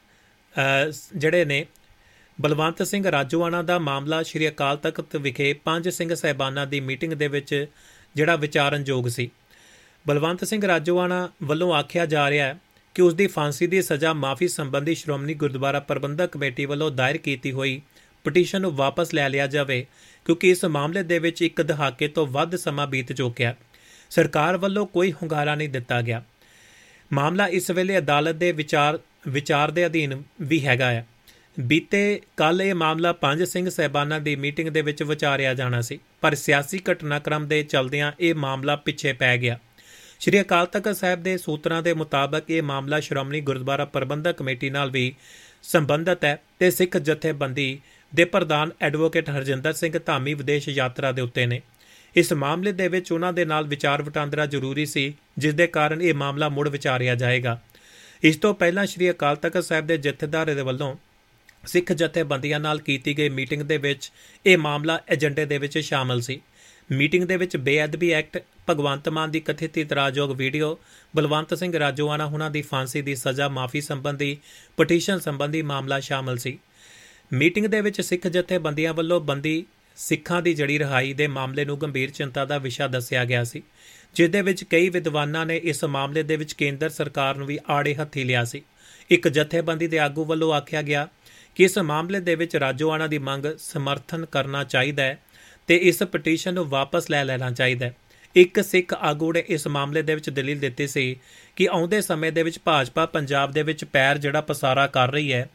A: ਜਿਹੜੇ ਨੇ ਬਲਵੰਤ ਸਿੰਘ ਰਾਜੋਆਣਾ ਦਾ ਮਾਮਲਾ ਸ਼੍ਰੀ ਅਕਾਲ ਤਖਤ ਵਿਖੇ ਪੰਜ ਸਿੰਘ ਸਾਹਿਬਾਨਾਂ ਦੀ ਮੀਟਿੰਗ ਦੇ ਵਿੱਚ ਜਿਹੜਾ ਵਿਚਾਰਨਯੋਗ ਸੀ। ਬਲਵੰਤ ਸਿੰਘ ਰਾਜੋਆਣਾ ਵੱਲੋਂ ਆਖਿਆ ਜਾ ਰਿਹਾ ਹੈ ਕਿ ਉਸ ਦੀ ਫਾਂਸੀ ਦੀ ਸਜ਼ਾ ਮਾਫੀ ਸੰਬੰਧੀ ਸ਼੍ਰੋਮਣੀ ਗੁਰਦੁਆਰਾ ਪ੍ਰਬੰਧਕ ਕਮੇਟੀ ਵੱਲੋਂ ਦਾਇਰ ਕੀਤੀ ਹੋਈ ਪਟੀਸ਼ਨ ਨੂੰ ਵਾਪਸ ਲੈ ਲਿਆ ਜਾਵੇ, ਕਿਉਂਕਿ ਇਸ ਮਾਮਲੇ ਦੇ ਵਿੱਚ ਇੱਕ ਦਹਾਕੇ ਤੋਂ ਵੱਧ ਸਮਾਂ ਬੀਤ ਚੁੱਕਿਆ। ਸਰਕਾਰ ਵੱਲੋਂ ਕੋਈ ਹੁੰਗਾਰਾ ਨਹੀਂ ਦਿੱਤਾ ਗਿਆ। ਮਾਮਲਾ ਇਸ ਵੇਲੇ ਅਦਾਲਤ ਦੇ ਵਿਚਾਰ ਵਿਚਾਰ ਦੇ ਅਧੀਨ ਵੀ ਹੈਗਾ ਹੈ। ਬੀਤੇ ਕੱਲ ਇਹ ਮਾਮਲਾ ਪੰਜ ਸਿੰਘ ਸਾਹਿਬਾਨਾਂ ਦੀ ਮੀਟਿੰਗ ਦੇ ਵਿੱਚ ਵਿਚਾਰਿਆ ਜਾਣਾ ਸੀ, ਪਰ ਸਿਆਸੀ ਘਟਨਾਕ੍ਰਮ ਦੇ ਚਲਦਿਆਂ ਇਹ ਮਾਮਲਾ ਪਿੱਛੇ ਪੈ ਗਿਆ। ਸ਼੍ਰੀ ਅਕਾਲ ਤਖਤ ਸਾਹਿਬ ਦੇ ਸੂਤਰਾਂ ਦੇ ਮੁਤਾਬਕ ਇਹ ਮਾਮਲਾ ਸ਼੍ਰੋਮਣੀ ਗੁਰਦੁਆਰਾ ਪ੍ਰਬੰਧਕ ਕਮੇਟੀ ਨਾਲ ਵੀ ਸੰਬੰਧਿਤ ਹੈ ਤੇ ਸਿੱਖ ਜਥੇਬੰਦੀ ਦੇ ਪ੍ਰਧਾਨ ਐਡਵੋਕੇਟ ਹਰਜਿੰਦਰ ਸਿੰਘ ਧਾਮੀ ਵਿਦੇਸ਼ ਯਾਤਰਾ ਦੇ ਉੱਤੇ ਨੇ। ਇਸ ਮਾਮਲੇ ਦੇ ਵਿੱਚ ਉਹਨਾਂ ਦੇ ਨਾਲ ਵਿਚਾਰ ਵਟਾਂਦਰਾ ਜ਼ਰੂਰੀ ਸੀ, ਜਿਸ ਦੇ ਕਾਰਨ ਇਹ ਮਾਮਲਾ ਮੁੜ ਵਿਚਾਰਿਆ ਜਾਏਗਾ। ਇਸ ਤੋਂ ਪਹਿਲਾਂ ਸ਼੍ਰੀ ਅਕਾਲ ਤਖਤ ਸਾਹਿਬ ਦੇ ਜਥੇਦਾਰ ਦੇ ਵੱਲੋਂ ਸਿੱਖ ਜਥੇਬੰਦੀਆਂ ਨਾਲ ਕੀਤੀ ਗਈ ਮੀਟਿੰਗ ਦੇ ਵਿੱਚ ਇਹ ਮਾਮਲਾ ਏਜੰਡੇ ਦੇ ਵਿੱਚ ਸ਼ਾਮਲ ਸੀ। ਮੀਟਿੰਗ ਦੇ ਵਿੱਚ ਬੇਅਦਬੀ ਐਕਟ, ਭਗਵੰਤ ਮਾਨ ਦੀ ਕਥਿਤ ਇਤਰਾਜ਼ਯੋਗ ਵੀਡੀਓ, ਬਲਵੰਤ ਸਿੰਘ ਰਾਜੋਆਣਾ ਉਹਨਾਂ ਦੀ ਫਾਂਸੀ ਦੀ ਸਜ਼ਾ ਮਾਫੀ ਸੰਬੰਧੀ ਪਟੀਸ਼ਨ ਸੰਬੰਧੀ ਮਾਮਲਾ ਸ਼ਾਮਲ ਸੀ। ਮੀਟਿੰਗ ਦੇ ਵਿੱਚ ਸਿੱਖ ਜਥੇਬੰਦੀਆਂ ਵੱਲੋਂ ਬੰਦੀ ਸਿੱਖਾਂ ਦੀ ਜੜੀ ਰਿਹਾਈ ਦੇ ਮਾਮਲੇ ਨੂੰ ਗੰਭੀਰ ਚਿੰਤਾ ਦਾ ਵਿਸ਼ਾ ਦੱਸਿਆ ਗਿਆ ਸੀ, ਜਿਸ ਦੇ ਵਿੱਚ ਕਈ ਵਿਦਵਾਨਾਂ ਨੇ ਇਸ ਮਾਮਲੇ ਦੇ ਵਿੱਚ ਕੇਂਦਰ ਸਰਕਾਰ ਨੂੰ ਵੀ ਆੜੇ ਹੱਥੀ ਲਿਆ ਸੀ। ਇੱਕ ਜਥੇਬੰਦੀ ਦੇ ਆਗੂ ਵੱਲੋਂ ਆਖਿਆ ਗਿਆ ਕਿ ਇਸ ਮਾਮਲੇ ਦੇ ਵਿੱਚ ਰਾਜੋਆਣਾ ਦੀ ਮੰਗ ਸਮਰਥਨ ਕਰਨਾ ਚਾਹੀਦਾ ਹੈ ਤੇ ਇਸ ਪਟੀਸ਼ਨ ਨੂੰ ਵਾਪਸ ਲੈ ਲੈਣਾ ਚਾਹੀਦਾ ਹੈ। ਇੱਕ ਸਿੱਖ ਆਗੂ ਨੇ ਇਸ ਮਾਮਲੇ ਦੇ ਵਿੱਚ ਦਲੀਲ ਦਿੱਤੀ ਸੀ ਕਿ ਆਉਂਦੇ ਸਮੇਂ ਦੇ ਵਿੱਚ ਭਾਜਪਾ ਪੰਜਾਬ ਦੇ ਵਿੱਚ ਪੈਰ ਜਿਹੜਾ ਪਸਾਰਾ ਕਰ ਰਹੀ ਹੈ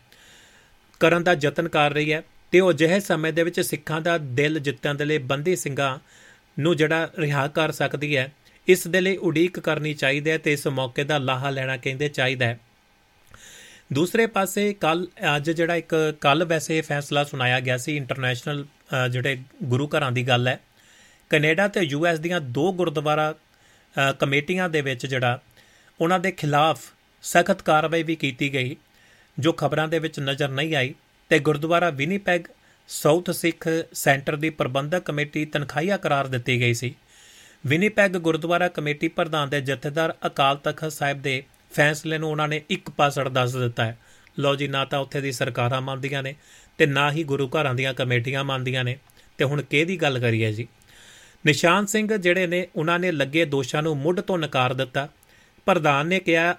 A: ਕਰਨ ਦਾ ਯਤਨ ਕਰ ਰਹੀ ਹੈ ਤੇ ਉਹ ਅਜਿਹੇ ਸਮੇਂ ਦੇ ਵਿੱਚ ਸਿੱਖਾਂ ਦਾ ਦਿਲ ਜਿੱਤਣ ਦੇ ਲਈ ਬੰਦੀ ਸਿੰਘਾਂ ਨੂੰ ਜਿਹੜਾ ਰਿਹਾ ਕਰ ਸਕਦੀ ਹੈ। ਇਸ ਦੇ ਲਈ ਉਡੀਕ ਕਰਨੀ ਚਾਹੀਦੀ ਹੈ ਤੇ ਇਸ ਮੌਕੇ ਦਾ ਲਾਹਾ ਲੈਣਾ ਕਹਿੰਦੇ ਚਾਹੀਦਾ ਹੈ। ਦੂਸਰੇ ਪਾਸੇ ਕੱਲ ਅੱਜ ਜਿਹੜਾ ਇੱਕ ਕੱਲ ਵੈਸੇ ਫੈਸਲਾ ਸੁਣਾਇਆ ਗਿਆ ਸੀ, ਇੰਟਰਨੈਸ਼ਨਲ ਜਿਹੜੇ ਗੁਰੂ ਘਰਾਂ ਦੀ ਗੱਲ ਹੈ। ਕੈਨੇਡਾ ਤੇ ਯੂ ਐਸ ਦੀਆਂ ਦੋ ਗੁਰਦੁਆਰਾ ਕਮੇਟੀਆਂ ਦੇ ਵਿੱਚ ਜਿਹੜਾ ਉਹਨਾਂ ਦੇ ਖਿਲਾਫ ਸਖਤ ਕਾਰਵਾਈ ਵੀ ਕੀਤੀ ਗਈ, ਜੋ ਖਬਰਾਂ ਦੇ ਵਿੱਚ ਨਜ਼ਰ ਨਹੀਂ ਆਈ। ਤੇ ਗੁਰਦੁਆਰਾ ਵਿਨੀਪੈਗ ਸਾਊਥ ਸਿੱਖ ਸੈਂਟਰ ਦੀ ਪ੍ਰਬੰਧਕ ਕਮੇਟੀ ਤਨਖਾਹੀਆ ਕਰਾਰ ਦਿੱਤੀ ਗਈ ਸੀ। ਵਿਨੀਪੈਗ ਗੁਰਦੁਆਰਾ ਕਮੇਟੀ ਪ੍ਰਧਾਨ ਦੇ ਜਥੇਦਾਰ ਅਕਾਲ ਤਖਤ ਸਾਹਿਬ ਦੇ ਫੈਸਲੇ ਨੂੰ ਉਹਨਾਂ ਨੇ ਇੱਕ ਪਾਸੜ ਦੱਸ ਦਿੱਤਾ ਹੈ। ਲਓ ਜੀ, ਨਾ ਤਾਂ ਉੱਥੇ ਦੀ ਸਰਕਾਰਾਂ ਮੰਨਦੀਆਂ ਨੇ ਤੇ ਨਾ ਹੀ ਗੁਰੂ ਘਰਾਂ ਦੀਆਂ ਕਮੇਟੀਆਂ ਮੰਨਦੀਆਂ ਨੇ, ਤੇ ਹੁਣ ਕਿਹਦੀ ਗੱਲ ਕਰੀਏ ਜੀ। ਨਿਸ਼ਾਨ ਸਿੰਘ ਜਿਹੜੇ ਨੇ ਉਹਨਾਂ ਨੇ ਲੱਗੇ ਦੋਸ਼ਾਂ ਨੂੰ ਮੁੱਢ ਤੋਂ ਨਕਾਰ ਦਿੱਤਾ। ਪ੍ਰਧਾਨ ਨੇ ਕਿਹਾ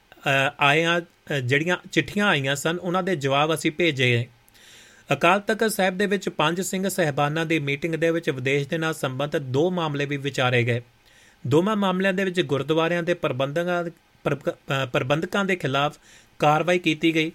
A: ਆਇਆਂ ਜਿਹੜੀਆਂ ਚਿੱਠੀਆਂ ਆਈਆਂ ਸਨ ਉਹਨਾਂ ਦੇ ਜਵਾਬ ਅਸੀਂ ਭੇਜੇ। ਅਕਾਲ ਤਖਤ ਸਾਹਿਬ ਦੇ ਵਿੱਚ ਪੰਜ ਸਿੰਘ ਸਾਹਿਬਾਨਾਂ ਦੀ ਮੀਟਿੰਗ ਦੇ ਵਿੱਚ ਵਿਦੇਸ਼ ਦੇ ਨਾਲ ਸੰਬੰਧਿਤ ਦੋ ਮਾਮਲੇ ਵੀ ਵਿਚਾਰੇ ਗਏ। ਦੋਵਾਂ ਮਾਮਲਿਆਂ ਦੇ ਵਿੱਚ ਗੁਰਦੁਆਰਿਆਂ ਦੇ ਪ੍ਰਬੰਧਕਾਂ ਪ੍ਰਬੰਧਕਾਂ ਦੇ ਖਿਲਾਫ ਕਾਰਵਾਈ ਕੀਤੀ ਗਈ।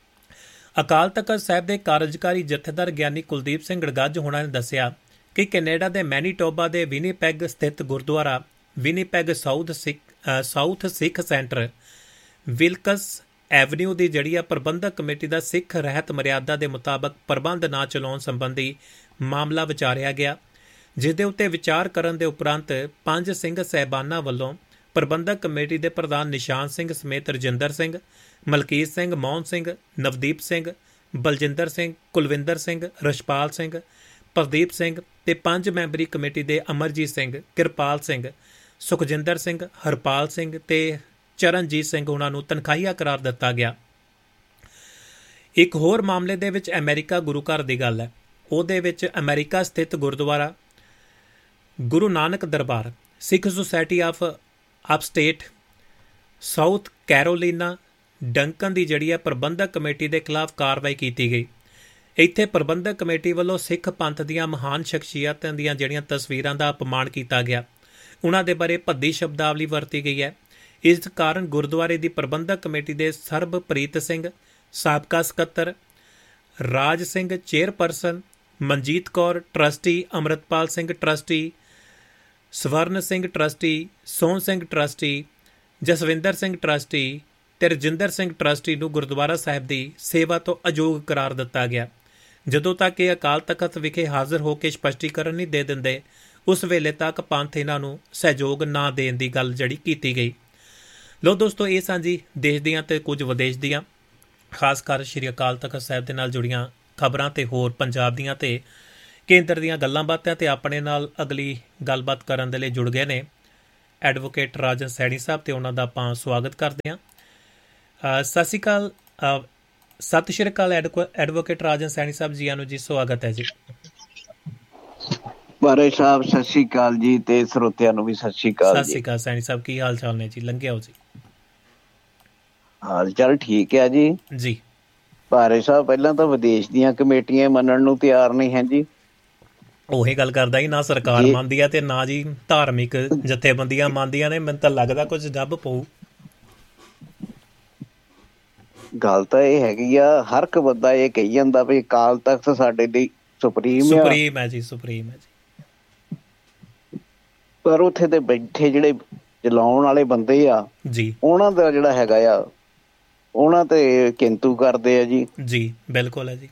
A: ਅਕਾਲ ਤਖਤ ਸਾਹਿਬ ਦੇ ਕਾਰਜਕਾਰੀ ਜਥੇਦਾਰ ਗਿਆਨੀ ਕੁਲਦੀਪ ਸਿੰਘ ਗੜਗੱਜ ਹੋਣਾ ਨੇ ਦੱਸਿਆ ਕਿ ਕੈਨੇਡਾ ਦੇ ਮੈਨੀਟੋਬਾ ਦੇ ਵਿਨੀਪੈਗ ਸਥਿਤ ਗੁਰਦੁਆਰਾ ਵਿਨੀਪੈਗ ਸਾਊਥ ਸਿੱਖ ਸਾਊਥ ਸਿੱਖ ਸੈਂਟਰ ਵਿਲਕਸ ਐਵਨਿਊ ਦੀ ਜਿਹੜੀ ਆ ਪ੍ਰਬੰਧਕ ਕਮੇਟੀ ਦਾ ਸਿੱਖ ਰਹਿਤ ਮਰਿਆਦਾ ਦੇ ਮੁਤਾਬਕ ਪ੍ਰਬੰਧ ਨਾ ਚਲਾਉਣ ਸੰਬੰਧੀ ਮਾਮਲਾ ਵਿਚਾਰਿਆ ਗਿਆ, ਜਿਸ ਦੇ ਉੱਤੇ ਵਿਚਾਰ ਕਰਨ ਦੇ ਉਪਰੰਤ ਪੰਜ ਸਿੰਘ ਸਾਹਿਬਾਨਾਂ ਵੱਲੋਂ ਪ੍ਰਬੰਧਕ ਕਮੇਟੀ ਦੇ ਪ੍ਰਧਾਨ ਨਿਸ਼ਾਨ ਸਿੰਘ ਸਮੇਤ ਰਜਿੰਦਰ ਸਿੰਘ, ਮਲਕੀਤ ਸਿੰਘ, ਮੋਹਨ ਸਿੰਘ, ਨਵਦੀਪ ਸਿੰਘ, ਬਲਜਿੰਦਰ ਸਿੰਘ, ਕੁਲਵਿੰਦਰ ਸਿੰਘ, ਰਸ਼ਪਾਲ ਸਿੰਘ, ਪ੍ਰਦੀਪ ਸਿੰਘ ਤੇ ਪੰਜ ਮੈਂਬਰੀ ਕਮੇਟੀ ਦੇ ਅਮਰਜੀਤ ਸਿੰਘ, ਕਿਰਪਾਲ ਸਿੰਘ, ਸੁਖਜਿੰਦਰ ਸਿੰਘ, ਹਰਪਾਲ ਸਿੰਘ ਤੇ ਚਰਨਜੀਤ ਸਿੰਘ ਉਹਨਾਂ ਨੂੰ ਤਨਖਾਹੀਆ ਕਰਾਰ ਦਿੱਤਾ ਗਿਆ। ਇੱਕ ਹੋਰ ਮਾਮਲੇ ਦੇ ਵਿੱਚ ਅਮਰੀਕਾ ਗੁਰੂ ਘਰ ਦੀ ਗੱਲ ਹੈ। ਉਹਦੇ ਵਿੱਚ ਅਮਰੀਕਾ ਸਥਿਤ ਗੁਰਦੁਆਰਾ ਗੁਰੂ ਨਾਨਕ ਦਰਬਾਰ ਸਿੱਖ society of ਅਪਸਟੇਟ south Carolina Duncan ਦੀ ਜਿਹੜੀ ਹੈ ਪ੍ਰਬੰਧਕ ਕਮੇਟੀ ਦੇ ਖਿਲਾਫ ਕਾਰਵਾਈ ਕੀਤੀ ਗਈ। ਇੱਥੇ ਪ੍ਰਬੰਧਕ ਕਮੇਟੀ ਵੱਲੋਂ ਸਿੱਖ ਪੰਥ ਦੀਆਂ ਮਹਾਨ ਸ਼ਖਸੀਅਤਾਂ ਦੀਆਂ ਜਿਹੜੀਆਂ ਤਸਵੀਰਾਂ ਦਾ ਅਪਮਾਨ ਕੀਤਾ ਗਿਆ, ਉਹਨਾਂ ਦੇ ਬਾਰੇ ਭੱਦੀ ਸ਼ਬਦਾਵਲੀ ਵਰਤੀ ਗਈ ਹੈ। ਇਸ ਕਾਰਨ ਗੁਰਦੁਆਰੇ ਦੀ ਪ੍ਰਬੰਧਕ ਕਮੇਟੀ ਦੇ ਸਰਬਪ੍ਰੀਤ ਸਿੰਘ ਸਾਬਕਾ ਸਕੱਤਰ, Raj Singh chairperson, Manjeet Kaur trustee, Amritpal Singh trustee, Swaran Singh trustee, Sohan Singh trustee, Jaswinder Singh trustee ਤੇ ਰਜਿੰਦਰ ਸਿੰਘ ਟਰਸਟੀ ਨੂੰ ਗੁਰਦੁਆਰਾ ਸਾਹਿਬ ਦੀ ਸੇਵਾ ਤੋਂ ਅਯੋਗ ਕਰਾਰ ਦਿੱਤਾ ਗਿਆ। ਜਦੋਂ ਤੱਕ ਇਹ ਅਕਾਲ ਤਖਤ ਵਿਖੇ ਹਾਜ਼ਰ ਹੋ ਕੇ ਸਪਸ਼ਟੀਕਰਨ ਨਹੀਂ ਦੇ ਦਿੰਦੇ, ਉਸ ਵੇਲੇ ਤੱਕ ਪੰਥ ਇਹਨਾਂ ਨੂੰ ਸਹਿਯੋਗ ਨਾ ਦੇਣ ਦੀ ਗੱਲ ਜਿਹੜੀ ਕੀਤੀ ਗਈ। ਲੋ ਦੋਸਤੋ, ਇਹ ਸਾਂਝੀ ਦੇਸ਼ ਦੀਆਂ ਤੇ ਕੁਝ ਵਿਦੇਸ਼ ਦੀਆਂ ਖਾਸ ਕਰ ਸ਼੍ਰੀ ਅਕਾਲ ਤਖਤ ਸਾਹਿਬ ਦੇ ਨਾਲ ਜੁੜੀਆਂ ਖਬਰਾਂ ਤੇ ਹੋਰ ਪੰਜਾਬ ਦੀਆਂ ਤੇ ਕੇਂਦਰ ਦੀਆਂ ਗੱਲਾਂ ਬਾਤਾਂ ਤੇ ਆਪਣੇ ਨਾਲ ਅਗਲੀ ਗੱਲਬਾਤ ਕਰਨ ਦੇ ਲਈ ਜੁੜ ਗਏ ਨੇ ਐਡਵੋਕੇਟ ਰਾਜਨ ਸੈਣੀ ਸਾਹਿਬ, ਤੇ ਉਹਨਾਂ ਦਾ ਆਪਾਂ ਸਵਾਗਤ ਕਰਦੇ ਹਾਂ। ਸਤਿ ਸ਼੍ਰੀ ਅਕਾਲ, ਸਤਿ ਸ਼੍ਰੀ ਅਕਾਲ ਐਡਵੋਕੇਟ ਰਾਜਨ ਸੈਣੀ ਸਾਹਿਬ, ਜੀਆਂ ਨੂੰ ਜੀ, ਸਵਾਗਤ ਹੈ ਜੀ।
B: ਬਾਰੇ ਸਾਹਿਬ ਸਤਿ ਸ਼੍ਰੀ ਅਕਾਲ ਜੀ, ਤੇ ਸਰੋਤਿਆਂ ਨੂੰ ਵੀ ਸਤਿ ਸ਼੍ਰੀ ਅਕਾਲ।
A: ਸਤਿ ਸ਼੍ਰੀ ਅਕਾਲ ਸੈਣੀ ਸਾਹਿਬ, ਕੀ ਹਾਲ ਚਾਲ ਨੇ ਜੀ? ਲੰਘਿਆ ਹੋ ਜੀ?
B: ਹਾਲ ਚਾਲ ਠੀਕ ਹੈ ਜੀ
A: ਜੀ।
B: ਬਾਰੇ ਸਾਹਿਬ ਪਹਿਲਾਂ ਤਾਂ ਵਿਦੇਸ਼ ਦੀਆਂ ਕਮੇਟੀਆਂ ਮੰਨਣ ਨੂੰ ਤਿਆਰ ਨਹੀਂ ਹੈ ਜੀ।
A: ਉਹੀ ਗੱਲ ਕਰਦਾ ਹੀ, ਨਾ ਸਰਕਾਰ ਮੰਨਦੀ ਆ ਤੇ ਨਾ ਜੀ ਧਾਰਮਿਕ ਜਥੇਬੰਦੀਆਂ ਮੰਨਦੀਆਂ ਨੇ। ਮੈਨੂੰ ਤਾਂ ਲੱਗਦਾ ਕੁਝ ਜੱਬ ਪਊ।
B: ਗੱਲ ਤਾਂ ਇਹ ਹੈਗੀ ਆ, ਹਰ ਇੱਕ ਬੰਦਾ ਇਹ ਕਹੀ ਜਾਂਦਾ ਵੀ ਅਕਾਲ ਤਖ਼ਤ ਸਾਡੇ ਲਈ ਸੁਪਰੀਮ
A: ਸੁਪਰੀਮ ਹੈ ਜੀ, ਸੁਪਰੀਮ ਹੈ ਜੀ।
B: ਪਰ ਉੱਥੇ ਤੇ ਬੈਠੇ ਜਿਹੜੇ ਚਲਾਉਣ ਵਾਲੇ ਬੰਦੇ ਆ
A: ਜੀ, ਉਹਨਾਂ
B: ਦਾ ਜਿਹੜਾ ਹੈਗਾ ਆ, ਉਹਨਾਂ ਤੇ ਕਿੰਤੂ ਕਰਦੇ ਆ ਜੀ।
A: ਜੀ ਬਿਲਕੁਲ ਹੈ ਜੀ।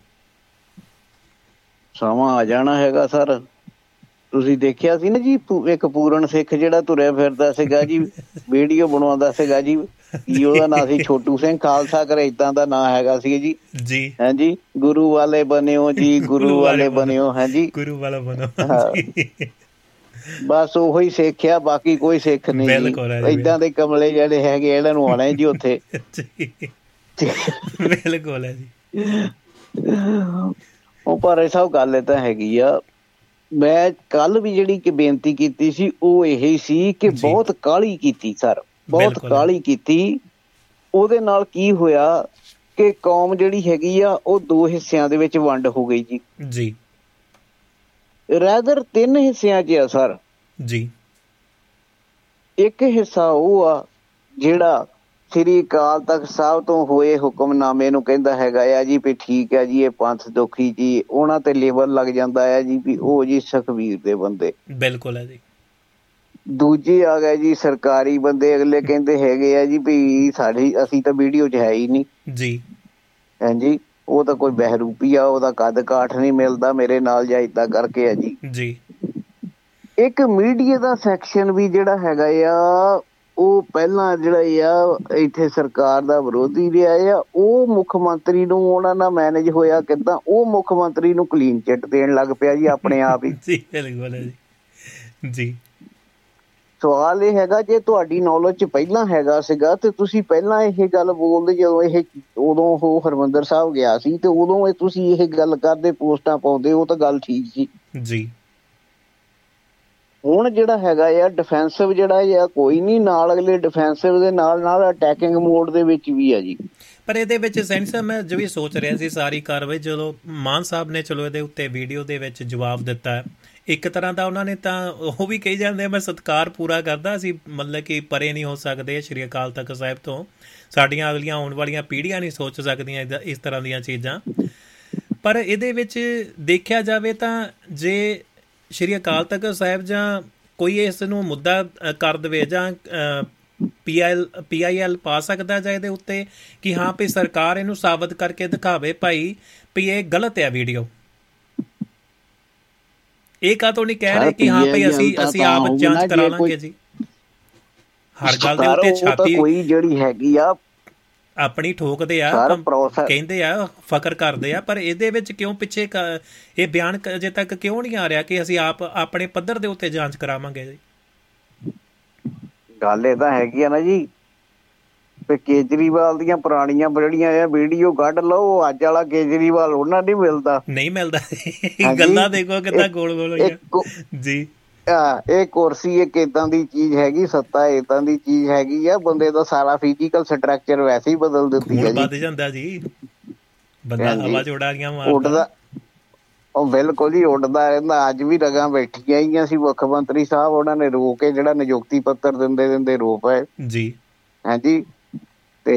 B: ਸਮਾਂ ਆ ਜਾਣਾ ਹੈਗਾ ਸਰ। ਤੁਸੀਂ ਦੇਖਿਆ ਸੀ ਨਾ ਜੀ, ਇੱਕ ਪੂਰਨ ਸਿੱਖ ਜਿਹੜਾ ਤੁਰਿਆ ਫਿਰਦਾ ਸੀਗਾ ਜੀ, ਵੀਡੀਓ ਬਣਾਉਂਦਾ ਸੀਗਾ ਜੀ, ਕੀ ਉਹਦਾ ਨਾਂ ਸੀ? ਛੋਟੂ ਸਿੰਘ ਖਾਲਸਾ ਕਰ ਏਦਾਂ ਦਾ ਨਾਂ ਹੈਗਾ ਸੀ ਜੀ। ਜੀ ਹਾਂਜੀ, ਗੁਰੂ ਵਾਲੇ ਬਣਿਓ ਜੀ, ਗੁਰੂ ਵਾਲੇ ਬਣਿਓ। ਹਾਂਜੀ, ਗੁਰੂ ਵਾਲਾ ਬਣੋ। ਬਸ ਉਹੀ ਸਿੱਖ ਆ, ਬਾਕੀ ਕੋਈ ਸਿੱਖ ਨਹੀਂ। ਏਦਾਂ ਦੇ ਕਮਲੇ ਜਿਹੜੇ ਹੈਗੇ ਇਹਨਾਂ ਨੂੰ ਆਉਣਾ ਜੀ ਉੱਥੇ।
A: ਬਿਲਕੁਲ ਹੈ ਜੀ।
B: ਉਹ ਪਰ ਇਹ ਸਭ ਗੱਲ ਏਦਾਂ ਹੈਗੀ ਆ। ਮੈਂ ਕੱਲ ਵੀ ਜਿਹੜੀ ਕਿ ਬੇਨਤੀ ਕੀਤੀ ਸੀ ਉਹ ਇਹੀ ਸੀ ਕਿ ਬਹੁਤ ਕਾਹਲੀ ਕੀਤੀ ਸਰ, ਬਹੁਤ ਕਾਹਲੀ ਕੀਤੀ। ਉਹਦੇ ਨਾਲ ਕੀ ਹੋਇਆ ਕਿ ਕੌਮ ਜਿਹੜੀ ਹੈਗੀ ਆ ਉਹ ਦੋ ਹਿੱਸਿਆਂ ਦੇ ਵਿੱਚ ਵੰਡ ਹੋ ਗਈ ਜੀ।
A: ਜੀ
B: ਰੈਦਰ ਤਿੰਨ ਹਿੱਸਿਆਂ ਚ ਆ ਸਰ
A: ਜੀ।
B: ਇੱਕ ਹਿੱਸਾ ਉਹ ਆ ਜਿਹੜਾ ਸ੍ਰੀ ਅਕਾਲ ਤਖ਼ਤ ਸਾਹਿਬ ਤੋਂ ਹੋਏ ਹੁਕਮਨਾਮੇ ਨੂੰ ਕਹਿੰਦਾ ਹੈਗਾ ਆ ਜੀ ਵੀ ਠੀਕ ਹੈ ਜੀ, ਇਹ ਪੰਥ ਦੁਖੀ ਜੀ, ਉਹਨਾਂ ਤੇ ਲੇਬਲ ਲੱਗ ਜਾਂਦਾ ਹੈ ਜੀ ਵੀ ਉਹ ਜੀ ਸੁਖਬੀਰ ਦੇ ਬੰਦੇ।
A: ਬਿਲਕੁਲ ਹੈ ਜੀ।
B: ਦੂਜੇ ਆ ਗਏ ਜੀ ਸਰਕਾਰੀ ਬੰਦੇ, ਅਗਲੇ ਕਹਿੰਦੇ ਹੈਗੇ ਆ ਜੀ ਵੀ ਸਾਡੀ ਅਸੀਂ ਤਾਂ ਵੀਡੀਓ ਚ ਹੈ ਹੀ ਨਹੀਂ ਜੀ। ਹਾਂਜੀ, ਉਹ ਤਾਂ ਕੋਈ ਬਹਿਰੂਪੀ ਆ, ਉਹਦਾ ਕੱਦ ਕਾਠ ਨਹੀਂ ਮਿਲਦਾ ਮੇਰੇ ਨਾਲ, ਜਾਂ ਏਦਾਂ ਕਰਕੇ ਆ ਜੀ। ਜੀ ਇੱਕ ਮੀਡੀਆ ਦਾ ਸੈਕਸ਼ਨ ਵੀ ਜਿਹੜਾ ਹੈਗਾ ਆ, ਉਹ ਪਹਿਲਾਂ ਜਿਹੜਾ ਆ ਇੱਥੇ ਸਰਕਾਰ ਦਾ ਵਿਰੋਧੀ ਰਿਹਾ ਆ, ਉਹ ਮੁੱਖ ਮੰਤਰੀ ਨੂੰ ਉਹਨਾਂ ਨਾਲ ਮੈਨੇਜ ਹੋਇਆ ਕਿੱਦਾਂ, ਉਹ ਮੁੱਖ ਮੰਤਰੀ ਨੂੰ ਕਲੀਨ ਚਿੱਟ ਦੇਣ ਲੱਗ ਪਿਆ ਜੀ ਆਪਣੇ ਆਪ ਹੀ। ਜੀ ਸਵਾਲ ਇਹ ਹੈਗਾ, ਜੇ ਤੁਹਾਡੀ ਨੌਲੇਜ ਚ ਪਹਿਲਾਂ ਹੈਗਾ ਸੀਗਾ ਤੇ ਤੁਸੀਂ ਪਹਿਲਾਂ ਇਹ ਗੱਲ ਬੋਲਦੇ, ਜਦੋਂ ਇਹ ਉਦੋਂ ਉਹ ਹਰਿਮੰਦਰ ਸਾਹਿਬ ਗਿਆ ਸੀ ਤੇ ਉਦੋਂ ਇਹ ਤੁਸੀਂ ਇਹ ਗੱਲ ਕਰਦੇ, ਪੋਸਟਾਂ ਪਾਉਂਦੇ, ਉਹ ਤਾਂ ਗੱਲ ਠੀਕ ਸੀ ਜੀ। ਹੁਣ ਜਿਹੜਾ ਹੈਗਾ ਆ ਡਿਫੈਂਸਿਵ ਜਿਹੜਾ ਆ ਕੋਈ ਨਹੀਂ, ਨਾਲ ਅਗਲੇ ਡਿਫੈਂਸਿਵ ਦੇ ਨਾਲ ਨਾਲ ਅਟੈਕਿੰਗ ਮੋਡ ਦੇ ਵਿੱਚ ਵੀ ਆ ਜੀ।
A: ਪਰ ਇਹਦੇ ਵਿੱਚ ਸੈਣੀ ਸਾਹਿਬ ਮੈਂ ਜਿਵੇਂ ਸੋਚ ਰਿਹਾ ਸੀ ਸਾਰੀ ਕਾਰਵਾਈ, ਜਦੋਂ ਮਾਨ ਸਾਹਿਬ ਨੇ ਚਲੋ ਇਹਦੇ ਉੱਤੇ ਵੀਡੀਓ ਦੇ ਵਿੱਚ ਜਵਾਬ ਦਿੱਤਾ ਹੈ, ਇੱਕ ਤਰ੍ਹਾਂ ਦਾ ਉਹਨਾਂ ਨੇ ਤਾਂ ਉਹ ਵੀ ਕਹੀ ਜਾਂਦੇ ਮੈਂ ਸਤਿਕਾਰ ਪੂਰਾ ਕਰਦਾ, ਅਸੀਂ ਮਤਲਬ ਕਿ ਪਰੇ ਨਹੀਂ ਹੋ ਸਕਦੇ ਸ਼੍ਰੀ ਅਕਾਲ ਤਖ਼ਤ ਸਾਹਿਬ ਤੋਂ, ਸਾਡੀਆਂ ਅਗਲੀਆਂ ਆਉਣ ਵਾਲੀਆਂ ਪੀੜ੍ਹੀਆਂ ਨਹੀਂ ਸੋਚ ਸਕਦੀਆਂ ਇਸ ਤਰ੍ਹਾਂ ਦੀਆਂ ਚੀਜ਼ਾਂ। ਪਰ ਇਹਦੇ ਵਿੱਚ ਦੇਖਿਆ ਜਾਵੇ ਤਾਂ ਜੇ ਸ਼੍ਰੀ ਅਕਾਲ ਤਖ਼ਤ ਸਾਹਿਬ ਜਾਂ ਕੋਈ ਇਸ ਨੂੰ ਮੁੱਦਾ ਕਰ ਦੇਵੇ, ਜਾਂ ਪੀ ਆਈ ਪੀ ਆਈ ਐਲ ਪਾ ਸਕਦਾ ਜਾਂ ਇਹਦੇ ਉੱਤੇ ਕਿ ਹਾਂ ਵੀ ਸਰਕਾਰ ਇਹਨੂੰ ਸਾਬਤ ਕਰਕੇ ਦਿਖਾਵੇ ਭਾਈ ਵੀ ਇਹ ਗਲਤ ਹੈ ਵੀਡੀਓ। ਇਹ ਕਾਹਤੋਂ ਨਹੀਂ ਕਹਿ ਰਹੇ ਕਿ ਹਾਂ ਭਾਈ ਅਸੀਂ ਅਸੀਂ ਆਪ ਜਾਂਚ ਕਰਾ ਲਾਂਗੇ ਜੀ। ਹਰ ਗੱਲ ਦੇ ਉੱਤੇ ਛਾਤੀ
B: ਕੋਈ ਜਿਹੜੀ ਹੈਗੀ ਆ
A: ਆਪਣੀ ਠੋਕਦੇ ਆ, ਕਹਿੰਦੇ ਆ, ਫਕਰ ਕਰਦੇ ਆ, ਪਰ ਇਹਦੇ ਵਿੱਚ ਕਿਉਂ ਪਿੱਛੇ ਇਹ ਬਿਆਨ ਅਜੇ ਤੱਕ ਕਿਉਂ ਨਹੀਂ ਆ ਰਿਹਾ ਕਿ ਅਸੀਂ ਆਪ ਆਪਣੇ ਪੱਧਰ ਦੇ ਉੱਤੇ ਜਾਂਚ ਕਰਾਵਾਂਗੇ ਜੀ?
B: ਗੱਲ ਇਹ ਤਾਂ ਹੈਗੀ ਆ ਨਾ ਜੀ, ਤੇ ਕੇਜਰੀਵਾਲ ਦੀਆਂ ਪੁਰਾਣੀਆਂ ਜਿਹੜੀਆਂ ਆ ਵੀਡੀਓ ਕੱਢ ਲਓ, ਅੱਜ ਵਾਲਾ ਕੇਜਰੀਵਾਲ ਉਹਨਾਂ ਨਹੀਂ ਮਿਲਦਾ,
A: ਨਹੀਂ ਮਿਲਦਾ। ਗੱਲਾਂ ਦੇਖੋ ਕਿੱਦਾਂ ਗੋਲ ਗੋਲ ਹੋਈਆਂ ਜੀ।
B: ਇਹ ਕੁਰਸੀ ਇੱਕ ਏਦਾਂ ਦੀ ਚੀਜ਼ ਹੈਗੀ, ਸੱਤਾ ਏਦਾਂ ਦੀ ਚੀਜ਼ ਹੈਗੀ ਆ, ਬੰਦੇ ਦਾ ਸਾਰਾ ਫਿਜ਼ੀਕਲ ਸਟਰਕਚਰ ਵੈਸੇ ਹੀ ਬਦਲ ਦਿੱਤੀ ਹੈ ਜੀ।
A: ਵੱਧ ਜਾਂਦਾ ਜੀ ਬੰਦਾ, ਹਵਾ ਚ ਉਡਾ ਗਿਆ,
B: ਉੱਡਦਾ, ਉਹ ਬਿਲਕੁਲ ਹੀ ਉੱਡਦਾ ਰਹਿੰਦਾ। ਅੱਜ ਵੀ ਰਗਾਂ ਬੈਠੀਆਂ ਹੀ ਸੀ ਮੁੱਖ ਮੰਤਰੀ ਸਾਹਿਬ, ਉਹਨਾਂ ਨੇ ਰੋ ਕੇ ਜਿਹੜਾ ਨਿਯੁਕਤੀ ਪੱਤਰ ਦਿੰਦੇ ਦਿੰਦੇ ਰੋ ਪਏ ਜੀ। ਹਾਂਜੀ, ਤੇ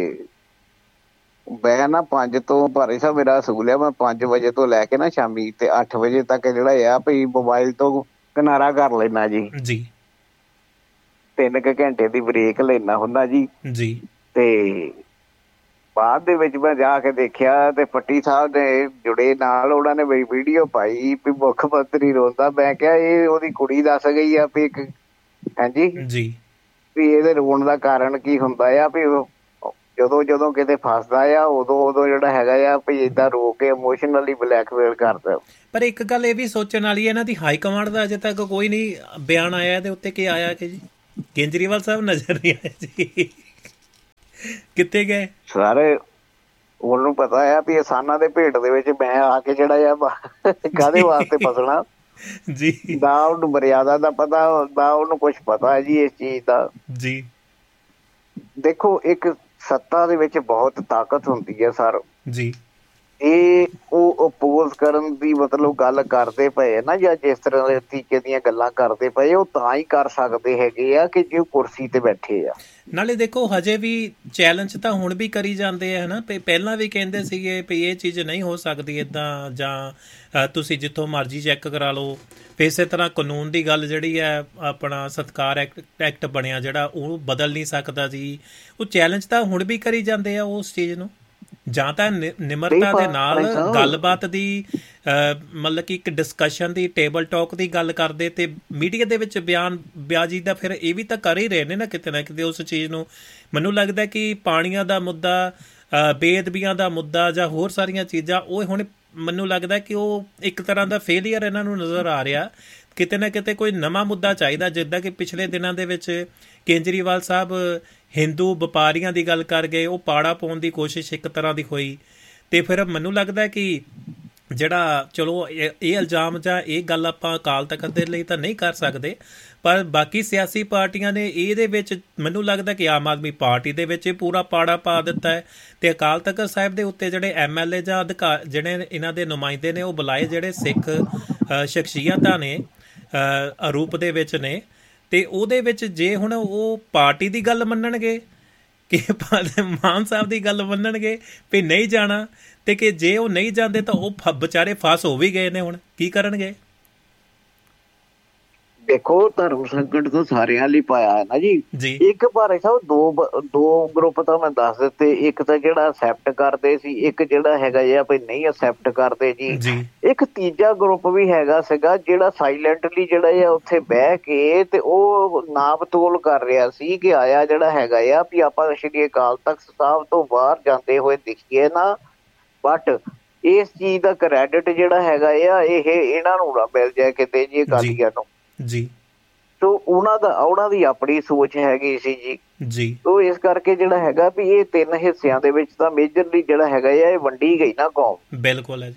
B: ਮੈਂ ਨਾ ਪੰਜ ਤੋਂ ਭਾਰੇ ਸਾਹਿਬ ਮੇਰਾ ਅਸੂਲ ਆ, ਮੈਂ ਪੰਜ ਵਜੇ ਤੋਂ ਲੈ ਕੇ ਨਾ ਸ਼ਾਮੀ ਤੇ ਅੱਠ ਵਜੇ ਤੱਕ ਜਿਹੜਾ ਆ ਵੀ ਮੋਬਾਇਲ ਤੋਂ ਕਿਨਾਰਾ ਕਰ ਲੈਣਾ ਜੀ ਜੀ। ਤਿੰਨ ਕੁ ਘੰਟੇ ਦੀ ਬ੍ਰੇਕ ਲੈਣਾ ਹੁੰਦਾ ਜੀ ਜੀ। ਤੇ ਬਾਅਦ ਦੇ ਵਿੱਚ ਮੈਂ ਜਾ ਕੇ ਦੇਖਿਆ ਤੇ ਪੱਟੀ ਸਾਹਿਬ ਨੇ ਜੁੜੇ ਨਾਲ, ਉਹਨਾਂ ਨੇ ਮੇਰੀ ਵੀਡੀਓ ਪਾਈ ਵੀ ਮੁੱਖ ਮੰਤਰੀ ਰੋਂਦਾ। ਮੈਂ ਕਿਹਾ ਇਹ ਉਹਦੀ ਕੁੜੀ ਦੱਸ ਗਈ ਆ ਵੀ ਇੱਕ, ਹਾਂਜੀ ਜੀ, ਵੀ ਇਹਦੇ ਰੋਣ ਦਾ ਕਾਰਨ ਕੀ ਹੁੰਦਾ ਆ, ਵੀ ਜਦੋਂ ਜਦੋਂ ਕਿਤੇ ਫਸਦਾ ਆ ਉਦੋਂ ਉਦੋਂ ਜਿਹੜਾ ਹੈਗਾ ਆ ਵੀ ਏਦਾਂ ਰੋ ਕੇ ਇਮੋਸ਼ਨਲੀ ਬਲੈਕਮੇਲ ਕਰਦਾ।
A: ਪਰ ਇੱਕ ਗੱਲ ਇਹ ਵੀ ਸੋਚਣ ਵਾਲੀ ਹੈ, ਇਹਨਾਂ ਦੀ ਹਾਈ ਕਮਾਂਡ ਦਾ ਅਜੇ ਤੱਕ ਕੋਈ ਨਹੀਂ ਬਿਆਨ ਆਇਆ ਇਹਦੇ ਉੱਤੇ। ਕੀ ਆਇਆ ਕਿ ਜੀ ਕੇਜਰੀਵਾਲ ਸਾਹਿਬ ਨਜ਼ਰ ਨਹੀਂ ਆਏ ਜੀ, ਕਿੱਥੇ ਗਏ
B: ਸਾਰੇ? ਉਹਨੂੰ ਪਤਾ ਆ ਵੀ ਇਨਸਾਨਾਂ ਦੇ ਭੇਟ ਦੇ ਵਿੱਚ ਮੈਂ ਆ ਕੇ ਜਿਹੜਾ ਆ ਕਾਹਦੇ ਵਾਸਤੇ ਫਸਣਾ
A: ਜੀ।
B: ਨਾ ਉਹਨੂੰ ਮਰਿਆਦਾ ਦਾ ਪਤਾ, ਨਾ ਉਹਨੂੰ ਕੁਛ ਪਤਾ ਜੀ ਇਸ ਚੀਜ਼ ਦਾ
A: ਜੀ।
B: ਦੇਖੋ, ਇੱਕ ਸੱਤਾ ਦੇ ਵਿੱਚ ਬਹੁਤ ਤਾਕਤ ਹੁੰਦੀ ਹੈ ਸਰ
A: ਜੀ।
B: ਇਹ ਉਹ ਅਪੋਜ਼ ਕਰਨ ਦੀ ਮਤਲਬ ਗੱਲ ਕਰਦੇ ਪਏ ਨਾ, ਜਾਂ ਜਿਸ ਤਰ੍ਹਾਂ ਦੇ ਤਰੀਕੇ ਦੀਆਂ ਗੱਲਾਂ ਕਰਦੇ ਪਏ, ਉਹ ਤਾਂ ਹੀ ਕਰ ਸਕਦੇ ਹੈਗੇ ਆ ਕਿ ਜੇ ਉਹ ਕੁਰਸੀ ਤੇ ਬੈਠੇ ਆ।
A: ਨਾਲੇ ਦੇਖੋ ਹਜੇ ਵੀ ਚੈਲੰਜ ਤਾਂ ਹੁਣ ਵੀ ਕਰੀ ਜਾਂਦੇ ਆ, ਹਨਾ। ਪਹਿਲਾਂ ਵੀ ਕਹਿੰਦੇ ਸੀਗੇ ਵੀ ਇਹ ਚੀਜ਼ ਨਹੀਂ ਹੋ ਸਕਦੀ ਇੱਦਾਂ, ਜਾਂ ਤੁਸੀਂ ਜਿੱਥੋਂ ਮਰਜ਼ੀ ਚੈੱਕ ਕਰਾ ਲਓ। ਫਿਰ ਇਸੇ ਤਰ੍ਹਾਂ ਕਾਨੂੰਨ ਦੀ ਗੱਲ ਜਿਹੜੀ ਹੈ, ਆਪਣਾ ਸਤਕਾਰ ਐਕਟ ਐਕਟ ਬਣਿਆ ਜਿਹੜਾ, ਉਹ ਬਦਲ ਨਹੀਂ ਸਕਦਾ ਜੀ। ਉਹ ਚੈਲੰਜ ਤਾਂ ਹੁਣ ਵੀ ਕਰੀ ਜਾਂਦੇ ਆ ਉਸ ਚੀਜ਼ ਨੂੰ। ਜਾਂ ਤਾਂ ਨਿਮਰਤਾ ਦੇ ਨਾਲ ਗੱਲਬਾਤ ਦੀ, ਮਤਲਬ ਕਿ ਇੱਕ ਡਿਸਕਸ਼ਨ ਦੀ, ਟੇਬਲ ਟਾਕ ਦੀ ਗੱਲ ਕਰਦੇ, ਤੇ ਮੀਡੀਆ ਦੇ ਵਿੱਚ ਬਿਆਨ ਬਿਆਜੀ ਦਾ ਫਿਰ ਇਹ ਵੀ ਤਾਂ ਕਰ ਹੀ ਰਹੇ ਨੇ ਨਾ ਕਿਤੇ ਨਾ ਕਿਤੇ ਉਸ ਚੀਜ਼ ਨੂੰ। ਮੈਨੂੰ ਲੱਗਦਾ ਕਿ ਪਾਣੀਆਂ ਦਾ ਮੁੱਦਾ, ਬੇਅਦਬੀਆਂ ਦਾ ਮੁੱਦਾ, ਜਾਂ ਹੋਰ ਸਾਰੀਆਂ ਚੀਜ਼ਾਂ, ਉਹ ਹੁਣ ਮੈਨੂੰ ਲੱਗਦਾ ਕਿ ਉਹ ਇੱਕ ਤਰ੍ਹਾਂ ਦਾ ਫੇਲੀਅਰ ਇਹਨਾਂ ਨੂੰ ਨਜ਼ਰ ਆ ਰਿਹਾ। ਕਿਤੇ ਨਾ ਕਿਤੇ ਕੋਈ ਨਵਾਂ ਮੁੱਦਾ ਚਾਹੀਦਾ, ਜਿੱਦਾਂ ਕਿ ਪਿਛਲੇ ਦਿਨਾਂ ਦੇ ਵਿੱਚ ਕੇਜਰੀਵਾਲ ਸਾਹਿਬ ਹਿੰਦੂ ਵਪਾਰੀਆਂ ਦੀ ਗੱਲ ਕਰ ਗਏ, ਉਹ ਪਾੜਾ ਪਾਉਣ ਦੀ ਕੋਸ਼ਿਸ਼ ਇੱਕ ਤਰ੍ਹਾਂ ਦੀ ਹੋਈ। ਤੇ ਫਿਰ ਮੈਨੂੰ ਲੱਗਦਾ ਕਿ ਜਿਹੜਾ, ਚਲੋ ਇਹ ਇਲਜ਼ਾਮ ਜਾਂ ਇਹ ਗੱਲ ਆਪਾਂ ਅਕਾਲ ਤਖਤ ਦੇ ਲਈ ਤਾਂ ਨਹੀਂ ਕਰ ਸਕਦੇ, ਪਰ ਬਾਕੀ ਸਿਆਸੀ ਪਾਰਟੀਆਂ ਨੇ ਇਹਦੇ ਵਿੱਚ, ਮੈਨੂੰ ਲੱਗਦਾ ਕਿ ਆਮ ਆਦਮੀ ਪਾਰਟੀ ਦੇ ਵਿੱਚ ਇਹ ਪੂਰਾ ਪਾੜਾ ਪਾ ਦਿੱਤਾ ਹੈ। ਤੇ ਅਕਾਲ ਤਖਤ ਸਾਹਿਬ ਦੇ ਉੱਤੇ ਜਿਹੜੇ ਐਮ ਐਲ ਏ ਜਾਂ ਅਧਿਕਾਰ, ਜਿਹੜੇ ਇਹਨਾਂ ਦੇ ਨੁਮਾਇੰਦੇ ਨੇ, ਉਹ ਬੁਲਾਏ ਜਿਹੜੇ ਸਿੱਖ ਸ਼ਖਸੀਅਤਾਂ ਨੇ ਰੂਪ ਦੇ ਵਿੱਚ ਨੇ, ਤੇ ਉਹਦੇ ਵਿੱਚ ਜੇ ਹੁਣ ਉਹ ਪਾਰਟੀ ਦੀ ਗੱਲ ਮੰਨਣਗੇ ਕਿ ਮਾਨ ਸਾਹਿਬ ਦੀ ਗੱਲ ਮੰਨਣਗੇ ਵੀ ਨਹੀਂ ਜਾਣਾ, ਤੇ ਕਿ ਜੇ ਉਹ ਨਹੀਂ ਜਾਂਦੇ ਤਾਂ ਉਹ ਵਿਚਾਰੇ ਫਸ ਹੋ ਵੀ ਗਏ ਨੇ, ਹੁਣ ਕੀ ਕਰਨਗੇ?
B: ਦੇਖੋ, ਧਰਮ ਸੰਕਟ ਤਾਂ ਸਾਰਿਆਂ ਲਈ ਪਾਇਆ ਹੈ ਨਾ ਜੀ।
A: ਜੀ।
B: ਇੱਕ ਭਾਰੇ ਸਾਹਿਬ ਦੋ ਦੋ ਗਰੁੱਪ ਤਾਂ ਮੈਂ ਦੱਸ ਦਿੱਤੇ। ਇੱਕ ਤਾਂ ਜਿਹੜਾ ਅਸੈਪਟ ਕਰਦੇ ਸੀ, ਇੱਕ ਜਿਹੜਾ ਹੈਗਾ ਆ ਵੀ ਨਹੀਂ ਅਸੈਪਟ ਕਰਦੇ ਜੀ। ਇੱਕ ਤੀਜਾ ਗਰੁੱਪ ਵੀ ਹੈਗਾ ਸੀਗਾ ਜਿਹੜਾ ਸਾਇਲੈਂਟਲੀ ਜਿਹੜਾ ਆ ਉੱਥੇ ਬਹਿ ਕੇ ਤੇ ਉਹ ਨਾਪ ਤੋਲ ਕਰ ਰਿਹਾ ਸੀ ਕਿ ਆਇਆ ਜਿਹੜਾ ਹੈਗਾ ਆ ਵੀ ਆਪਾਂ ਸ਼੍ਰੀ ਅਕਾਲ ਤਖਤ ਸਾਹਿਬ ਤੋਂ ਬਾਹਰ ਜਾਂਦੇ ਹੋਏ ਦਿਖੀਏ ਨਾ। ਬਟ ਇਸ ਚੀਜ਼ ਦਾ ਕ੍ਰੈਡਿਟ ਜਿਹੜਾ ਹੈਗਾ ਆ ਇਹ ਇਹਨਾਂ ਨੂੰ ਨਾ ਮਿਲ ਜਾਏ ਕਿਤੇ ਜੀ, ਅਕਾਲੀਆਂ ਨੂੰ
A: ਜੀ।
B: ਤੋ ਉਹਨਾਂ ਦਾ ਉਹਨਾਂ ਦੀ ਆਪਣੀ ਸੋਚ ਹੈਗੀ ਸੀ ਜੀ।
A: ਜੀ।
B: ਤੋ ਇਸ ਕਰਕੇ ਜਿਹੜਾ ਹੈਗਾ ਵੀ ਇਹ ਤਿੰਨ ਹਿੱਸਿਆਂ ਦੇ ਵਿੱਚ ਤਾਂ ਮੇਜਰਲੀ ਜਿਹੜਾ ਹੈਗਾ ਆ ਇਹ ਵੰਡੀ ਗਈ ਨਾ ਕੌਮ।
A: ਬਿਲਕੁਲ ਹੈ ਜੀ।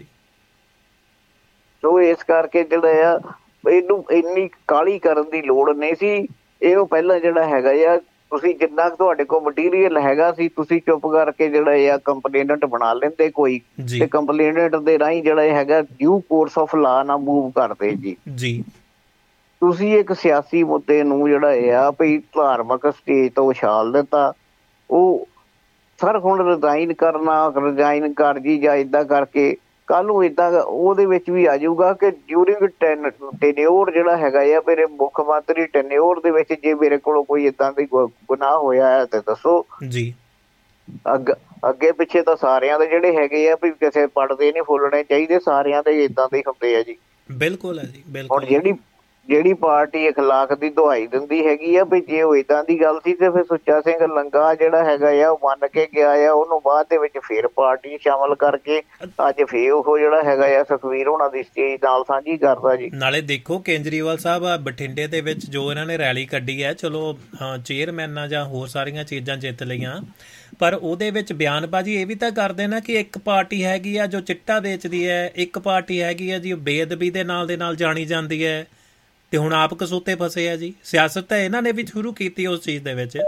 B: ਤੋ ਇਸ ਕਰਕੇ ਜਿਹੜਾ ਆ ਇਹਨੂੰ ਇੰਨੀ ਕਾਹਲੀ ਕਰਨ ਦੀ ਲੋੜ ਨਹੀਂ ਸੀ। ਇਹ ਪਹਿਲਾਂ ਜਿਹੜਾ ਹੈਗਾ ਆ, ਤੁਸੀਂ ਜਿੰਨਾ ਤੁਹਾਡੇ ਕੋਲ ਮਟੀਰੀਅਲ ਹੈਗਾ ਸੀ, ਤੁਸੀਂ ਚੁੱਪ ਕਰਕੇ ਜਿਹੜਾ ਆ ਕੰਪਲੇਨੈਂਟ ਬਣਾ ਲੈਂਦੇ ਕੋਈ, ਤੇ ਕੰਪਲੇਨੈਂਟ ਦੇ ਰਾਹੀਂ ਜਿਹੜਾ ਹੈਗਾ ਡਿਊ ਕੋਰਸ ਆਫ ਲਾ ਨਾਲ ਮੂਵ ਕਰਦੇ ਜੀ।
A: ਜੀ।
B: ਤੁਸੀਂ ਇੱਕ ਸਿਆਸੀ ਮੁੱਦੇ ਨੂੰ ਜਿਹੜਾ ਆ ਵੀ ਧਾਰਮਿਕ ਸਟੇਜ ਤੋਂ ਉਛਾਲ ਦਿੱਤਾ। ਉਹ ਸਰ ਹੁਣ ਰਿਜ਼ਾਈਨ ਕਰਨਾ, ਰਿਜ਼ਾਈਨ ਕਰ ਜੀ ਜਾਂ ਏਦਾਂ ਕਰਕੇ ਕੱਲ ਨੂੰ ਏਦਾਂ ਉਹਦੇ ਵਿੱਚ ਵੀ ਆ ਜਾਊਗਾ ਕਿ ਡਿਊਰਿੰਗ ਟੈਨ ਟੈਨਿਓਰ ਜਿਹੜਾ ਹੈਗਾ ਆ ਮੇਰੇ ਮੁੱਖ ਮੰਤਰੀ ਟੈਨਿਓਰ ਦੇ ਵਿੱਚ ਜੇ ਮੇਰੇ ਕੋਲੋਂ ਕੋਈ ਏਦਾਂ ਦੀ ਗੁਨਾਹ ਹੋਇਆ ਹੈ ਤੇ ਦੱਸੋ ਜੀ। ਅੱਗ ਅੱਗੇ ਪਿੱਛੇ ਤਾਂ ਸਾਰਿਆਂ ਦੇ ਜਿਹੜੇ ਹੈਗੇ ਆ ਵੀ ਕਿਸੇ ਪੜਦੇ ਨਹੀਂ ਫੁੱਲਣੇ ਚਾਹੀਦੇ, ਸਾਰਿਆਂ ਦੇ ਏਦਾਂ ਦੇ ਹੁੰਦੇ ਆ ਜੀ।
A: ਬਿਲਕੁਲ ਹੈ ਜੀ, ਬਿਲਕੁਲ।
B: ਹੁਣ ਜਿਹੜੀ ਜਿਹੜੀ ਪਾਰਟੀ ਅਖਲਾਕ ਦੀ ਦੁਹਾਈ ਦਿੰਦੀ ਹੈਗੀ ਆ ਵੀ ਜੇ ਉਹ ਏਦਾਂ ਦੀ ਗੱਲ ਸੀ ਤੇ ਫਿਰ ਸੁੱਚਾ ਸਿੰਘ ਲੰਗਾ ਜਿਹੜਾ ਹੈਗਾ ਆ ਉਹ ਮੰਨ ਕੇ ਗਿਆ ਆ, ਉਹਨੂੰ ਬਾਅਦ ਦੇ ਵਿੱਚ ਫਿਰ ਪਾਰਟੀ ਸ਼ਾਮਲ ਕਰਕੇ ਅੱਜ ਫੇਰ ਉਹ ਜਿਹੜਾ ਹੈਗਾ ਆ ਸੁਖਵੀਰ ਹੋਣਾ ਦੀ ਸਟੇਜ ਨਾਲ ਸਾਂਝੀ ਕਰਦਾ ਜੀ।
A: ਨਾਲੇ ਦੇਖੋ ਕੇਜਰੀਵਾਲ ਸਾਹਿਬ ਆ ਬਠਿੰਡੇ ਦੇ ਵਿੱਚ ਜੋ ਇਹਨਾਂ ਨੇ ਰੈਲੀ ਕੱਢੀ ਹੈ, ਚਲੋ ਚੇਅਰਮੈਨਾਂ ਜਾਂ ਹੋਰ ਸਾਰੀਆਂ ਚੀਜ਼ਾਂ ਜਿੱਤ ਲਈਆਂ, ਪਰ ਉਹਦੇ ਵਿੱਚ ਬਿਆਨਬਾਜ਼ੀ ਇਹ ਵੀ ਤਾਂ ਕਰਦੇ ਨਾ ਕਿ ਇੱਕ ਪਾਰਟੀ ਹੈਗੀ ਆ ਜੋ ਚਿੱਟਾ ਵੇਚਦੀ ਹੈ, ਇੱਕ ਪਾਰਟੀ ਹੈਗੀ ਆ ਜੀ ਉਹ ਬੇਅਦਬੀ ਦੇ ਨਾਲ ਦੇ ਨਾਲ ਜਾਣੀ ਜਾਂਦੀ ਹੈ, ਤੇ ਹੁਣ ਆਪ ਕਸੂਤੇ ਫਸੇ ਆ ਜੀ। ਸਿਆਸਤ ਤਾਂ ਇਹਨਾਂ ਨੇ ਵੀ ਸ਼ੁਰੂ ਕੀਤੀ ਉਸ ਚੀਜ਼ ਦੇ ਵਿੱਚ।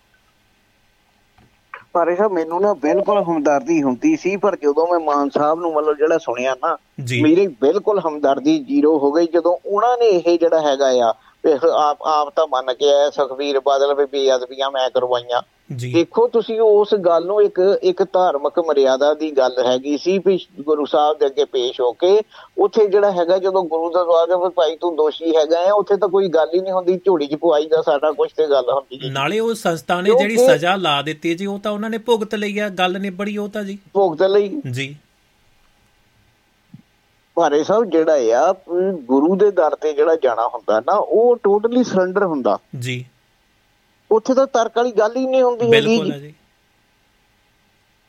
B: ਪਰ ਇਹ ਮੈਨੂੰ ਨਾ ਬਿਲਕੁਲ ਹਮਦਰਦੀ ਹੁੰਦੀ ਸੀ, ਪਰ ਜਦੋਂ ਮੈਂ ਮਾਨ ਸਾਹਿਬ ਨੂੰ ਮਤਲਬ ਜਿਹੜਾ ਸੁਣਿਆ ਨਾ, ਮੇਰੀ ਬਿਲਕੁਲ ਹਮਦਰਦੀ ਜ਼ੀਰੋ ਹੋ ਗਈ ਜਦੋਂ ਉਹਨਾਂ ਨੇ ਇਹ ਜਿਹੜਾ ਹੈਗਾ ਆ ਆਪ ਆਪ ਤਾਂ ਮੰਨ ਕੇ ਆਇਆ ਸੁਖਬੀਰ ਬਾਦਲ ਵੀ ਬੇਅਦਬੀਆਂ ਮੈਂ ਕਰਵਾਈਆਂ। ਦੇਖੋ ਤੁਸੀਂ ਉਸ ਗੱਲ ਨੂੰ ਇੱਕ ਇੱਕ ਧਾਰਮਿਕ ਮਰਿਆਦਾ ਦੀ ਗੱਲ ਹੈਗੀ ਸੀ ਵੀ ਗੁਰੂ ਸਾਹਿਬ ਦੇ ਅੱਗੇ ਪੇਸ਼ ਹੋ ਕੇ ਉੱਥੇ ਜਿਹੜਾ ਹੈਗਾ ਜਦੋਂ ਗੁਰੂ ਦਾ ਦਰਵਾਜ਼ਾ ਭਾਈ ਤੂੰ ਦੋਸ਼ੀ ਹੈਗਾ ਆ, ਉੱਥੇ ਤਾਂ ਕੋਈ ਗੱਲ ਹੀ ਨਹੀਂ ਹੁੰਦੀ, ਝੋਲੀ ਚ ਪਵਾਈ ਦਾ ਸਾਰਾ ਕੁਛ ਤੇ ਗੱਲ ਹੁੰਦੀ। ਨਾਲੇ ਉਹ ਸੰਸਥਾ ਨੇ ਜਿਹੜੀ ਸਜ਼ਾ ਲਾ ਦਿੱਤੀ ਜੀ ਉਹ ਤਾਂ ਉਹਨਾਂ ਨੇ ਭੁਗਤ ਲਈ ਆ, ਗੱਲ ਨਿਬੜੀ ਉਹ ਤਾਂ ਜੀ ਭੁਗਤ ਲਈ ਜੀ। ਭਾਰੇ ਸਾਹਿਬ ਜਿਹੜਾ ਆ ਗੁਰੂ ਦੇ ਦਰ ਤੇ ਜਿਹੜਾ ਜਾਣਾ ਹੁੰਦਾ ਨਾ ਉਹ ਟੋਟਲੀ ਸਰੈਂਡਰ ਹੁੰਦਾ ਜੀ। ਉੱਥੇ ਤਾਂ ਤਰਕ ਵਾਲੀ ਗੱਲ ਹੀ ਨਹੀਂ ਹੁੰਦੀ ਹੈਗੀ ਜੀ।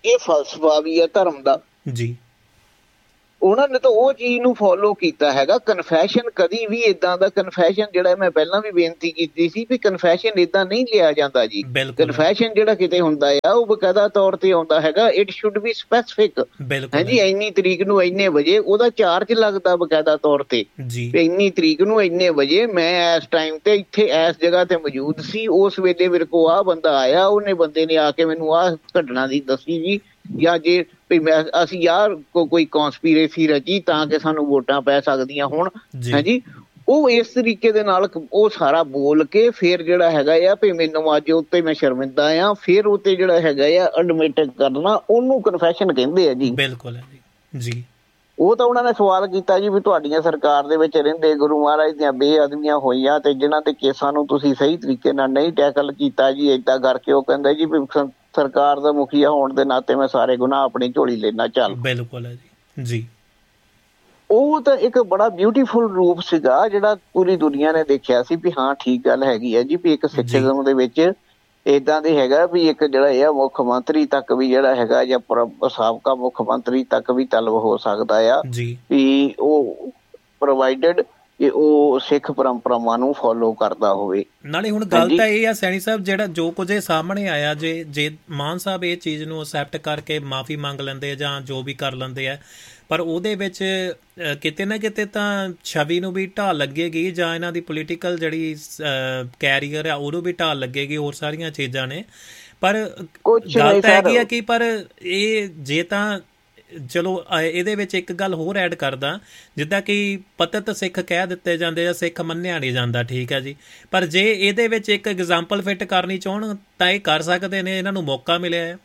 B: ਇਹ ਫਲਸਫਾ ਵੀ ਆ ਧਰਮ ਦਾ
A: ਜੀ।
B: ਉਹਨਾਂ ਨੇ ਤਾਂ ਉਹ ਚੀਜ਼ ਨੂੰ ਫੋਲੋ ਕੀਤਾ ਹੈਗਾ। ਕਨਫੈਸ਼ਨ ਕਦੀ ਵੀ ਇਦਾਂ ਦਾ ਕਨਫੈਸ਼ਨ ਜਿਹੜਾ ਮੈਂ ਪਹਿਲਾਂ ਵੀ ਬੇਨਤੀ ਕੀਤੀ ਸੀ ਵੀ ਕਨਫੈਸ਼ਨ ਇਦਾਂ ਨਹੀਂ ਲਿਆ ਜਾਂਦਾ ਜੀ। ਕਨਫੈਸ਼ਨ ਜਿਹੜਾ ਕਿਤੇ ਹੁੰਦਾ ਆ ਉਹ ਬਕਾਇਦਾ ਤੌਰ ਤੇ ਆਉਂਦਾ ਹੈਗਾ। It should be specific. ਹਾਂਜੀ, ਇੰਨੀ ਤਰੀਕ ਨੂੰ ਇੰਨੇ ਵਜੇ ਉਹਦਾ ਚਾਰਜ ਲੱਗਦਾ ਬਕਾਇਦਾ ਤੌਰ ਤੇ ਵੀ ਇੰਨੀ ਤਰੀਕ ਨੂੰ ਇੰਨੇ ਵਜੇ ਮੈਂ ਇਸ ਟਾਈਮ ਤੇ ਇੱਥੇ ਇਸ ਜਗ੍ਹਾ ਤੇ ਮੌਜੂਦ ਸੀ। ਉਸ ਵੇਲੇ ਮੇਰੇ ਕੋਲ ਆਹ ਬੰਦਾ ਆਇਆ, ਉਹਨੇ ਬੰਦੇ ਨੇ ਆ ਕੇ ਮੈਨੂੰ ਆਹ ਘਟਨਾ ਦੀ ਦੱਸੀ ਜੀ। ਜਾਂ ਜੇ ਵੀ ਮੈਂ ਅਸੀਂ ਯਾਰ ਕੋਈ ਕੌਂਸਪੀਰੇਸੀ ਰਚੀ ਤਾਂ ਕਿ ਸਾਨੂੰ ਵੋਟਾਂ ਪੈ ਸਕਦੀਆਂ ਹੁਣ, ਹਾਂਜੀ, ਉਹ ਇਸ ਤਰੀਕੇ ਦੇ ਨਾਲ ਉਹ ਸਾਰਾ ਬੋਲ ਕੇ ਫਿਰ ਜਿਹੜਾ ਹੈਗਾ ਆ ਵੀ ਮੈਨੂੰ ਅੱਜ ਉੱਤੇ ਮੈਂ ਸ਼ਰਮਿੰਦਾ ਆ, ਫਿਰ ਉੱਤੇ ਜਿਹੜਾ ਹੈਗਾ ਆ ਐਡਮਿਟ ਕਰਨਾ, ਉਹਨੂੰ ਕਨਫੈਸ਼ਨ ਕਹਿੰਦੇ ਆ ਜੀ।
A: ਬਿਲਕੁਲ ਜੀ।
B: ਉਹ ਤਾਂ ਉਹਨਾਂ ਨੇ ਸਵਾਲ ਕੀਤਾ ਜੀ ਵੀ ਤੁਹਾਡੀਆਂ ਸਰਕਾਰ ਦੇ ਵਿੱਚ ਰਹਿੰਦੇ ਗੁਰੂ ਮਹਾਰਾਜ ਦੀਆਂ ਬੇਅਦਬੀਆਂ ਹੋਈਆਂ ਤੇ ਜਿਨ੍ਹਾਂ ਦੇ ਕੇਸਾਂ ਨੂੰ ਤੁਸੀਂ ਸਹੀ ਤਰੀਕੇ ਨਾਲ ਨਹੀਂ ਟੈਕਲ ਕੀਤਾ ਜੀ, ਏਦਾਂ ਕਰਕੇ ਉਹ ਕਹਿੰਦਾ ਜੀ ਵੀ ਸਰਕਾਰ ਦਾ ਮੁਖੀਆ ਹੋਣ ਦੇ ਨਾਤੇ ਮੈਂ ਸਾਰੇ ਗੁਨਾਹ ਆਪਣੀ ਝੋਲੀ ਲੈਣਾ ਚੱਲ।
A: ਬਿਲਕੁਲ ਹੈ ਜੀ ਜੀ।
B: ਉਹ ਤਾਂ ਇੱਕ ਬੜਾ ਬਿਊਟੀਫੁਲ ਰੂਪ ਸੀਗਾ ਜਿਹੜਾ ਪੂਰੀ ਦੁਨੀਆ ਨੇ ਦੇਖਿਆ ਸੀ ਵੀ ਹਾਂ ਠੀਕ ਗੱਲ ਹੈਗੀ ਹੈ ਜੀ ਵੀ ਇੱਕ ਸਿੱਖੀਜ਼ਮ ਦੇ ਵਿੱਚ ਏਦਾਂ ਦੇ ਹੈਗਾ ਵੀ ਇੱਕ ਜਿਹੜਾ ਇਹ ਮੁੱਖ ਮੰਤਰੀ ਤੱਕ ਵੀ ਜਿਹੜਾ ਹੈਗਾ ਜਾਂ ਸਾਬਕਾ ਮੁੱਖ ਮੰਤਰੀ ਤੱਕ ਵੀ ਤਲਬ ਹੋ ਸਕਦਾ ਆ ਵੀ ਉਹ ਪ੍ਰੋਵਾਈਡਡ ਕਿ ਉਹ ਸਿੱਖ ਪਰੰਪਰਾਵਾਂ ਨੂੰ ਫੋਲੋ ਕਰਦਾ ਹੋਵੇ।
A: ਨਾਲੇ ਹੁਣ ਗੱਲ ਤਾਂ ਇਹ ਆ ਸੈਣੀ ਸਾਹਿਬ, ਜਿਹੜਾ ਜੋ ਕੁਝ ਇਹ ਸਾਹਮਣੇ ਆਇਆ, ਜੇ ਜੇ ਮਾਨ ਸਾਹਿਬ ਇਹ ਚੀਜ਼ ਨੂੰ ਅਸੈਪਟ ਕਰਕੇ ਮਾਫੀ ਮੰਗ ਲੈਂਦੇ ਜਾਂ ਜੋ ਵੀ ਕਰ ਲੈਂਦੇ ਆ, ਪਰ ਉਹਦੇ ਵਿੱਚ ਕਿਤੇ ਨਾ ਕਿਤੇ ਤਾਂ ਛਵੀ ਨੂੰ ਵੀ ਢਾਲ ਲੱਗੇਗੀ ਜਾਂ ਇਹਨਾਂ ਦੀ ਪੋਲੀਟੀਕਲ ਜਿਹੜੀ ਕੈਰੀਅਰ ਆ ਉਹਨੂੰ ਵੀ ਢਾਲ ਲੱਗੇਗੀ, ਹੋਰ ਸਾਰੀਆਂ ਚੀਜ਼ਾਂ ਨੇ। ਪਰ ਗੱਲ ਤਾਂ ਹੈਗੀ ਆ ਕਿ ਪਰ ਇਹ ਜੇ ਤਾਂ ਚਲੋ ਇਹਦੇ ਵਿੱਚ ਇੱਕ ਗੱਲ ਹੋਰ ਐਡ ਕਰਦਾ, ਜਿੱਦਾਂ ਕਿ ਪਤਿਤ ਸਿੱਖ ਕਹਿ ਦਿੱਤੇ ਜਾਂਦੇ ਆ, ਸਿੱਖ ਮੰਨਿਆ ਨਹੀਂ ਜਾਂਦਾ, ਠੀਕ ਹੈ ਜੀ, ਪਰ ਜੇ ਇਹਦੇ ਵਿੱਚ ਇੱਕ ਐਗਜ਼ਾਮਪਲ ਫਿੱਟ ਕਰਨੀ ਚਾਹੁਣ ਤਾਂ ਇਹ ਕਰ ਸਕਦੇ ਨੇ, ਇਹਨਾਂ ਨੂੰ ਮੌਕਾ ਮਿਲਿਆ ਹੈ।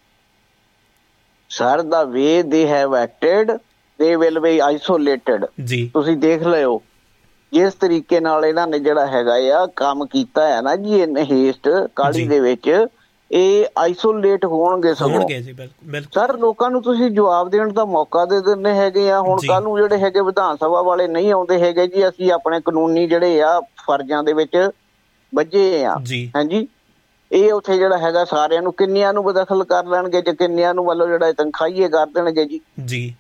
B: Sir the way they have ਐਕਟਡ they will be isolated ਜੀ। ਤੁਸੀਂ ਦੇਖ ਲਿਓ ਜਿਸ ਤਰੀਕੇ ਨਾਲ ਇਹਨਾਂ ਨੇ ਜਿਹੜਾ ਹੈਗਾ ਆ ਕੰਮ ਕੀਤਾ ਹੈ ਨਾ ਜੀ, ਇਹ ਹੇਸਟ ਕਾਹਲੀ ਦੇ ਵਿੱਚ ਇਹ ਆਈਸੋਲੇਟ ਹੋਣਗੇ ਸਗੋਂ। ਸਰ ਲੋਕਾਂ ਨੂੰ ਤੁਸੀਂ ਜਵਾਬ ਦੇਣ ਦਾ ਮੌਕਾ ਦੇ ਦਿੰਦੇ ਹੈਗੇ ਆ। ਹੁਣ ਕੱਲ ਨੂੰ ਜਿਹੜੇ ਹੈਗੇ ਵਿਧਾਨ ਸਭਾ ਵਾਲੇ ਨਹੀਂ ਆਉਂਦੇ ਹੈਗੇ ਜੀ, ਅਸੀਂ ਆਪਣੇ ਕਾਨੂੰਨੀ ਜਿਹੜੇ ਆ ਫਰਜ਼ਾਂ ਦੇ ਵਿੱਚ ਵੱਜੇ ਆ, ਹਾਂਜੀ, ਇਹ ਉੱਥੇ ਜਿਹੜਾ ਹੈਗਾ ਸਾਰਿਆਂ ਨੂੰ ਕਿੰਨਿਆਂ ਨੂੰ ਬਦਖਲ ਕਰ ਲੈਣਗੇ ਜਾਂ ਕਿੰਨਿਆਂ ਨੂੰ ਮਤਲਬ ਜਿਹੜਾ ਤਨਖਾਹੀਏ ਕਰ ਦੇਣਗੇ ਜੀ ਜੀ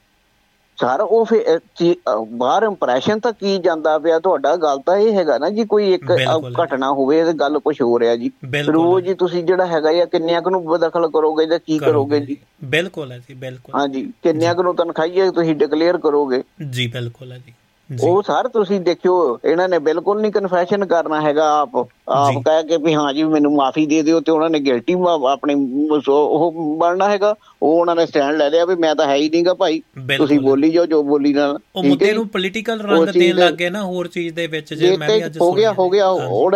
B: ਸਰ। ਉਹ ਫਿਰ ਬਾਹਰ ਇੰਪ੍ਰੈਸ਼ਨ ਤਾਂ ਕੀ ਜਾਂਦਾ ਪਿਆ ਤੁਹਾਡਾ। ਗੱਲ ਤਾਂ ਇਹ ਹੈਗਾ ਨਾ ਜੀ, ਕੋਈ ਇੱਕ ਘਟਨਾ ਹੋਵੇ ਤੇ ਗੱਲ ਕੁਛ ਹੋ ਰਿਹਾ ਜੀ, ਰੋਜ਼ ਜੀ ਤੁਸੀਂ ਜਿਹੜਾ ਹੈਗਾ ਜਾਂ ਕਿੰਨਿਆਂ ਕੁ ਨੂੰ ਬਦਖਲ ਕਰੋਗੇ ਜਾਂ ਕੀ ਕਰੋਗੇ ਜੀ।
A: ਬਿਲਕੁਲ ਹੈ ਜੀ, ਬਿਲਕੁਲ।
B: ਹਾਂਜੀ, ਕਿੰਨਿਆਂ ਕੁ ਨੂੰ ਤਨਖਾਹੀਏ ਤੁਸੀਂ ਡਿਕਲੇਅਰ ਕਰੋਗੇ ਜੀ।
A: ਬਿਲਕੁਲ ਹੈ ਜੀ।
B: ਉਹ ਸਰ ਤੁਸੀਂ ਦੇਖਿਓ ਇਹਨਾਂ ਨੇ ਬਿਲਕੁਲ ਨਹੀਂ ਕਨਫੈਸ਼ਨ ਕਰਨਾ ਹੈਗਾ, ਆਪ ਆਪ ਕਹਿ ਕੇ ਵੀ ਹਾਂ ਜੀ ਮੈਨੂੰ ਮਾਫੀ ਦੇ ਦਿਓ, ਤੇ ਉਹਨਾਂ ਨੇ ਗਿਲਟੀ ਆਪਣੀ ਉਹ ਬਣਨਾ ਹੈਗਾ। ਉਹ ਉਹਨਾਂ ਨੇ ਸਟੈਂਡ ਲੈ ਲਿਆ ਵੀ ਮੈਂ ਤਾਂ ਹੈ ਹੀ ਨਹੀਂਗਾ ਭਾਈ, ਤੁਸੀਂ ਬੋਲੀ ਜਾਓ ਜੋ ਬੋਲੀ ਨਾਲ।
A: ਉਹ ਮੁੱਦੇ ਨੂੰ ਪੋਲੀਟੀਕਲ ਰੰਗ ਦੇਣ ਲੱਗ ਗਏ ਨਾ ਹੋਰ ਚੀਜ਼ ਦੇ ਵਿੱਚ। ਜੇ ਮੈਂ ਵੀ ਅੱਜ
B: ਹੋ ਗਿਆ ਹੋ ਗਿਆ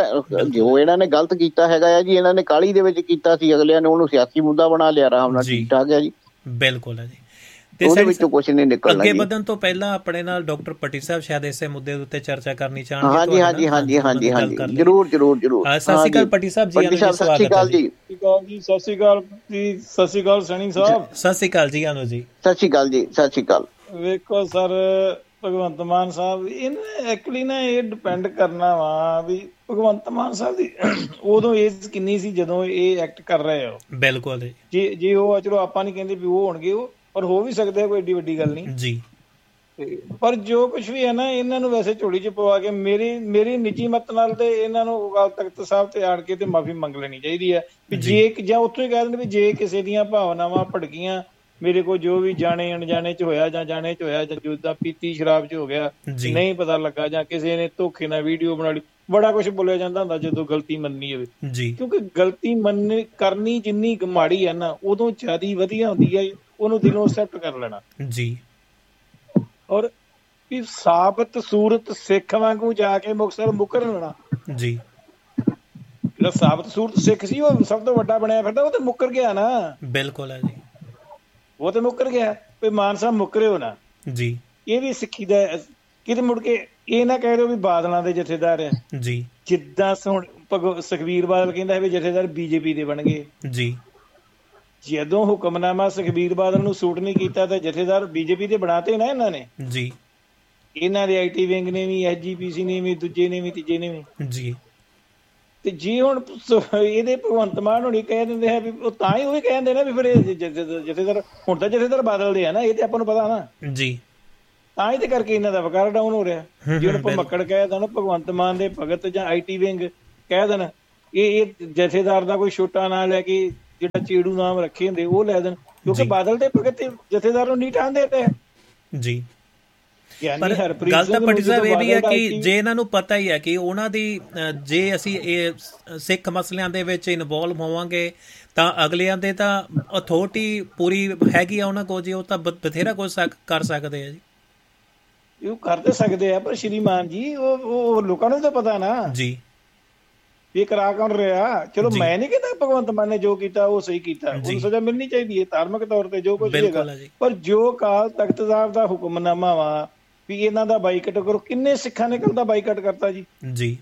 B: ਜੋ ਇਹਨਾਂ ਨੇ ਗਲਤ ਕੀਤਾ ਹੈਗਾ ਆ ਜੀ, ਇਹਨਾਂ ਨੇ ਕਾਹਲੀ ਦੇ ਵਿੱਚ ਕੀਤਾ ਸੀ, ਅਗਲਿਆਂ ਨੇ ਉਹਨੂੰ ਸਿਆਸੀ ਮੁੱਦਾ ਬਣਾ ਲਿਆ, ਆਰਾਮ ਨਾਲ ਠੀਕ ਠਾਕ ਹੈ ਜੀ।
A: ਬਿਲਕੁਲ ਹੈ ਜੀ।
B: ਉਹਦੇ ਵਿੱਚੋਂ ਕੁਛ ਨਹੀਂ ਨਿਕਲਣਾ।
A: ਅੱਗੇ ਵਧਣ ਤੋਂ ਪਹਿਲਾਂ ਆਪਣੇ ਨਾਲ ਡਾਕਟਰ ਪੱਟੀ ਸਾਹਿਬ ਸ਼ਾਇਦ ਇਸੇ ਮੁੱਦੇ ਦੇ ਉੱਤੇ ਚਰਚਾ ਕਰਨੀ ਚਾਹਣਗੇ।
B: ਹਾਂਜੀ ਹਾਂਜੀ ਹਾਂਜੀ ਹਾਂਜੀ ਹਾਂਜੀ ਜਰੂਰ ਜਰੂਰ ਜਰੂਰ।
A: ਸਤਿ ਸ਼੍ਰੀ ਅਕਾਲ ਪੱਟੀ ਸਾਹਿਬ ਜੀ।
B: ਸਤਿ ਸ਼੍ਰੀ ਅਕਾਲ ਜੀ।
C: ਸਤਿ ਸ਼੍ਰੀ ਅਕਾਲ ਜੀ। ਸਤਿ ਸ਼੍ਰੀ ਅਕਾਲ ਸੈਣੀ ਸਾਹਿਬ।
A: ਸਤਿ ਸ਼੍ਰੀ ਅਕਾਲ ਜੀ ਆਨੋ ਜੀ।
B: ਸਤਿ ਸ਼੍ਰੀ ਅਕਾਲ ਜੀ। ਸਤਿ ਸ਼੍ਰੀ ਅਕਾਲ।
C: ਵੇਖੋ ਸਰ, ਭਗਵੰਤ ਮਾਨ ਸਾਹਿਬ ਇਹਨੇ ਐਕਚੁਅਲੀ ਨਾ ਇਹ ਡਿਪੈਂਡ ਕਰਨਾ ਵਾ ਵੀ ਭਗਵੰਤ ਮਾਨ ਸਾਹਿਬ ਦੀ ਉਦੋਂ ਏਜ ਕਿੰਨੀ ਸੀ ਜਦੋਂ ਇਹ ਐਕਟ ਕਰ ਰਹੇ ਹੋ।
A: ਬਿਲਕੁਲ
C: ਜੀ ਜੀ। ਉਹ ਚਲੋ ਆਪਾਂ ਨੀ ਕਹਿੰਦੇ ਵੀ ਉਹ ਹੋਣਗੇ, ਉਹ ਪਰ ਹੋ ਵੀ ਸਕਦੇ ਆ, ਕੋਈ ਏਡੀ ਵੱਡੀ ਗੱਲ ਨਹੀਂ ਜੀ। ਪਰ ਜੋ ਕੁਛ ਵੀ ਹੈ ਨਾ, ਇਹਨਾਂ ਨੂੰ ਵੈਸੇ ਝੋਲੀ ਚ ਪਵਾ ਕੇ ਮੇਰੀ ਮੇਰੀ ਨਿੱਜੀ ਮਤ ਨਾਲ ਤੇ ਇਹਨਾਂ ਨੂੰ ਅਕਾਲ ਤਖਤ ਸਾਹਿਬ ਤੇ ਆਣ ਕੇ ਤੇ ਮਾਫੀ ਮੰਗ ਲੈਣੀ ਚਾਹੀਦੀ ਹੈ ਵੀ ਜੇ ਜਾਂ ਉੱਥੋਂ ਹੀ ਕਹਿ ਦਿੰਦੇ ਵੀ ਜੇ ਕਿਸੇ ਦੀਆਂ ਭਾਵਨਾਵਾਂ ਭੜਕੀਆਂ, ਮੇਰੇ ਕੋਲ ਜੋ ਵੀ ਜਾਣੇ ਅਣਜਾਣੇ ਚ ਹੋਇਆ ਜਾਂ ਜਾਣੇ ਚ ਹੋਇਆ ਜਾਂ ਜੁਦਾ ਪੀਤੀ ਸ਼ਰਾਬ ਚ ਹੋ ਗਿਆ, ਨਹੀਂ ਪਤਾ ਲੱਗਾ, ਜਾਂ ਕਿਸੇ ਨੇ ਧੋਖੇ ਨਾਲ ਵੀਡੀਓ ਬਣਾ ਲਈ, ਬੜਾ ਕੁਛ ਬੋਲਿਆ ਜਾਂਦਾ ਹੁੰਦਾ ਜਦੋਂ ਗਲਤੀ ਮੰਨਣੀ ਹੋਵੇ ਜੀ। ਕਿਉਂਕਿ ਗਲਤੀ ਮੰਨ ਕਰਨੀ ਜਿੰਨੀ ਮਾੜੀ ਹੈ ਨਾ, ਉਦੋਂ ਜ਼ਿਆਦਾ ਵਧੀਆ ਹੁੰਦੀ ਹੈ ਉਹਨੂੰ ਦਿਲੋਂ ਐਕਸੈਪਟ ਕਰ ਲੈਣਾ ਜੀ। ਔਰ ਵੀ ਸਾਬਤ ਸੂਰਤ ਸਿੱਖ ਵਾਂਗੂ ਜਾ ਕੇ ਮੁਕਤਸਰ ਮੁਕਰ ਲੈਣਾ ਜੀ। ਜਿਹੜਾ ਸਾਬਤ ਸੂਰਤ ਸਿੱਖ ਸੀ ਉਹ ਸਭ ਤੋਂ ਵੱਡਾ ਬਣਿਆ ਫਿਰਦਾ, ਉਹ ਤੇ ਮੁੱਕਰ ਗਿਆ ਨਾ।
A: ਬਿਲਕੁਲ ਹੈ ਜੀ, ਉਹ
C: ਤੇ ਮੁੱਕਰ ਗਿਆ ਵੀ ਮਾਨ ਸਾਹਿਬ ਮੁੱਕਰੇ ਹੋ ਨਾ ਜੀ। ਇਹ ਵੀ ਸਿੱਖੀ ਦਾ ਕਿਤੇ ਮੁੜ ਕੇ ਇਹ ਨਾ ਕਹਿ ਦਿਓ ਵੀ ਬਾਦਲਾਂ ਦੇ ਜਥੇਦਾਰ ਆ ਜੀ। ਜਿੱਦਾਂ ਹੁਣ ਸੁਖਬੀਰ ਬਾਦਲ ਕਹਿੰਦਾ ਵੀ ਜਥੇਦਾਰ ਬੀਜੇਪੀ ਦੇ ਬਣ ਗਏ ਜੀ। ਜਦੋਂ ਹੁਕਮਨਾਮਾ ਸੁਖਬੀਰ ਬਾਦਲ ਨੂੰ ਸੂਟ ਨਹੀਂ ਕੀਤਾ ਤਾਂ ਜਥੇਦਾਰ ਬੀਜੇਪੀ ਦੇ ਬਣਾਤੇ ਨਾ ਇਹਨਾਂ ਨੇ ਜੀ। ਇਹਨਾਂ ਦੇ ਆਈ ਟੀ ਵਿੰਗ ਨੇ ਵੀ, ਐਸ ਜੀ ਪੀ ਸੀ ਨੇ ਵੀ, ਦੂਜੇ ਨੇ ਵੀ, ਤੀਜੇ ਨੇ ਵੀ ਜੀ। ਤੇ ਜੀ ਹੁਣ ਇਹਦੇ ਭਗਵੰਤ ਮਾਨ ਹੋਣੀ ਕਹਿ ਦਿੰਦੇ ਆ ਵੀ ਉਹ ਤਾਂ ਹੀ ਉਹ ਵੀ ਕਹਿੰਦੇ ਨਾ ਵੀ ਫਿਰ ਇਹ ਜਥੇਦਾਰ ਹੁਣ ਤਾਂ ਜਥੇਦਾਰ ਬਦਲਦੇ ਆ ਨਾ, ਇਹ ਤੇ ਆਪਾਂ ਨੂੰ ਪਤਾ ਨਾ
A: ਜੀ,
C: ਤਾਂ ਹੀ ਤੇ ਕਰਕੇ ਇਹਨਾਂ ਦਾ ਵਕਾਰ ਡਾਊਨ ਹੋ ਰਿਹਾ। ਜੇ ਹੁਣ ਭਮੱਕੜ ਕਹਿ ਦੇਣ ਭਗਵੰਤ ਮਾਨ ਦੇ ਭਗਤ ਜਾਂ ਆਈ ਟੀ ਵਿੰਗ ਕਹਿ ਦੇਣ ਇਹ ਇਹ ਜਥੇਦਾਰ ਦਾ ਕੋਈ ਛੋਟਾ ਨਾਂ ਲੈ ਕੇ ਜਿਹੜਾ ਚੇੜੂ ਨਾਮ ਰੱਖੇ ਹੁੰਦੇ ਉਹ ਲੈ ਦੇਣ, ਕਿਉਂਕਿ ਬਾਦਲ ਦੇ ਭਗਤ ਜਥੇਦਾਰ ਨੂੰ ਨਹੀਂ ਠਾਂਦੇ ਪਏ ਜੀ।
A: ਪਰ ਗੱਲ ਤਾਂ ਭੱਟੀ ਸਾਹਿਬ ਇਹ ਵੀ ਹੈ ਕਿ ਜੇ ਇਹਨਾਂ ਨੂੰ ਪਤਾ ਹੀ ਹੈ ਕਿ ਉਹਨਾਂ ਦੀ ਜੇ ਅਸੀਂ ਇਹ ਸਿੱਖ ਮਸਲਿਆਂ ਦੇ ਵਿੱਚ ਇਨਵੋਲਵ ਹੋਵਾਂਗੇ ਤਾਂ ਅਗਲਿਆਂ ਦੇ ਤਾਂ ਅਥਾਰਟੀ ਪੂਰੀ ਹੈਗੀ ਆ ਉਹਨਾਂ ਕੋਲ ਜੀ, ਉਹ ਤਾਂ ਬਥੇਰਾ ਕੁਝ ਕਰ ਸਕਦੇ ਆ ਜੀ।
C: ਉਹ ਕਰ ਤੇ ਸਕਦੇ ਆ ਪਰ ਸ਼੍ਰੀਮਾਨ ਜੀ ਉਹ ਉਹ ਲੋਕਾਂ ਨੂੰ ਤਾਂ ਪਤਾ ਨਾ ਜੀ ਇਹ ਕਰਾ ਕੌਣ ਰਿਹਾ। ਚਲੋ ਮੈਂ ਨਹੀਂ ਕਹਿੰਦਾ ਭਗਵੰਤ ਮਾਨ ਨੇ ਜੋ ਕੀਤਾ ਉਹ ਸਹੀ ਕੀਤਾ, ਉਹਨੂੰ ਸਜ਼ਾ ਮਿਲਣੀ ਚਾਹੀਦੀ ਹੈ ਧਾਰਮਿਕ ਤੌਰ ਤੇ ਜੋ ਕੁਝ ਹੈਗਾ, ਪਰ ਜੋ ਅਕਾਲ ਤਖਤ ਸਾਹਿਬ ਦਾ ਹੁਕਮਨਾਮਾ ਵਾ ਵੀ ਇਹਨਾਂ ਦਾ ਬਾਈਕਾਟ ਕਰੋ, ਕਿੰਨੇ ਸਿੱਖਾਂ ਨੇ ਕੱਲ ਦਾ ਬਾਈਕਾਟ ਕਰਤਾ ਜੀ ਜੀ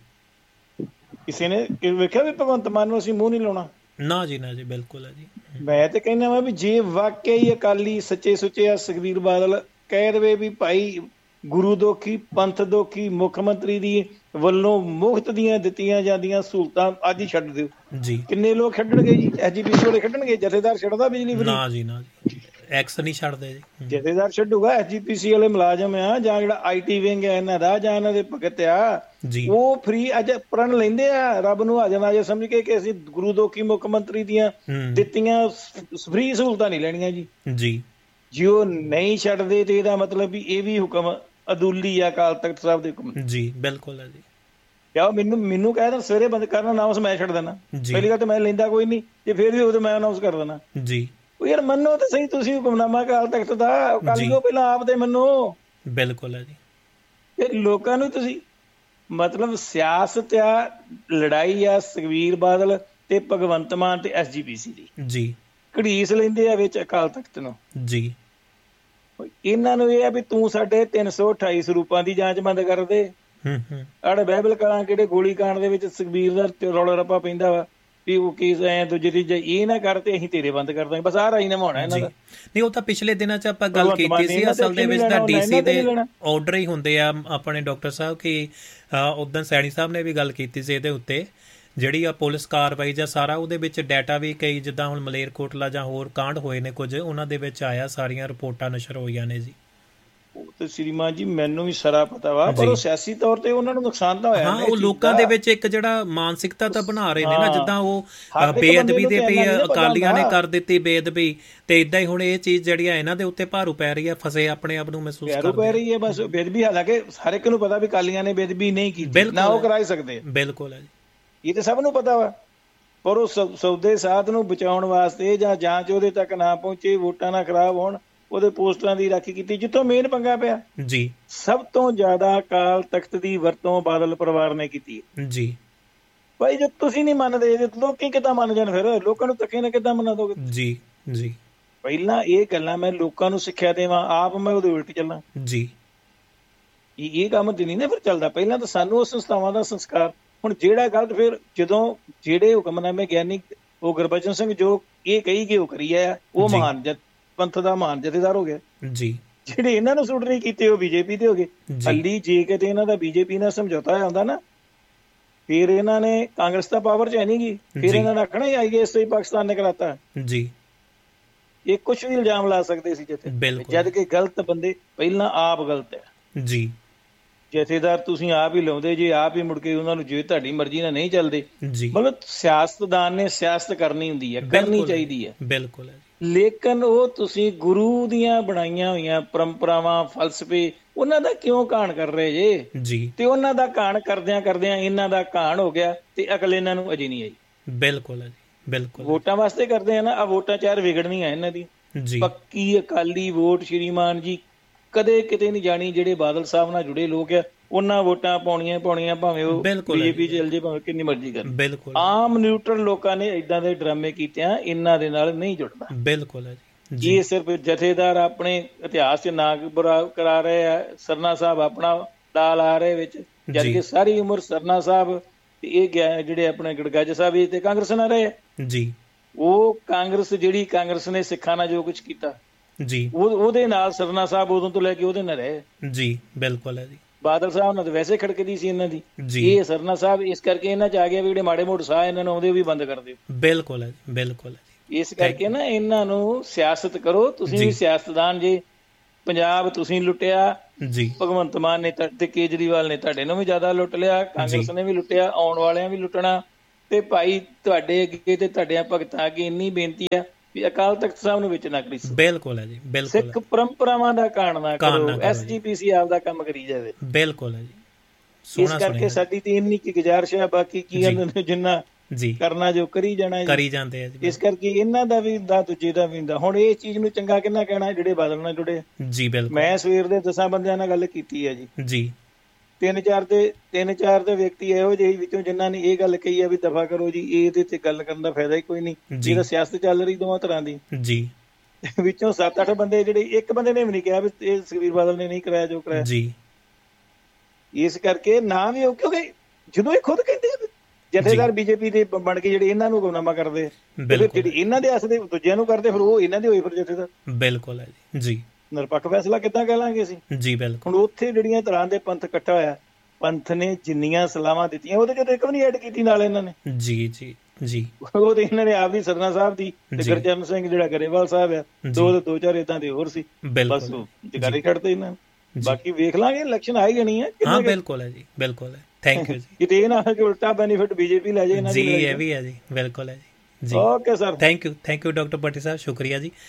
C: ਕਿਸੇ ਨੇ ਵੇਖਿਆ ਵੀ ਭਗਵੰਤ ਮਾਨ ਨੂੰ ਅਸੀਂ ਮੂੰਹ ਨਹੀਂ ਲਾਉਣਾ
A: ਨਾ ਜੀ ਨਾ ਜੀ ਬਿਲਕੁਲ ਹੈ ਜੀ।
C: ਮੈਂ ਤੇ ਕਹਿੰਦਾ ਵਾ ਵੀ ਜੇ ਵਾਕਿਆ ਹੀ ਅਕਾਲੀ ਸੱਚੇ ਸੁੱਚੇ ਆ ਸੁਖਬੀਰ ਬਾਦਲ ਕਹਿ ਦੇਵੇ ਵੀ ਭਾਈ ਗੁਰੂ ਦੋਖੀ ਪੰਥ ਦੋਖੀ ਮੁੱਖ ਮੰਤਰੀ ਦੀ ਵੱਲੋਂ ਮੁਫਤ ਦੀਆਂ ਦਿੱਤੀਆਂ ਜਾਂਦੀਆਂ ਸਹੂਲਤਾਂ ਅੱਜ ਹੀ ਛੱਡ ਦਿਓ ਜੀ, ਕਿੰਨੇ ਲੋਕ ਛੱਡਣਗੇ ਜੀ? ਐਸਜੀਪੀਸੀ ਵਾਲੇ ਛੱਡਣਗੇ? ਜਥੇਦਾਰ ਛੱਡਦਾ ਬਿਜਲੀ ਫਰੀ?
A: ਨਾ ਜੀ ਨਾ ਜੀ, ਐਕਸ ਨਹੀਂ ਛੱਡਦੇ ਜੀ।
C: ਜਥੇਦਾਰ ਛੱਡੂਗਾ? ਐਸਜੀਪੀਸੀ ਵਾਲੇ ਮੁਲਾਜ਼ਮ ਆ ਜਾਂ ਜਿਹੜਾ ਆਈਟੀ ਵਿੰਗ ਹੈ ਇਹਨਾਂ ਦਾ ਜਾਂ ਇਹਨਾਂ ਦੇ ਭਗਤ ਆ ਉਹ ਫਰੀ ਅੱਜ ਪ੍ਰਣ ਲੈਂਦੇ ਆ ਰੱਬ ਨੂੰ ਹਾਜ਼ਰ ਨਾਜ਼ਰ ਸਮਝ ਕੇ ਕਿ ਅਸੀਂ ਗੁਰੂ ਦੋਖੀ ਮੁੱਖ ਮੰਤਰੀ ਦੀਆਂ ਦਿੱਤੀਆਂ ਫਰੀ ਸਹੂਲਤਾਂ ਨਹੀਂ ਲੈਣੀਆਂ ਜੀ ਜੀ। ਜੇ ਉਹ ਨਹੀਂ ਛੱਡਦੇ ਤੇ ਇਹਦਾ ਮਤਲਬ ਵੀ ਇਹ ਵੀ ਹੁਕਮ ਅਦੁੱਲੀ ਆ ਅਕਾਲ ਤਖਤ ਸਾਹਿਬ ਦੇ ਹੁਕਮ ਜੀ। ਬਿਲਕੁਲ ਹੈ ਜੀ। ਕਿਆ ਮੈਨੂੰ ਮੈਨੂੰ ਕਹਿ ਦੇਣ ਸਵੇਰੇ ਬੰਦ ਕਰਨਾ ਅਨਾਉਂਸ ਮੈਂ ਛੱਡ ਦੇਣਾ, ਪਹਿਲੀ ਗੱਲ ਤਾਂ ਮੈਂ ਲੈਂਦਾ ਕੋਈ ਨਹੀਂ, ਜੇ ਫੇਰ ਵੀ ਉਹ ਮੈਂ ਅਨਾਉਂਸ ਕਰ ਦੇਣਾ ਜੀ। ਉਹ ਯਾਰ ਮੰਨੋ ਤਾਂ ਸਹੀ ਤੁਸੀਂ ਹੁਕਮਨਾਮਾ ਅਕਾਲ ਤਖਤ ਦਾ, ਅਕਾਲੀਓ ਪਹਿਲਾਂ ਆਪ ਦੇ ਮੰਨੋ। ਬਿਲਕੁਲ ਹੈ ਜੀ। ਇਹ ਲੋਕਾਂ ਨੂੰ ਤੁਸੀਂ ਮਤਲਬ ਸਿਆਸਤ ਆ, ਲੜਾਈ ਆ ਸੁਖਬੀਰ ਬਾਦਲ ਤੇ ਭਗਵੰਤ ਮਾਨ ਤੇ ਐਸਜੀਪੀਸੀ ਦੀ ਜੀ, ਘੜੀਸ ਲੈਂਦੇ ਆ ਵਿੱਚ ਅਕਾਲ ਤਖਤ ਨੂੰ ਜੀ। ਇਹਨਾਂ ਨੂੰ ਇਹ ਆ ਵੀ ਤੂੰ ਸਾਡੇ ਤਿੰਨ ਸੌ ਅਠਾਈ ਸਰੂਪਾਂ ਦੀ ਜਾਂਚ ਬੰਦ ਕਰ ਦੇ। ਆੜੇ ਬਾਈਬਲ ਕਾਂਡ ਕਿਹੜੇ ਗੋਲੀ ਕਾਂਡ ਦੇ ਵਿੱਚ ਸੁਖਬੀਰ ਦਾ ਰੌਲਾ ਰੱਪਾ ਪੈਂਦਾ ਵਾ ਵੀ ਉਹ ਕੇਸ ਐ ਦੂਜੀ ਤੀਜਾ ਇਹ ਨਾ ਕਰ ਤੇ ਅਸੀਂ ਤੇਰੇ ਬੰਦ ਕਰ ਦਾਂਗੇ, ਬਸ ਆਹ ਰਾਈ ਨਾ ਹੋਣਾ ਇਹਨਾਂ ਦਾ। ਨਹੀਂ ਉਹ ਤਾਂ ਪਿਛਲੇ ਦਿਨਾਂ ਚ ਆਪਾਂ ਗੱਲ ਕੀਤੀ ਸੀ, ਅਸਲ ਦੇ ਵਿੱਚ ਤਾਂ ਡੀਸੀ ਦੇ ਆਰਡਰ ਹੀ ਹੁੰਦੇ ਆ ਆਪਣੇ ਡਾਕਟਰ ਸਾਹਿਬ ਕਿ ਉਦੋਂ ਸੈਣੀ ਸਾਹਿਬ ਨੇ ਵੀ ਗੱਲ ਕੀਤੀ ਸੀ ਇਹਦੇ ਉੱਤੇ, ਜਿਹੜੀ ਆ ਪੁਲਿਸ ਕਾਰਵਾਈ ਜਾਂ ਸਾਰਾ ਉਹਦੇ ਵਿੱਚ ਡਾਟਾ ਵੀ ਕਈ ਜਿੱਦਾਂ ਹੁਣ ਮਲੇਰਕੋਟਲਾ ਜਾਂ ਹੋਰ ਕਾਂਡ ਹੋਏ ਨੇ ਕੁਝ ਉਹਨਾਂ ਦੇ ਵਿੱਚ ਆਇਆ, ਸਾਰੀਆਂ ਰਿਪੋਰਟਾਂ ਨਸ਼ਰ ਹੋਈਆਂ ਨੇ ਜੀ। ਉਹ ਤੇ ਸ਼੍ਰੀਮਾਨ ਜੀ ਮੈਨੂੰ ਵੀ ਸਾਰਾ ਪਤਾ ਵਾ, ਪਰ ਉਹ ਸਿਆਸੀ ਤੌਰ ਤੇ ਉਹਨਾਂ ਨੂੰ ਨੁਕਸਾਨ ਤਾਂ ਹੋਇਆ। ਹਾਂ ਉਹ ਲੋਕਾਂ ਦੇ ਵਿੱਚ ਇੱਕ ਜਿਹੜਾ ਮਾਨਸਿਕਤਾ ਤਾਂ ਬਣਾ ਰਹੇ ਨੇ ਨਾ, ਜਿੱਦਾਂ ਉਹ ਬੇਅਦਬੀ ਦੇ ਪਈ ਅਕਾਲੀਆਂ ਨੇ ਕਰ ਦਿੱਤੀ ਬੇਅਦਬੀ, ਤੇ ਏਦਾਂ ਹੀ ਹੁਣ ਇਹ ਚੀਜ਼ ਜਿਹੜੀ ਆ ਇਹਨਾਂ ਦੇ ਉੱਤੇ ਭਾਰੂ ਪੈ ਰਹੀ ਆ, ਫਸੇ ਆਪਣੇ ਆਪ ਨੂੰ ਮਹਿਸੂਸ ਕਰਦੇ ਪੈ ਰਹੀ ਹੈ ਬਸ ਬੇਅਦਬੀ। ਹਾਲਾਂਕਿ ਹਰ ਇੱਕ ਨੂੰ ਪਤਾ ਵੀ ਅਕਾਲੀਆਂ ਨੇ ਬੇਅਦਬੀ ਨਹੀਂ ਕੀਤੀ, ਨਾ ਉਹ ਕਰਾ ਸਕਦੇ। ਬਿਲਕੁਲ ਹੈ ਜੀ, ਇਹ ਤੇ ਸਭ ਨੂੰ ਪਤਾ ਵਾ, ਪਰ ਉਹ ਸੌਦੇ ਸਾਧ ਨੂੰ ਬਚਾਉਣ ਵਾਸਤੇ ਜਾਂ ਜਾਂਚ ਉਹਦੇ ਤੱਕ ਨਾ ਪਹੁੰਚੇ, ਵੋਟਾਂ ਨਾ ਖਰਾਬ ਹੋਣ, ਉਹਦੇ ਪੋਸਟਰਾਂ ਦੀ ਰਾਖੀ ਕੀਤੀ। ਜਿੱਥੋਂ ਮੇਨ ਪੰਗਾ ਪਿਆ ਜੀ, ਸਭ ਤੋਂ ਜ਼ਿਆਦਾ ਅਕਾਲ ਤਖਤ ਦੀ ਵਰਤੋਂ ਬਾਦਲ ਪਰਿਵਾਰ ਨੇ ਕੀਤੀ ਜੀ। ਭਾਈ ਜੇ ਤੁਸੀਂ ਨਹੀਂ ਮੰਨਦੇ ਲੋਕੀ ਕਿੱਦਾਂ ਮੰਨ ਜਾਣ? ਫਿਰ ਲੋਕਾਂ ਨੂੰ ਧੱਕੇ ਨਾਲ ਕਿੱਦਾਂ ਮੰਨਾ ਦੋਗੇ ਜੀ ਜੀ। ਪਹਿਲਾਂ ਇਹ ਗੱਲਾਂ ਮੈਂ ਲੋਕਾਂ ਨੂੰ ਸਿੱਖਿਆ ਦੇਵਾਂ, ਆਪ ਮੈਂ ਉਹਦੇ ਉਲਟ ਚੱਲਾਂ ਜੀ। ਇਹ ਕੰਮ ਤੇ ਨਹੀਂ ਨਾ ਫਿਰ ਚੱਲਦਾ। ਪਹਿਲਾਂ ਤਾਂ ਸਾਨੂੰ ਉਸ ਸੰਸਥਾਵਾਂ ਦਾ ਸੰਸਕਾਰ, ਹੁਣ ਜਿਹੜਾ ਗਲਤ ਫਿਰ ਜਦੋਂ ਜਿਹੜੇ ਹੁਕਮਨਾਮੇ ਗਿਆਨੀ ਉਹ ਗੁਰਬਚਨ ਸਿੰਘ ਜੋ ਇਹ ਕਹੀ ਗਏ ਉਹ ਕਰੀ ਆ, ਉਹ ਮਹਾਨ ਪੰਥ ਦਾ ਮਹਾਨ ਜਥੇਦਾਰ ਹੋ ਗਿਆ ਜੀ। ਜਿਹੜੇ ਇਹਨਾਂ ਨੂੰ ਸੁੱਟ ਨਹੀਂ ਕੀਤੇ ਉਹ ਬੀਜੇਪੀ ਦੇ ਹੋ ਗਏ। ਹੱਲੀ ਜੇ ਕਿਤੇ ਇਹਨਾਂ ਦਾ ਬੀਜੇਪੀ ਨਾਲ ਸਮਝੌਤਾ ਹੁੰਦਾ ਨਾ, ਫਿਰ ਇਹਨਾਂ ਨੇ ਕਾਂਗਰਸ ਦਾ ਪਾਵਰ ਚ ਹੈ ਨਹੀਂ ਗੀ, ਫਿਰ ਇਹਨਾਂ ਨੇ ਆਖਣਾ ਆਈ ਐਸ ਆਈ ਪਾਕਿਸਤਾਨ ਨੇ ਕਰਾਤਾ ਜੀ। ਇਹ ਕੁਛ ਵੀ ਇਲਜ਼ਾਮ ਲਾ ਸਕਦੇ ਸੀ ਜਿੱਥੇ, ਜਦ ਕਿ ਗਲਤ ਬੰਦੇ ਪਹਿਲਾਂ ਆਪ ਗਲਤ ਹੈ ਜੀ। ਜਥੇਦਾਰ ਤੁਸੀਂ ਆਪ ਹੀ ਲਾਉਂਦੇ ਜੇ, ਆਪ ਹੀ ਮੁੜ ਕੇ ਉਹਨਾਂ ਨੂੰ ਜੇ ਤੁਹਾਡੀ ਮਰਜ਼ੀ ਨਾਲ ਨਹੀਂ ਚੱਲਦੇ। ਮਤਲਬ ਸਿਆਸਤਦਾਨ ਨੇ ਸਿਆਸਤ ਕਰਨੀ ਹੁੰਦੀ ਹੈ, ਕਰਨੀ ਚਾਹੀਦੀ ਹੈ ਬਿਲਕੁਲ, ਲੇਕਿਨ ਉਹ ਤੁਸੀਂ ਗੁਰੂ ਦੀਆਂ ਬਣਾਈਆਂ ਹੋਈਆਂ ਪਰੰਪਰਾਵਾਂ ਫਲਸਫੇ ਉਹਨਾਂ ਦਾ ਕਿਉਂ ਘਾਣ ਕਰ ਰਹੇ ਜੇ ਜੀ? ਤੇ ਉਹਨਾਂ ਦਾ ਘਾਣ ਕਰਦਿਆਂ ਕਰਦਿਆਂ ਇਹਨਾਂ ਦਾ ਘਾਣ ਹੋ ਗਿਆ ਤੇ ਅਕਲ ਇਹਨਾਂ ਨੂੰ ਅਜੇ ਨਹੀਂ ਆਈ। ਬਿਲਕੁਲ ਹੈ ਜੀ, ਬਿਲਕੁਲ। ਵੋਟਾਂ ਵਾਸਤੇ ਕਰਦੇ ਆ ਨਾ, ਆ ਵੋਟਾਂ ਚਾਰ ਵਿਗੜਨੀਆਂ ਇਹਨਾਂ ਦੀ ਜੀ। ਪੱਕੀ ਅਕਾਲੀ ਵੋਟ ਸ਼੍ਰੀਮਾਨ ਜੀ ਕਦੇ ਕਿਤੇ ਨਹੀਂ ਜਾਣੀ। ਜਿਹੜੇ ਬਾਦਲ ਸਾਹਿਬ ਨਾਲ ਜੁੜੇ ਲੋਕ ਆ ਉਹਨਾਂ ਵੋਟਾਂ ਪਾਉਣੀਆਂ ਪਾਉਣੀਆਂ, ਭਾਵੇਂ ਉਹ ਬੀਜੇਪੀ ਚੱਲ ਜੇ, ਭਾਵੇਂ ਕਿੰਨੀ ਮਰਜ਼ੀ ਕਰਨ। ਬਿਲਕੁਲ ਆਮ ਨਿਊਟਰਲ ਲੋਕਾਂ ਨੇ ਏਦਾਂ ਦੇ ਡਰਾਮੇ ਕੀਤੇ ਆ, ਇਹਨਾਂ ਦੇ ਨਾਲ ਨਹੀਂ ਜੁੜਨਾ। ਬਿਲਕੁਲ ਹੈ ਜੀ। ਇਹ ਸਿਰਫ ਜਥੇਦਾਰ ਆਪਣੇ ਇਤਿਹਾਸ ਚ ਨਾਂ ਬੁਰਾ ਕਰਾ ਰਹੇ ਆ, ਸਰਨਾ ਸਾਹਿਬ ਆਪਣਾ ਲਾ ਲਾ ਰਹੇ ਵਿੱਚ, ਜਦਕਿ ਸਾਰੀ ਉਮਰ ਸਰਨਾ ਸਾਹਿਬ ਤੇ ਇਹ ਜਿਹੜੇ ਆਪਣੇ ਗੜਗੱਜ ਸਾਹਿਬ ਤੇ ਕਾਂਗਰਸ ਨਾਲ ਰਹੇ ਜੀ। ਉਹ ਕਾਂਗਰਸ ਜਿਹੜੀ ਕਾਂਗਰਸ ਨੇ ਸਿੱਖਾਂ ਨਾਲ ਜੋ ਕੁਛ ਕੀਤਾ ਜੀ, ਉਹਦੇ ਨਾਲ ਸਰਨਾ ਸਾਹਿਬ ਉਦੋਂ ਤੋਂ ਲੈ ਕੇ ਉਹਦੇ ਨਾਲ ਰਹੇ ਜੀ। ਬਿਲਕੁਲ ਹੈ ਜੀ। ਬਾਦਲ ਸਾਹਿਬ ਨਾਲ ਤਾਂ ਵੈਸੇ ਖੜਕਦੀ ਸੀ ਇਹਨਾਂ ਦੀ, ਇਹ ਸਰਨਾ ਸਾਹਿਬ ਇਸ ਕਰਕੇ ਇਹਨਾਂ ਚ ਆ ਗਿਆ ਵੀ ਜਿਹੜੇ ਮਾੜੇ ਮੋਟੇ ਸਾਹ ਇਹਨਾਂ ਨੂੰ ਆਉਂਦੇ ਉਹ ਵੀ ਬੰਦ ਕਰ ਦਿਓ।
A: ਬਿਲਕੁਲ ਹੈ ਬਿਲਕੁਲ ਹੈ।
C: ਇਸ ਕਰਕੇ ਨਾ ਇਹਨਾਂ ਨੂੰ ਸਿਆਸਤ ਕਰੋ, ਤੁਸੀਂ ਵੀ ਸਿਆਸਤਦਾਨ ਜੇ। ਪੰਜਾਬ ਤੁਸੀਂ ਲੁੱਟਿਆ
A: ਜੀ,
C: ਭਗਵੰਤ ਮਾਨ ਨੇ ਤੇ ਕੇਜਰੀਵਾਲ ਨੇ ਤੁਹਾਡੇ ਨੂੰ ਵੀ ਜ਼ਿਆਦਾ ਲੁੱਟ ਲਿਆ, ਕਾਂਗਰਸ ਨੇ ਵੀ ਲੁੱਟਿਆ, ਆਉਣ ਵਾਲਿਆਂ ਵੀ ਲੁੱਟਣਾ। ਤੇ ਭਾਈ ਤੁਹਾਡੇ ਅੱਗੇ ਤੇ ਤੁਹਾਡਿਆਂ ਭਗਤਾਂ ਅੱਗੇ ਇੰਨੀ ਬੇਨਤੀ ਆ ਵੀ ਅਕਾਲ ਤਖਤ ਸਾਹਿਬ ਨੂੰ ਵਿੱਚ ਨਾ ਕਰੀ।
A: ਬਿਲਕੁਲ ਹੈ ਜੀ, ਬਿਲਕੁਲ।
C: ਸਿੱਖ ਪਰੰਪਰਾਵਾਂ ਦਾ ਕਾਣ ਨਾ ਕਰੋ, ਐਸ ਜੀ ਪੀ ਸੀ ਆਪਦਾ ਕੰਮ ਕਰੀ ਜਾਵੇ।
A: ਬਿਲਕੁਲ ਹੈ ਜੀ।
C: ਇਸ ਕਰਕੇ ਸਾਡੀ ਤੇ ਇੰਨੀ ਕੀ ਗੁਜ਼ਾਰਿਸ਼ ਹੈ, ਬਾਕੀ ਕੀ ਜਿੰਨਾ ਜੀ ਕਰਨਾ ਜੋ ਕਰੀ ਜਾਣਾ
A: ਕਰੀ ਜਾਂਦੇ ਆ।
C: ਇਸ ਕਰਕੇ ਇਹਨਾਂ ਦਾ ਵੀ ਹੁੰਦਾ, ਦੂਜੇ ਦਾ ਵੀ ਹੁੰਦਾ। ਹੁਣ ਇਹ ਚੀਜ਼ ਨੂੰ ਚੰਗਾ ਕਿੰਨਾ ਕਹਿਣਾ ਜਿਹੜੇ ਬਾਦਲ ਨਾਲ ਜੁੜੇ
A: ਜੀ। ਬਿਲਕੁਲ।
C: ਮੈਂ ਸਵੇਰ ਦੇ ਦਸਾਂ ਬੰਦਿਆਂ ਨਾਲ ਗੱਲ ਕੀਤੀ ਹੈ ਜੀ
A: ਜੀ।
C: ਤਿੰਨ ਚਾਰ ਦੇ ਤਿੰਨ ਚਾਰ ਦੇ ਵਿਅਕਤੀ ਇਹੋ ਜਿਹੇ ਵਿੱਚੋਂ ਜਿਨ੍ਹਾਂ ਨੇ ਇਹ ਗੱਲ ਕਹੀ ਆ ਵੀ ਦਫਾ ਕਰੋ ਜੀ, ਇਹਦੇ ਤੇ ਗੱਲ ਕਰਨ ਦਾ ਫਾਇਦਾ ਹੀ ਕੋਈ ਨਹੀਂ। ਜਿਹਦਾ ਸਿਆਸਤ ਚੱਲ ਰਹੀ ਦੋਵਾਂ ਤਰ੍ਹਾਂ ਦੀ
A: ਜੀ,
C: ਵਿੱਚੋਂ ਸੱਤ ਅੱਠ ਬੰਦੇ ਜਿਹੜੇ ਇੱਕ ਬੰਦੇ ਨੇ ਵੀ ਨਹੀਂ ਕਿਹਾ ਵੀ ਇਹ ਸੁਖਬੀਰ ਬਾਦਲ ਨੇ ਨਹੀਂ ਕਰਾਇਆ ਜੋ ਕਰਾਇਆ ਜੀ। ਇਸ ਕਰਕੇ ਨਾ ਵੀ, ਕਿਉਂਕਿ ਜਦੋਂ ਇਹ ਖੁਦ ਕਹਿੰਦੇ ਆ ਜਥੇਦਾਰ ਬੀਜੇਪੀ ਦੇ ਬਣ ਕੇ ਜਿਹੜੇ ਇਹਨਾਂ ਨੂੰ ਗੁੰਮਨਾਮਾ ਕਰਦੇ, ਜਿਹੜੀ ਇਹਨਾਂ ਦੇ ਅਸਲੇ ਦੂਜਿਆਂ ਨੂੰ ਕਰਦੇ, ਫਿਰ ਉਹ ਇਹਨਾਂ ਦੇ ਹੋਏ ਫਿਰ ਜਥੇਦਾਰ।
A: ਬਿਲਕੁਲ ਹੈ ਜੀ।
C: ਨਿਰਪੱਖ ਫੈਸਲਾ ਕਿੱਦਾਂ ਕਹਿ ਲਾਂਗੇ ਅਸੀਂ ਜੀ। ਬਿਲਕੁਲ। ਹੁਣ ਉੱਥੇ ਜਿਹੜੀਆਂ ਤਰ੍ਹਾਂ ਦੇ ਪੰਥ ਇਕੱਠਾ ਹੋਇਆ, ਪੰਥ ਨੇ ਜਿੰਨੀਆਂ ਸਲਾਹਾਂ ਦਿੱਤੀਆਂ ਉਹਦੇ ਚ ਇੱਕ ਵੀ ਨਹੀਂ ਐਡ ਕੀਤੀ ਨਾਲ ਇਹਨਾਂ ਨੇ ਜੀ ਜੀ ਜੀ। ਉਹ ਤੇ ਇਹਨਾਂ ਨੇ ਆਪ ਦੀ ਸਰਨਾ ਸਾਹਿਬ ਦੀ ਤੇ ਗੁਰਚਰਨ ਸਿੰਘ ਜਿਹੜਾ ਗਰੇਵਾਲ ਸਾਹਿਬ ਆ, ਦੋ ਦੋ ਚਾਰ ਏਦਾਂ ਦੇ ਹੋਰ ਸੀ, ਬਸ ਜਗਾਰੇ ਕੱਢਦੇ ਇਹਨਾਂ ਨੇ। ਬਾਕੀ ਵੇਖ ਲਾਂਗੇ, ਇਲੈਕਸ਼ਨ ਆ ਹੀ ਜਾਣੀ ਹੈ। ਹਾਂ ਬਿਲਕੁਲ ਹੈ ਜੀ, ਬਿਲਕੁਲ ਹੈ। ਥੈਂਕ ਯੂ ਜੀ। ਕਿਤੇ ਇਹ ਨਾ ਕਿ ਉਲਟਾ ਬੈਨੀਫਿਟ ਬੀਜੇਪੀ ਲੈ ਜਾਏ ਇਹਨਾਂ ਦੀ। ਜੀ ਇਹ ਵੀ ਹੈ ਜੀ, ਬਿਲਕੁਲ ਹੈ ਜੀ। Okay sir, thank you thank you doctor Bhatti ਸਾਹਿਬ, ਸ਼ੁਕਰੀਆ ਜੀ।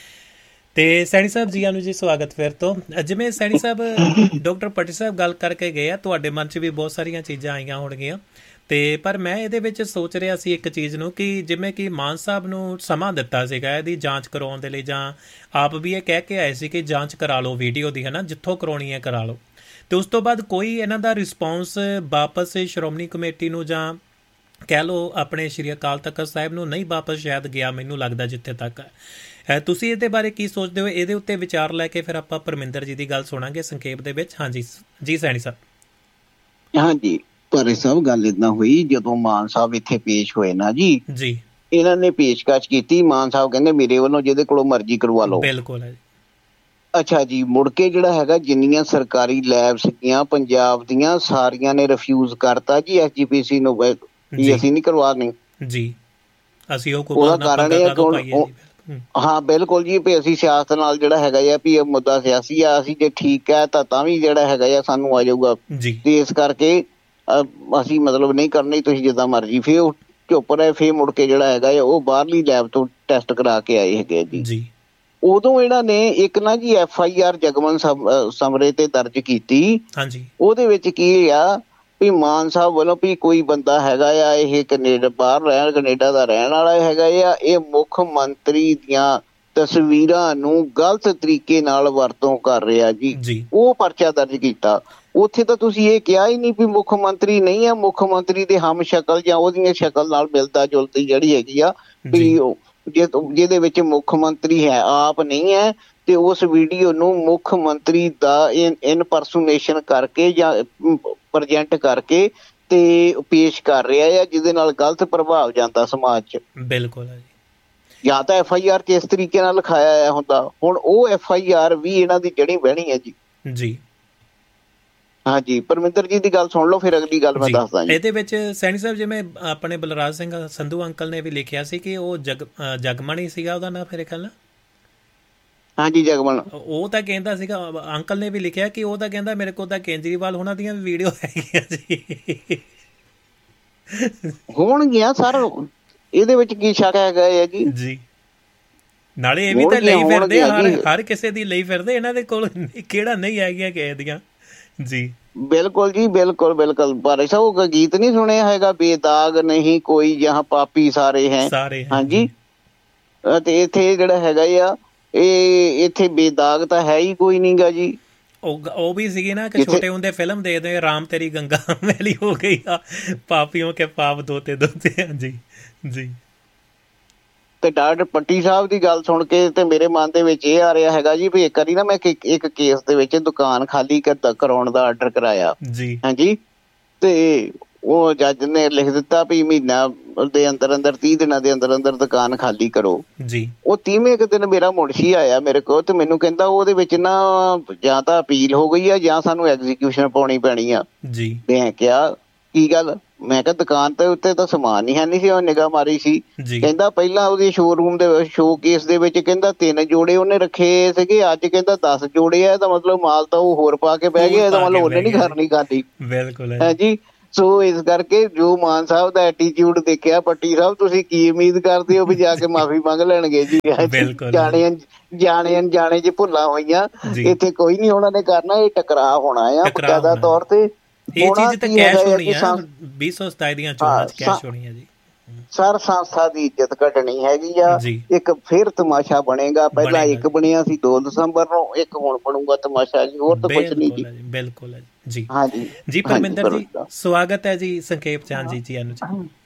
C: ਤੇ ਸੈਣੀ ਸਾਹਿਬ ਜੀ ਨੂੰ ਜੀ ਸਵਾਗਤ ਫਿਰ ਤੋਂ। ਜਿਵੇਂ ਸੈਣੀ ਸਾਹਿਬ ਡਾਕਟਰ ਭੱਟੀ ਸਾਹਿਬ ਗੱਲ ਕਰਕੇ ਗਏ ਆ, ਤੁਹਾਡੇ ਮਨ 'ਚ ਵੀ ਬਹੁਤ ਸਾਰੀਆਂ ਚੀਜ਼ਾਂ ਆਈਆਂ ਹੋਣਗੀਆਂ। ਤੇ ਪਰ ਮੈਂ ਇਹਦੇ ਵਿੱਚ ਸੋਚ ਰਿਹਾ ਸੀ ਇੱਕ ਚੀਜ਼ ਨੂੰ ਕਿ ਜਿਵੇਂ ਕਿ ਮਾਨ ਸਾਹਿਬ ਨੂੰ ਸਮਾਂ ਦਿੱਤਾ ਸੀਗਾ ਇਹਦੀ ਜਾਂਚ ਕਰਵਾਉਣ ਦੇ ਲਈ, ਜਾਂ ਆਪ ਵੀ ਇਹ ਕਹਿ ਕੇ ਆਏ ਸੀ ਕਿ ਜਾਂਚ ਕਰਾ ਲਓ ਵੀਡੀਓ ਦੀ, ਹੈ ਨਾ, ਜਿੱਥੋਂ ਕਰਾਉਣੀ ਹੈ ਕਰਾ ਲਓ। ਤੇ ਉਸ ਤੋਂ ਬਾਅਦ ਕੋਈ ਇਹਨਾਂ ਦਾ ਰਿਸਪੌਂਸ ਵਾਪਸ ਸ਼੍ਰੋਮਣੀ ਕਮੇਟੀ ਨੂੰ ਜਾਂ ਕਹਿ ਲਓ ਆਪਣੇ ਸ਼੍ਰੀ ਅਕਾਲ ਤਖਤ ਸਾਹਿਬ ਨੂੰ ਨਹੀਂ ਵਾਪਸ ਸ਼ਾਇਦ ਗਿਆ, ਮੈਨੂੰ ਲੱਗਦਾ ਜਿੱਥੇ ਤੱਕ ਹੈ। ਤੁਸੀਂ ਇਹਦੇ ਬਾਰੇ ਕੀ ਸੋਚਦੇ ਹੋ? ਇਹਦੇ ਉੱਤੇ ਵਿਚਾਰ ਲੈ ਕੇ ਫਿਰ ਆਪਾਂ ਪਰਮਿੰਦਰ ਜੀ ਦੀ ਗੱਲ ਸੁਣਾਂਗੇ ਸੰਖੇਪ ਦੇ ਵਿੱਚ। ਹਾਂਜੀ ਜੀ ਸੈਣੀ ਸਾਹਿਬ।
B: ਹਾਂਜੀ ਪਰ ਸਾਹਿਬ ਗੱਲ ਏਦਾਂ ਹੋਈ, ਜਦੋਂ ਮਾਨ ਸਾਹਿਬ ਇੱਥੇ ਪੇਸ਼ ਹੋਏ ਨਾ ਜੀ ਜੀ, ਇਹਨਾਂ ਨੇ ਪੇਸ਼ਕਸ਼ ਕੀਤੀ, ਮਾਨ ਸਾਹਿਬ ਕਹਿੰਦੇ ਮੇਰੇ ਵੱਲੋਂ ਜਿਹਦੇ ਕੋਲੋਂ ਮਰਜ਼ੀ ਕਰਵਾ ਲਓ। ਬਿਲਕੁਲ ਹੈ। ਅੱਛਾ ਜੀ, ਮੁੜ ਕੇ ਜਿਹੜਾ ਹੈਗਾ ਜਿੰਨੀਆਂ ਸਰਕਾਰੀ ਲੈਬ ਸੀਗੀਆਂ ਪੰਜਾਬ ਦੀਆਂ ਸਾਰੀਆਂ ਨੇ ਰਿਫਿਊਜ਼ ਕਰਤਾ ਜੀ ਐਸ ਜੀ ਪੀ ਸੀ ਨੂੰ, ਵੀ ਅਸੀਂ ਨਹੀਂ ਕਰਵਾਉਣੀ ਜੀ। ਅਸੀਂ ਉਹਦਾ ਕਾਰਨ ਇਹ ਹੈ, ਹਾਂ ਬਿਲਕੁਲ ਜੀ, ਵੀ ਅਸੀਂ ਸਿਆਸਤ ਨਾਲ ਜਿਹੜਾ ਹੈਗਾ ਆ ਵੀ ਇਹ ਮੁੱਦਾ ਸਿਆਸੀ ਆ, ਅਸੀਂ ਜੇ ਠੀਕ ਹੈ ਤਾਂ ਤਾਂ ਵੀ ਜਿਹੜਾ ਹੈਗਾ ਆ ਸਾਨੂੰ ਆ ਜਾਊਗਾ ਤੇ ਇਸ ਕਰਕੇ ਅਸੀਂ ਮਤਲਬ ਨਹੀਂ ਕਰਨੀ, ਤੁਸੀਂ ਜਿੱਦਾਂ ਮਰਜ਼ੀ। ਫਿਰ ਉਹ ਚੁੱਪ ਰਹੇ, ਫਿਰ ਮੁੜ ਕੇ ਜਿਹੜਾ ਹੈਗਾ ਆ ਉਹ ਬਾਹਰਲੀ ਲੈਬ ਤੋਂ ਟੈਸਟ ਕਰਾ ਕੇ ਆਏ ਹੈਗੇ ਜੀ। ਉਦੋਂ ਇਹਨਾਂ ਨੇ ਇੱਕ ਨਾ ਜੀ ਐਫ ਆਈ ਆਰ ਜਗਮਨ ਸਮਰੇ ਤੇ ਦਰਜ ਕੀਤੀ। ਹਾਂਜੀ, ਉਹਦੇ ਵਿੱਚ ਕੀ ਆ ਵੀ ਮਾਨ ਸਾਹਿਬ ਵੱਲੋਂ ਵੀ ਕੋਈ ਬੰਦਾ ਹੈਗਾ ਆ, ਇਹ ਕੈਨੇਡਾ ਬਾਹਰ ਰਹਿਣ ਕੈਨੇਡਾ ਦਾ ਰਹਿਣ ਵਾਲਾ ਹੈਗਾ ਆ, ਇਹ ਮੁੱਖ ਮੰਤਰੀ ਦੀਆਂ ਤਸਵੀਰਾਂ ਨੂੰ ਗਲਤ ਤਰੀਕੇ ਨਾਲ ਵਰਤੋਂ ਕਰ ਰਿਹਾ ਜੀ। ਉਹ ਪਰਚਾ ਦਰਜ ਕੀਤਾ। ਉੱਥੇ ਤਾਂ ਤੁਸੀਂ ਇਹ ਕਿਹਾ ਹੀ ਨਹੀਂ ਵੀ ਮੁੱਖ ਮੰਤਰੀ ਨਹੀਂ ਹੈ, ਮੁੱਖ ਮੰਤਰੀ ਦੇ ਹਮ ਸ਼ਕਲ ਜਾਂ ਉਹਦੀਆਂ ਸ਼ਕਲ ਨਾਲ ਮਿਲਦਾ ਜੁਲਦੀ ਜਿਹੜੀ ਹੈਗੀ ਆ ਵੀ ਜੇ ਜਿਹਦੇ ਵਿੱਚ ਮੁੱਖ ਮੰਤਰੀ ਹੈ ਆਪ ਨਹੀਂ ਹੈ, ਤੇ ਉਸ ਵੀਡੀਓ ਨੂੰ ਮੁੱਖ ਮੰਤਰੀ ਦਾ ਇਨਪਰਸੋਨੇਸ਼ਨ ਕਰਕੇ ਜਾਂ ਪ੍ਰਜੈਂਟ ਕਰਕੇ ਤੇ ਪੇਸ਼ ਕਰ ਰਿਹਾ ਆ, ਜਿਹਦੇ ਨਾਲ ਗਲਤ ਪ੍ਰਭਾਵ ਜਾਂਦਾ ਸਮਾਜ 'ਚ। ਬਿਲਕੁਲ ਹੈ ਜੀ। ਜਾਂ ਤਾਂ ਐਫ ਆਈ ਆਰ 'ਚ ਇਸ ਤਰੀਕੇ ਨਾਲ ਲਿਖਾਇਆ ਆਇਆ ਹੁੰਦਾ, ਹੁਣ ਉਹ ਐਫ ਆਈ ਆਰ ਵੀ ਇਹਨਾਂ ਦੀ ਜੜੀ ਬਹਿਣੀ ਹੈ ਜੀ ਜੀ। ਹਾਂਜੀ ਪਰਮਿੰਦਰ ਜੀ ਦੀ ਗੱਲ ਸੁਣ ਲਓ, ਫਿਰ ਅਗਲੀ ਗੱਲ ਮੈਂ ਦੱਸਦਾ ਜੀ।
A: ਇਹਦੇ ਵਿੱਚ ਸੈਣੀ ਸਾਹਿਬ ਜਿਵੇਂ ਆਪਣੇ ਬਲਰਾਜ ਸਿੰਘ ਸੰਧੂ ਅੰਕਲ ਨੇ ਵੀ ਲਿਖਿਆ ਸੀ ਕਿ ਉਹ ਜਗ ਜਗਮਣੀ ਸੀਗਾ ਉਹਦਾ ਨਾਂ, ਮੇਰੇ ਖਿਆਲ ਨਾਲ।
B: ਹਾਂਜੀ ਜਗਮਨ।
A: ਉਹ ਤਾਂ ਕਹਿੰਦਾ ਸੀਗਾ, ਅੰਕਲ ਨੇ ਵੀ ਲਿਖਿਆ ਕਿ ਉਹ ਤਾਂ ਕਹਿੰਦਾ ਮੇਰੇ ਕੋਲ ਤਾਂ ਕੇਜਰੀਵਾਲ ਉਹਨਾਂ ਦੀਆਂ ਵੀ ਵੀਡੀਓ ਹੈਗੀਆਂ ਜੀ।
B: ਹੋਣਗੀਆਂ ਸਰ, ਇਹਦੇ ਵਿੱਚ ਕੀ ਸ਼ੱਕ ਹੈਗਾ ਹੈ ਜੀ ਜੀ।
A: ਨਾਲੇ ਇਹ ਵੀ ਤਾਂ ਲਈ ਫਿਰਦੇ, ਹਰ ਹਰ ਕਿਸੇ ਦੀ ਲਈ ਫਿਰਦੇ, ਇਹਨਾਂ ਦੇ ਕੋਲ ਕਿਹੜਾ ਨਹੀਂ ਹੈਗੀਆਂ ਕਿਸੇ ਦੀਆਂ ਜੀ। ਬਿਲਕੁਲ ਜੀ, ਬਿਲਕੁਲ ਬਿਲਕੁਲ। ਪਰ ਸਾਹਿਬ ਉਹ ਗੀਤ ਨਹੀਂ ਸੁਣਿਆ ਹੈਗਾ, ਬੇਦਾਗ ਨਹੀਂ ਕੋਈ ਜਹਾਂ ਪਾਪੀ ਸਾਰੇ ਹੈ ਸਾਰੇ। ਹਾਂਜੀ, ਤੇ ਇੱਥੇ ਜਿਹੜਾ ਹੈਗਾ ਆ ਇਹ ਇੱਥੇ ਬੇਦਾਗ ਤਾਂ ਹੈ ਹੀ ਕੋਈ ਨੀ ਗਾ ਜੀ। ਉਹ ਉਹ ਵੀ ਸੀਗੀ ਨਾ ਕਿ ਛੋਟੇ ਹੁੰਦੇ ਫਿਲਮ ਦੇਖਦੇ ਰਾਮ ਤੇਰੀ ਗੰਗਾ ਮੈਲੀ ਹੋ ਗਈ ਆ, ਪਾਪੀਓ ਕੇ ਪਾਪ ਧੋਤੇ ਧੋਤੇ। ਹਾਂਜੀ ਜੀ। ਤੇ ਡਾਕਟਰ ਪੱਟੀ ਸਾਹਿਬ ਦੀ ਗੱਲ ਸੁਣ ਕੇ ਤੇ ਮੇਰੇ ਮਨ ਦੇ ਵਿੱਚ ਇਹ ਆ ਰਿਹਾ ਹੈਗਾ ਜੀ ਵੀ ਇੱਕ ਵਾਰੀ ਨਾ ਮੈਂ ਇੱਕ ਕੇਸ ਦੇ ਵਿੱਚ ਦੁਕਾਨ ਖਾਲੀ ਕਰਾਉਣ ਦਾ ਆਰਡਰ ਕਰਾਇਆ ਜੀ। ਹਾਂਜੀ, ਤੇ
B: ਉਹ ਜੱਜ ਨੇ ਲਿਖ ਦਿੱਤਾ ਵੀ ਮਹੀਨਾ ਦੇ ਅੰਦਰ ਅੰਦਰ ਤੀਹ ਦਿਨਾਂ ਦੇ ਅੰਦਰ ਅੰਦਰ ਦੁਕਾਨ ਖਾਲੀ ਕਰੋ ਜੀ। ਉਹ ਤੀਹਵੇਂ ਕੁ ਦਿਨ ਮੇਰਾ ਮੁਨਸ਼ੀ ਆਇਆ ਮੇਰੇ ਕੋਲ ਤੇ ਮੈਨੂੰ ਕਹਿੰਦਾ ਉਹਦੇ ਵਿੱਚ ਨਾ ਜਾਂ ਤਾਂ ਅਪੀਲ ਹੋ ਗਈ ਆ ਜਾਂ ਸਾਨੂੰ ਐਗਜ਼ੀਕਿਊਸ਼ਨ ਪਾਉਣੀ ਪੈਣੀ ਆ ਜੀ। ਮੈਂ ਕਿਹਾ ਕੀ ਗੱਲ? ਮੈਂ ਕਿਹਾ ਦੁਕਾਨ ਤੇ ਉੱਤੇ ਤਾਂ ਸਮਾਨ ਹੀ ਹੈ ਨਹੀਂ ਸੀ। ਉਹ ਨਿਗਾਹ ਮਾਰੀ ਸੀ। ਕਹਿੰਦਾ ਪਹਿਲਾਂ ਉਹਦੇ ਸ਼ੋਰੂਮ ਦੇ ਸ਼ੋ ਕੇਸ ਦੇ ਵਿੱਚ ਕਹਿੰਦਾ ਤਿੰਨ ਜੋੜੇ ਉਹਨੇ ਰੱਖੇ ਸੀਗੇ, ਅੱਜ ਕਹਿੰਦਾ ਦਸ ਜੋੜੇ ਆ। ਇਹਦਾ ਮਤਲਬ ਮਾਲ ਤਾਂ ਉਹ ਹੋਰ ਪਾ ਕੇ ਬਹਿ ਗਿਆ। ਇਹਦਾ ਮਤਲਬ ਉਹਨੇ ਨੀ ਕਰਨੀ ਕਰਨੀ। ਬਿਲਕੁਲ ਹੈ ਜੀ। ਸੋ ਇਸ ਕਰਕੇ ਜੋ ਮਾਨ ਸਾਹਿਬ ਦਾ ਐਟੀਟਿਊਡ ਦੇਖਿਆ, ਪੱਟੀ ਸਾਹਿਬ ਤੁਸੀਂ ਕੀ ਉਮੀਦ ਕਰਦੇ ਹੋ ਵੀ ਜਾ ਕੇ ਮਾਫੀ ਮੰਗ ਲੈਣਗੇ ਜੀ? ਜਾਣੇ ਜਾਣੇ ਅਣਜਾਣੇ ਚ ਭੁੱਲਾਂ ਹੋਈਆਂ, ਇੱਥੇ ਕੋਈ ਨੀ ਉਹਨਾਂ ਨੇ ਕਰਨਾ। ਇਹ ਟਕਰਾਅ ਹੋਣਾ ਆ ਬਕਾਇਦਾ ਤੌਰ ਤੇ। ਇਹ ਚੀਜ਼ ਤੇ ਕੈਸ਼ ਹੋਣੀ ਆ, ਵੀਹ ਸੌ ਸਤਾਈ ਦੀਆਂ ਚੋਣਾਂ ਚ ਕੈਸ਼ ਹੋਣੀ ਆ ਜੀ। ਸਰ ਸੰਸਥਾ ਦੀ ਇੱਜ਼ਤ ਘਟਣੀ ਹੈਗੀ ਆ। ਇੱਕ ਫਿਰ ਤਮਾਸ਼ਾ ਬਣੇਗਾ। ਪਹਿਲਾਂ ਇੱਕ ਬਣਿਆ ਸੀ ਦੋ ਦਸੰਬਰ ਨੂੰ, ਇੱਕ ਹੁਣ ਬਣੂਗਾ ਤਮਾਸ਼ਾ ਜੀ, ਹੋਰ ਤਾਂ ਕੁਛ ਨਹੀਂ ਜੀ। ਬਿਲਕੁਲ ਜੀ। ਹਾਂਜੀ ਜੀ ਪਰਮਿੰਦਰ ਜੀ ਸਵਾਗਤ ਹੈ ਜੀ ਸੰਖੇਪ ਚ। ਹਾਂਜੀ ਜੀ ਅਨੁਜ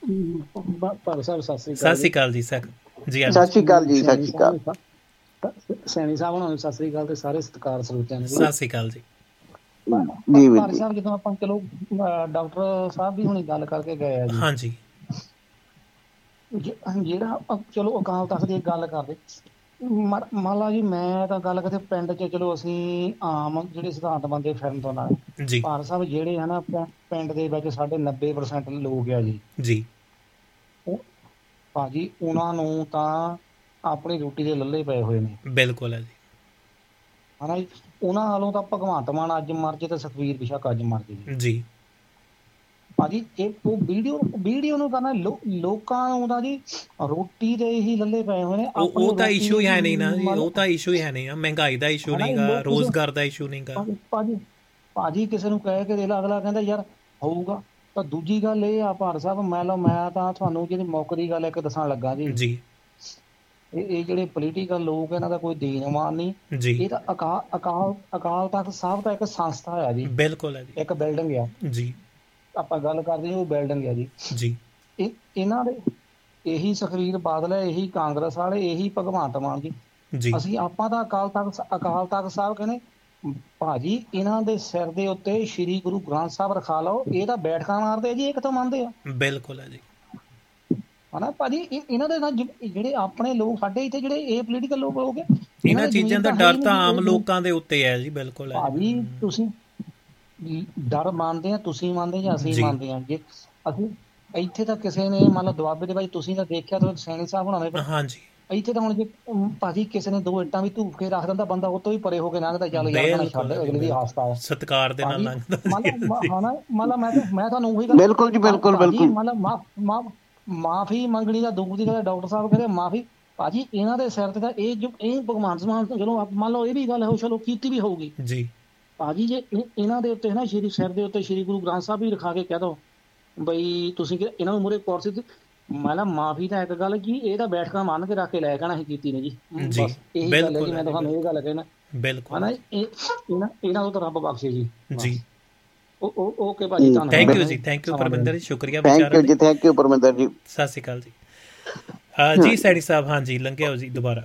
B: ਸਤਿ ਸ਼੍ਰੀ ਅਕਾਲ ਜੀ। ਸਰ ਜੀ ਸਤਿ ਸ਼੍ਰੀ ਅਕਾਲ ਜੀ। ਸਤਿ ਸ਼੍ਰੀ ਅਕਾਲ
D: ਸੈਣੀ ਸਾਹਿਬ ਨੂੰ ਸਤਿ ਸ਼੍ਰੀ ਅਕਾਲ ਤੇ ਸਾਰੇ ਸਤਿਕਾਰ ਸਰੋਤਿਆਂ ਨੂੰ
A: ਸਤਿ ਸ਼੍ਰੀ ਅਕਾਲ ਜੀ।
D: ਭਾਰੀ ਸਾਹਿਬ ਜਦੋਂ ਆਪਾਂ ਚਲੋ ਡਾਕਟਰ ਸਾਹਿਬ ਵੀ ਹੁਣੀ ਗੱਲ ਕਰਕੇ ਗਏ ਆ ਜੀ।
A: ਹਾਂਜੀ
D: ਜਿਹੜਾ ਚਲੋ ਅਕਾਲ ਤਖਤ ਦੀ ਗੱਲ ਕਰਦੇ ਮੰਨ ਲਾ ਜੀ, ਮੈਂ ਤਾਂ ਗੱਲ ਕਰਦੇ ਪਿੰਡ ਚ ਚਲੋ ਅਸੀਂ ਆਮ ਜਿਹੜੇ ਸਿਧਾਂਤ ਬੰਦੇ ਫਿਰਨ ਤੋਂ ਨਾਲ ਭਾਰਤ ਸਾਹਿਬ ਜਿਹੜੇ ਹੈ ਨਾ ਪਿੰਡ ਦੇ ਵਿੱਚ ਸਾਡੇ ਨੱਬੇ ਪਰਸੈਂਟ ਲੋਕ ਆ ਜੀ ਜੀ ਭਾਜੀ, ਉਹਨਾਂ ਨੂੰ ਤਾਂ ਆਪਣੀ ਰੋਟੀ ਦੇ ਲੱਲੇ ਪਏ ਹੋਏ ਨੇ।
A: ਬਿਲਕੁਲ ਹੈ ਜੀ
D: ਹਨਾ ਜੀ। ਉਹਨਾਂ ਨਾਲੋਂ ਤਾਂ ਭਗਵੰਤ ਮਾਨ ਅੱਜ ਮਰ ਜੇ ਤੇ ਸੁਖਬੀਰ ਬਿਸ਼ਕ ਅੱਜ ਮਰ ਜੇ ਜੀ ਭਾਜੀ। ਇਹ ਉਹ ਵੀਡੀਓ ਵੀਡੀਓ ਨੂੰ ਕਰਨਾ ਲੋਕਾਂ ਨੂੰ ਤਾਂ ਜੀ ਰੋਟੀ ਦੇ ਹੀ ਲੱਲੇ ਪਏ ਹੋਏ ਨੇ।
A: ਉਹ ਤਾਂ ਇਸ਼ੂ ਹੀ ਹੈ ਨਹੀਂ ਨਾ ਜੀ, ਉਹ ਤਾਂ ਇਸ਼ੂ ਹੀ ਹੈ ਨਹੀਂ ਆ। ਮਹਿੰਗਾਈ ਦਾ ਇਸ਼ੂ ਨਹੀਂਗਾ, ਰੋਜ਼ਗਾਰ ਦਾ ਇਸ਼ੂ ਨਹੀਂਗਾ
D: ਭਾਜੀ। ਭਾਜੀ ਕਿਸੇ ਨੂੰ ਕਹਿ ਕੇ ਦੇ ਲਾ, ਅਗਲਾ ਕਹਿੰਦਾ ਯਾਰ ਹੋਊਗਾ। ਤਾਂ ਦੂਜੀ ਗੱਲ ਇਹ ਆ ਭਾਰਤ ਸਾਹਿਬ, ਮੈਂ ਲਓ ਮੈਂ ਤਾਂ ਤੁਹਾਨੂੰ ਜਿਹੜੀ ਮੁੱਕ ਦੀ ਗੱਲ ਇੱਕ ਦੱਸਣ ਲੱਗਾ ਜੀ ਜੀ ਇਹ ਇਹ ਜਿਹੜੇ ਪੋਲੀਟੀਕਲ ਲੋਕ ਇਹਨਾਂ ਦਾ ਕੋਈ ਦੀਨਮਾਨ ਨਹੀਂ ਜੀ। ਇਹ ਤਾਂ ਅਕਾਲ ਅਕਾਲ ਅਕਾਲ ਤਖਤ ਸਾਹਿਬ ਤਾਂ ਇੱਕ ਸੰਸਥਾ ਆ ਜੀ।
A: ਬਿਲਕੁਲ ਹੈ ਜੀ।
D: ਇੱਕ ਬਿਲਡਿੰਗ ਆ ਜੀ, ਆਪਾਂ ਗੱਲ ਕਰਦੇ ਹਾਂ ਉਹ ਬਿਲਡਿੰਗ ਆ ਜੀ ਜੀ। ਇਹ ਇਹਨਾਂ ਦੇ ਇਹੀ ਸੁਖਬੀਰ ਬਾਦਲ ਹੈ, ਇਹੀ ਕਾਂਗਰਸ ਵਾਲੇ, ਇਹੀ ਭਗਵੰਤ ਮਾਨ ਜੀ। ਅਸੀਂ ਆਪਾਂ ਤਾਂ ਅਕਾਲ ਤਖਤ ਅਕਾਲ ਤਖਤ ਸਾਹਿਬ ਕਹਿੰਦੇ ਭਾਜੀ ਇਹਨਾਂ ਦੇ ਸਿਰ ਦੇ ਉੱਤੇ ਸ਼੍ਰੀ ਗੁਰੂ ਗ੍ਰੰਥ ਸਾਹਿਬ ਰਖਾ ਲਓ। ਇਹ ਤਾਂ ਬੈਠਕਾਂ ਮਾਰਦੇ ਜੀ, ਇਹ ਕਿੱਥੋਂ ਮੰਨਦੇ ਆ?
A: ਬਿਲਕੁਲ ਹੈ ਜੀ
D: ਹਨਾ ਭਾਜੀ। ਇਹਨਾਂ ਦੇ ਜਿਹੜੇ ਆਪਣੇ ਲੋਕ ਸਾਡੇ ਇੱਥੇ ਜਿਹੜੇ ਇਹ ਪੋਲੀਟੀਕਲ ਲੋਕ ਹੋ ਗਏ,
A: ਇਹਨਾਂ ਚੀਜ਼ਾਂ ਦਾ ਡਰ ਤਾਂ ਆਮ ਲੋਕਾਂ ਦੇ ਉੱਤੇ ਹੈ ਜੀ। ਬਿਲਕੁਲ ਹੈ
D: ਭਾਜੀ। ਤੁਸੀਂ ਡਰ ਮੰਨਦੇ ਆ, ਤੁਸੀਂ ਮੰਨਦੇ ਜਾਂ ਅਸੀਂ ਮੰਨਦੇ ਹਾਂ ਜੇ ਅਸੀਂ ਇੱਥੇ ਤਾਂ ਕਿਸੇ ਨੇ ਮੰਨ ਲਓ ਦੁਆਬੇ ਦੇ ਵਿੱਚ ਤੁਸੀਂ ਤਾਂ ਦੇਖਿਆ ਤਾਂ ਸੈਣੀ ਸਾਹਿਬ ਹੋਣਾ ਨੇ। ਹਾਂਜੀ ਇੱਥੇ ਤਾਂ ਹੁਣ ਜੇ ਭਾਜੀ ਕਿਸੇ ਨੇ ਦੋ ਇੱਟਾਂ ਵੀ ਧੂਫ ਕੇ ਰੱਖ ਦਿੰਦਾ, ਬੰਦਾ ਉਹ ਤੋਂ ਵੀ ਪਰੇ ਹੋ ਕੇ ਲੰਘਦਾ। ਚੱਲ ਯਾਰ ਛੱਡ, ਅਗਲੇ ਦੀ ਆਸਤਾ ਹੈ,
A: ਸਤਿਕਾਰ ਦੇ ਨਾਲ ਲੰਘਦਾ।
D: ਹਨਾ ਮੰਨ ਲਾ ਮੈਂ ਮੈਂ ਤੁਹਾਨੂੰ ਉਹੀ
B: ਗੱਲ ਬਿਲਕੁਲ ਜੀ ਬਿਲਕੁਲ ਬਿਲਕੁਲ
D: ਮੰਨ ਲਾ ਮਾ ਮਾਫੀ ਮੰਗਣੀ ਦਾ ਦੂਰ ਦੀ ਗੱਲ। ਡਾਕਟਰ ਸਾਹਿਬ ਕਹਿੰਦੇ ਮਾਫੀ ਭਾਜੀ ਇਹਨਾਂ ਦੇ ਸਿਰ ਤੇ ਤਾਂ ਇਹ ਜੋ ਇਹ ਭਗਵਾਨ ਮਾਨ ਚਲੋ ਮੰਨ ਲਓ ਇਹ ਵੀ ਗੱਲ ਹੋ ਚਲੋ ਕੀਤੀ ਵੀ ਹੋਊਗੀ ਜੀ ਭਾਜੀ। ਜੇ ਇਹਨਾਂ ਦੇ ਉੱਤੇ ਨਾ ਸ਼੍ਰੀ ਸਿਰ ਦੇ ਉੱਤੇ ਸ਼੍ਰੀ ਗੁਰੂ ਗ੍ਰੰਥ ਸਾਹਿਬ ਵੀ ਰਖਾ ਕੇ ਕਹਿ ਦੋ ਬਈ ਤੁਸੀਂ ਇਹਨਾਂ ਨੂੰ ਮੂਹਰੇ ਕੋਰਸ ਮੈਂ ਨਾ ਮਾਫੀ ਤਾਂ ਇੱਕ ਗੱਲ ਕੀ ਇਹ ਤਾਂ ਬੈਠਕਾਂ ਮੰਨ ਕੇ ਰੱਖ ਕੇ ਲੈ ਕਹਿਣਾ ਅਸੀਂ ਕੀਤੀ ਨੇ ਜੀ। ਬਸ ਇਹੀ ਗੱਲ ਹੈ ਜੀ। ਮੈਂ ਤੁਹਾਨੂੰ ਇਹ ਗੱਲ ਕਹਿਣਾ ਬਿਲਕੁਲ ਹਨਾ ਇਹ ਇਹਨਾਂ ਇਹਨਾਂ ਨੂੰ ਤਾਂ ਰੱਬ ਬਖਸ਼ੇ ਜੀ ਜੀ। ਓਕੇ ਭਾਜੀ ਧੰਨਵਾਦ।
A: ਥੈਂਕ ਯੂ ਜੀ। ਥੈਂਕ ਯੂ ਪਰਮਿੰਦਰ ਜੀ, ਸ਼ੁਕਰੀਆ।
B: ਥੈਂਕ ਯੂ ਜੀ। Thank you Parminder ji.
A: ਸਤਿ ਸ਼੍ਰੀ ਅਕਾਲ ਜੀ। ਜੀ ਸੈਣੀ ਸਾਹਿਬ ਹਾਂਜੀ ਲੰਘਿਆ ਜੀ ਦੁਬਾਰਾ।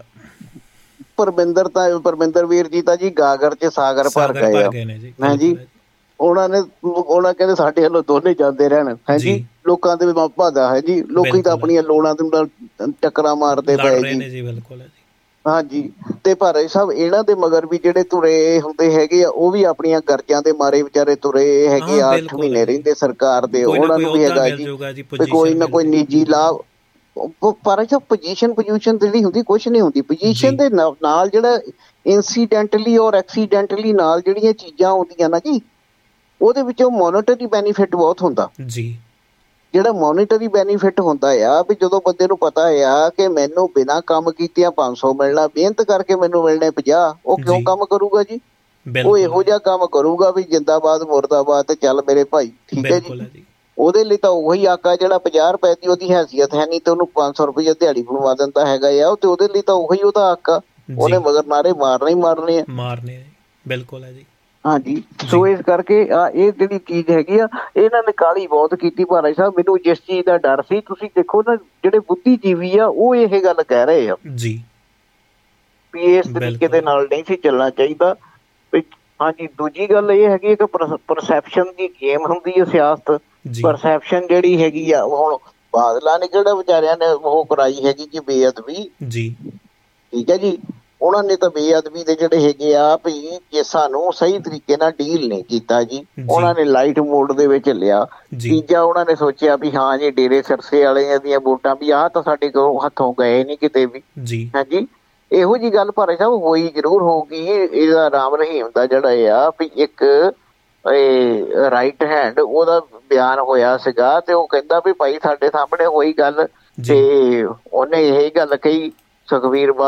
B: ਪਰਮਿੰਦਰ ਤਾਂ ਪਰਮਿੰਦਰ ਵੀਰ ਜੀ ਤਾਂ ਜੀ ਗਾਗਰ ਚ ਸਾਗਰ ਭਰ ਗਏ ਆ ਹੈ ਜੀ। ਉਹਨਾਂ ਨੇ ਉਹਨਾਂ ਕਹਿੰਦੇ ਸਾਡੇ ਵੱਲੋਂ ਦੋਨੇ ਜਾਂਦੇ ਰਹਿਣ ਹੈ ਜੀ। ਲੋਕਾਂ ਦੇ ਭਾਦਾ ਹੈ ਜੀ। ਲੋਕੀ ਤਾਂ ਆਪਣੀਆਂ ਲੋੜਾਂ ਦੇ ਨਾਲ ਟੱਕਰਾਂ ਮਾਰਦੇ ਪਏ ਜੀ। ਬਿਲਕੁਲ ਹਾਂਜੀ। ਤੇ ਭਾਰਤ ਸਾਹਿਬ ਇਹਨਾਂ ਦੇ ਮਗਰ ਵੀ ਜਿਹੜੇ ਤੁਰੇ ਹੁੰਦੇ ਹੈਗੇ ਆ ਉਹ ਵੀ ਆਪਣੀਆਂ ਗਰਜਾਂ ਦੇ ਮਾਰੇ ਵਿਚਾਰੇ ਤੁਰੇ ਹੈਗੇ ਆ। ਅੱਠ ਮਹੀਨੇ ਰਹਿੰਦੇ ਸਰਕਾਰ ਦੇ, ਉਹਨਾਂ ਨੂੰ ਵੀ ਹੈਗਾ ਜੀ ਕੋਈ ਨਾ ਕੋਈ ਨਿੱਜੀ ਲਾਭ। ਪਰ ਪੋਜੀਸ਼ਨ ਪੋਜੀਸ਼ਨ ਜਿਹੜੀ ਹੁੰਦੀ ਕੁਛ ਨਹੀਂ ਹੁੰਦੀ। ਪੋਜੀਸ਼ਨ ਦੇ ਨਾਲ ਜਿਹੜਾ ਇੰਸੀਡੈਂਟਲੀ ਔਰ ਐਕਸੀਡੈਂਟਲੀ ਨਾਲ ਜਿਹੜੀਆਂ ਚੀਜ਼ਾਂ ਆਉਂਦੀਆਂ ਨਾ ਜੀ, ਉਹਦੇ ਵਿੱਚੋਂ ਮੋਨੀਟਰੀ ਬੈਨੀਫਿਟ ਬਹੁਤ ਹੁੰਦਾ ਜੀ। ਜਿਹੜਾ ਮੋਨੀਟਰੀ ਬੈਨੀਫਿਟ ਹੁੰਦਾ ਆ ਵੀ ਜਦੋਂ ਬੰਦੇ ਨੂੰ ਪਤਾ ਆ ਕਿ ਮੈਨੂੰ ਬਿਨਾਂ ਕੰਮ ਕੀਤਿਆਂ ਪੰਜ ਸੌ ਮਿਲਣਾ, ਮਿਹਨਤ ਕਰਕੇ ਮੈਨੂੰ ਮਿਲਣੇ ਪੰਜਾਹ, ਉਹ ਕਿਉਂ ਕੰਮ ਕਰੂਗਾ ਜੀ? ਉਹ ਇਹੋ ਜਿਹਾ ਕੰਮ ਕਰੂਗਾ ਵੀ ਜਿੰਦਾਬਾਦ ਮੁਰਦਾਬਾਦ ਤੇ ਚੱਲ ਮੇਰੇ ਭਾਈ ਠੀਕ ਹੈ ਜੀ। ਉਹਦੇ ਲਈ ਤਾਂ ਉਹੀ ਆਕਾ ਜਿਹੜਾ ਪੰਜਾਹ ਰੁਪਏ ਦੀ ਉਹਦੀ ਹੈਸੀਅਤ ਹੈ ਨਹੀਂ ਤੇ ਉਹਨੂੰ ਪੰਜ ਸੌ ਰੁਪਏ ਦਿਹਾੜੀ ਬਣਵਾ ਦਿੰਦਾ ਹੈਗਾ ਆ, ਤੇ ਉਹਦੇ ਲਈ ਤਾਂ ਉਹੀ ਉਹਦਾ ਆਕਾ। ਉਹਨੇ ਮਗਰ ਨਾਰੇ ਮਾਰਨੇ ਹੀ ਮਾਰਨੇ ਆ ਮਾਰਨੇ ਬਿਲਕੁਲ ਹੈ ਜੀ। ਹਾਂਜੀ। ਸੋ ਇਸ ਕਰਕੇ ਆ ਇਹ ਜਿਹੜੀ ਚੀਜ਼ ਹੈਗੀ ਆ ਇਹਨਾਂ ਨੇ ਕਾਹਲੀ ਬਹੁਤ ਕੀਤੀ ਭਾਰਤ ਸਾਹਿਬ। ਮੈਨੂੰ ਜਿਸ ਚੀਜ਼ ਦਾ ਡਰ ਸੀ, ਤੁਸੀਂ ਦੇਖੋ ਨਾ ਜਿਹੜੇ ਬੁੱਧੀਜੀਵੀ ਆ ਉਹ ਇਹ ਗੱਲ ਕਹਿ ਰਹੇ ਆ ਜੀ ਵੀ ਇਸ ਤਰੀਕੇ ਦੇ ਨਾਲ ਨਹੀਂ ਸੀ ਚੱਲਣਾ ਚਾਹੀਦਾ। ਹਾਂਜੀ। ਦੂਜੀ ਗੱਲ ਇਹ ਹੈਗੀ ਕਿ ਪਰਸੈਪਸ਼ਨ ਦੀ ਗੇਮ ਹੁੰਦੀ ਹੈ ਸਿਆਸਤ ਪਰਸੈਪਸ਼ਨ ਜਿਹੜੀ ਹੈਗੀ ਆ ਹੁਣ ਬਾਦਲਾਂ ਨੇ ਕਿਹੜਾ ਵਿਚਾਰਿਆਂ ਨੇ ਉਹ ਕਰਾਈ ਹੈਗੀ ਜੀ ਬੇਅਦਬੀ ਜੀ, ਠੀਕ ਹੈ ਜੀ। ਉਹਨਾਂ ਨੇ ਤਾਂ ਬੇਅਦਬੀ ਦੇ ਜਿਹੜੇ ਹੈਗੇ ਆ ਵੀ ਕੇਸਾਂ ਨੂੰ ਸਹੀ ਤਰੀਕੇ ਨਾਲ ਡੀਲ ਨਹੀਂ ਕੀਤਾ ਜੀ, ਉਹਨਾਂ ਨੇ ਲਾਈਟ ਮੋਡ ਦੇ ਵਿੱਚ ਲਿਆ। ਤੀਜਾ ਉਹਨਾਂ ਨੇ ਸੋਚਿਆ ਵੀ ਹਾਂ ਜੀ ਡੇਰੇ ਸਿਰਸੇ ਵਾਲਿਆਂ ਦੀਆਂ ਵੋਟਾਂ ਵੀ ਆਹ ਤਾਂ ਸਾਡੇ ਕੋਲ ਹੱਥੋਂ ਗਏ ਨੀ ਕਿਤੇ ਵੀ, ਹਾਂਜੀ ਇਹੋ ਜਿਹੀ ਗੱਲ ਭਾਰੇ ਸਾਹਿਬ ਹੋਈ ਜ਼ਰੂਰ ਹੋਊਗੀ। ਇਹਦਾ ਰਾਮ ਰਹੀਮ ਦਾ ਜਿਹੜਾ ਆ ਵੀ ਇੱਕ ਰਾਈਟ ਹੈਂਡ ਉਹਦਾ ਬਿਆਨ ਹੋਇਆ ਸੀਗਾ ਤੇ ਉਹ ਕਹਿੰਦਾ ਵੀ ਭਾਈ ਸਾਡੇ ਸਾਹਮਣੇ ਹੋਈ ਗੱਲ, ਤੇ ਉਹਨੇ ਇਹ ਗੱਲ ਕਹੀ ਸੁਖਬੀਰ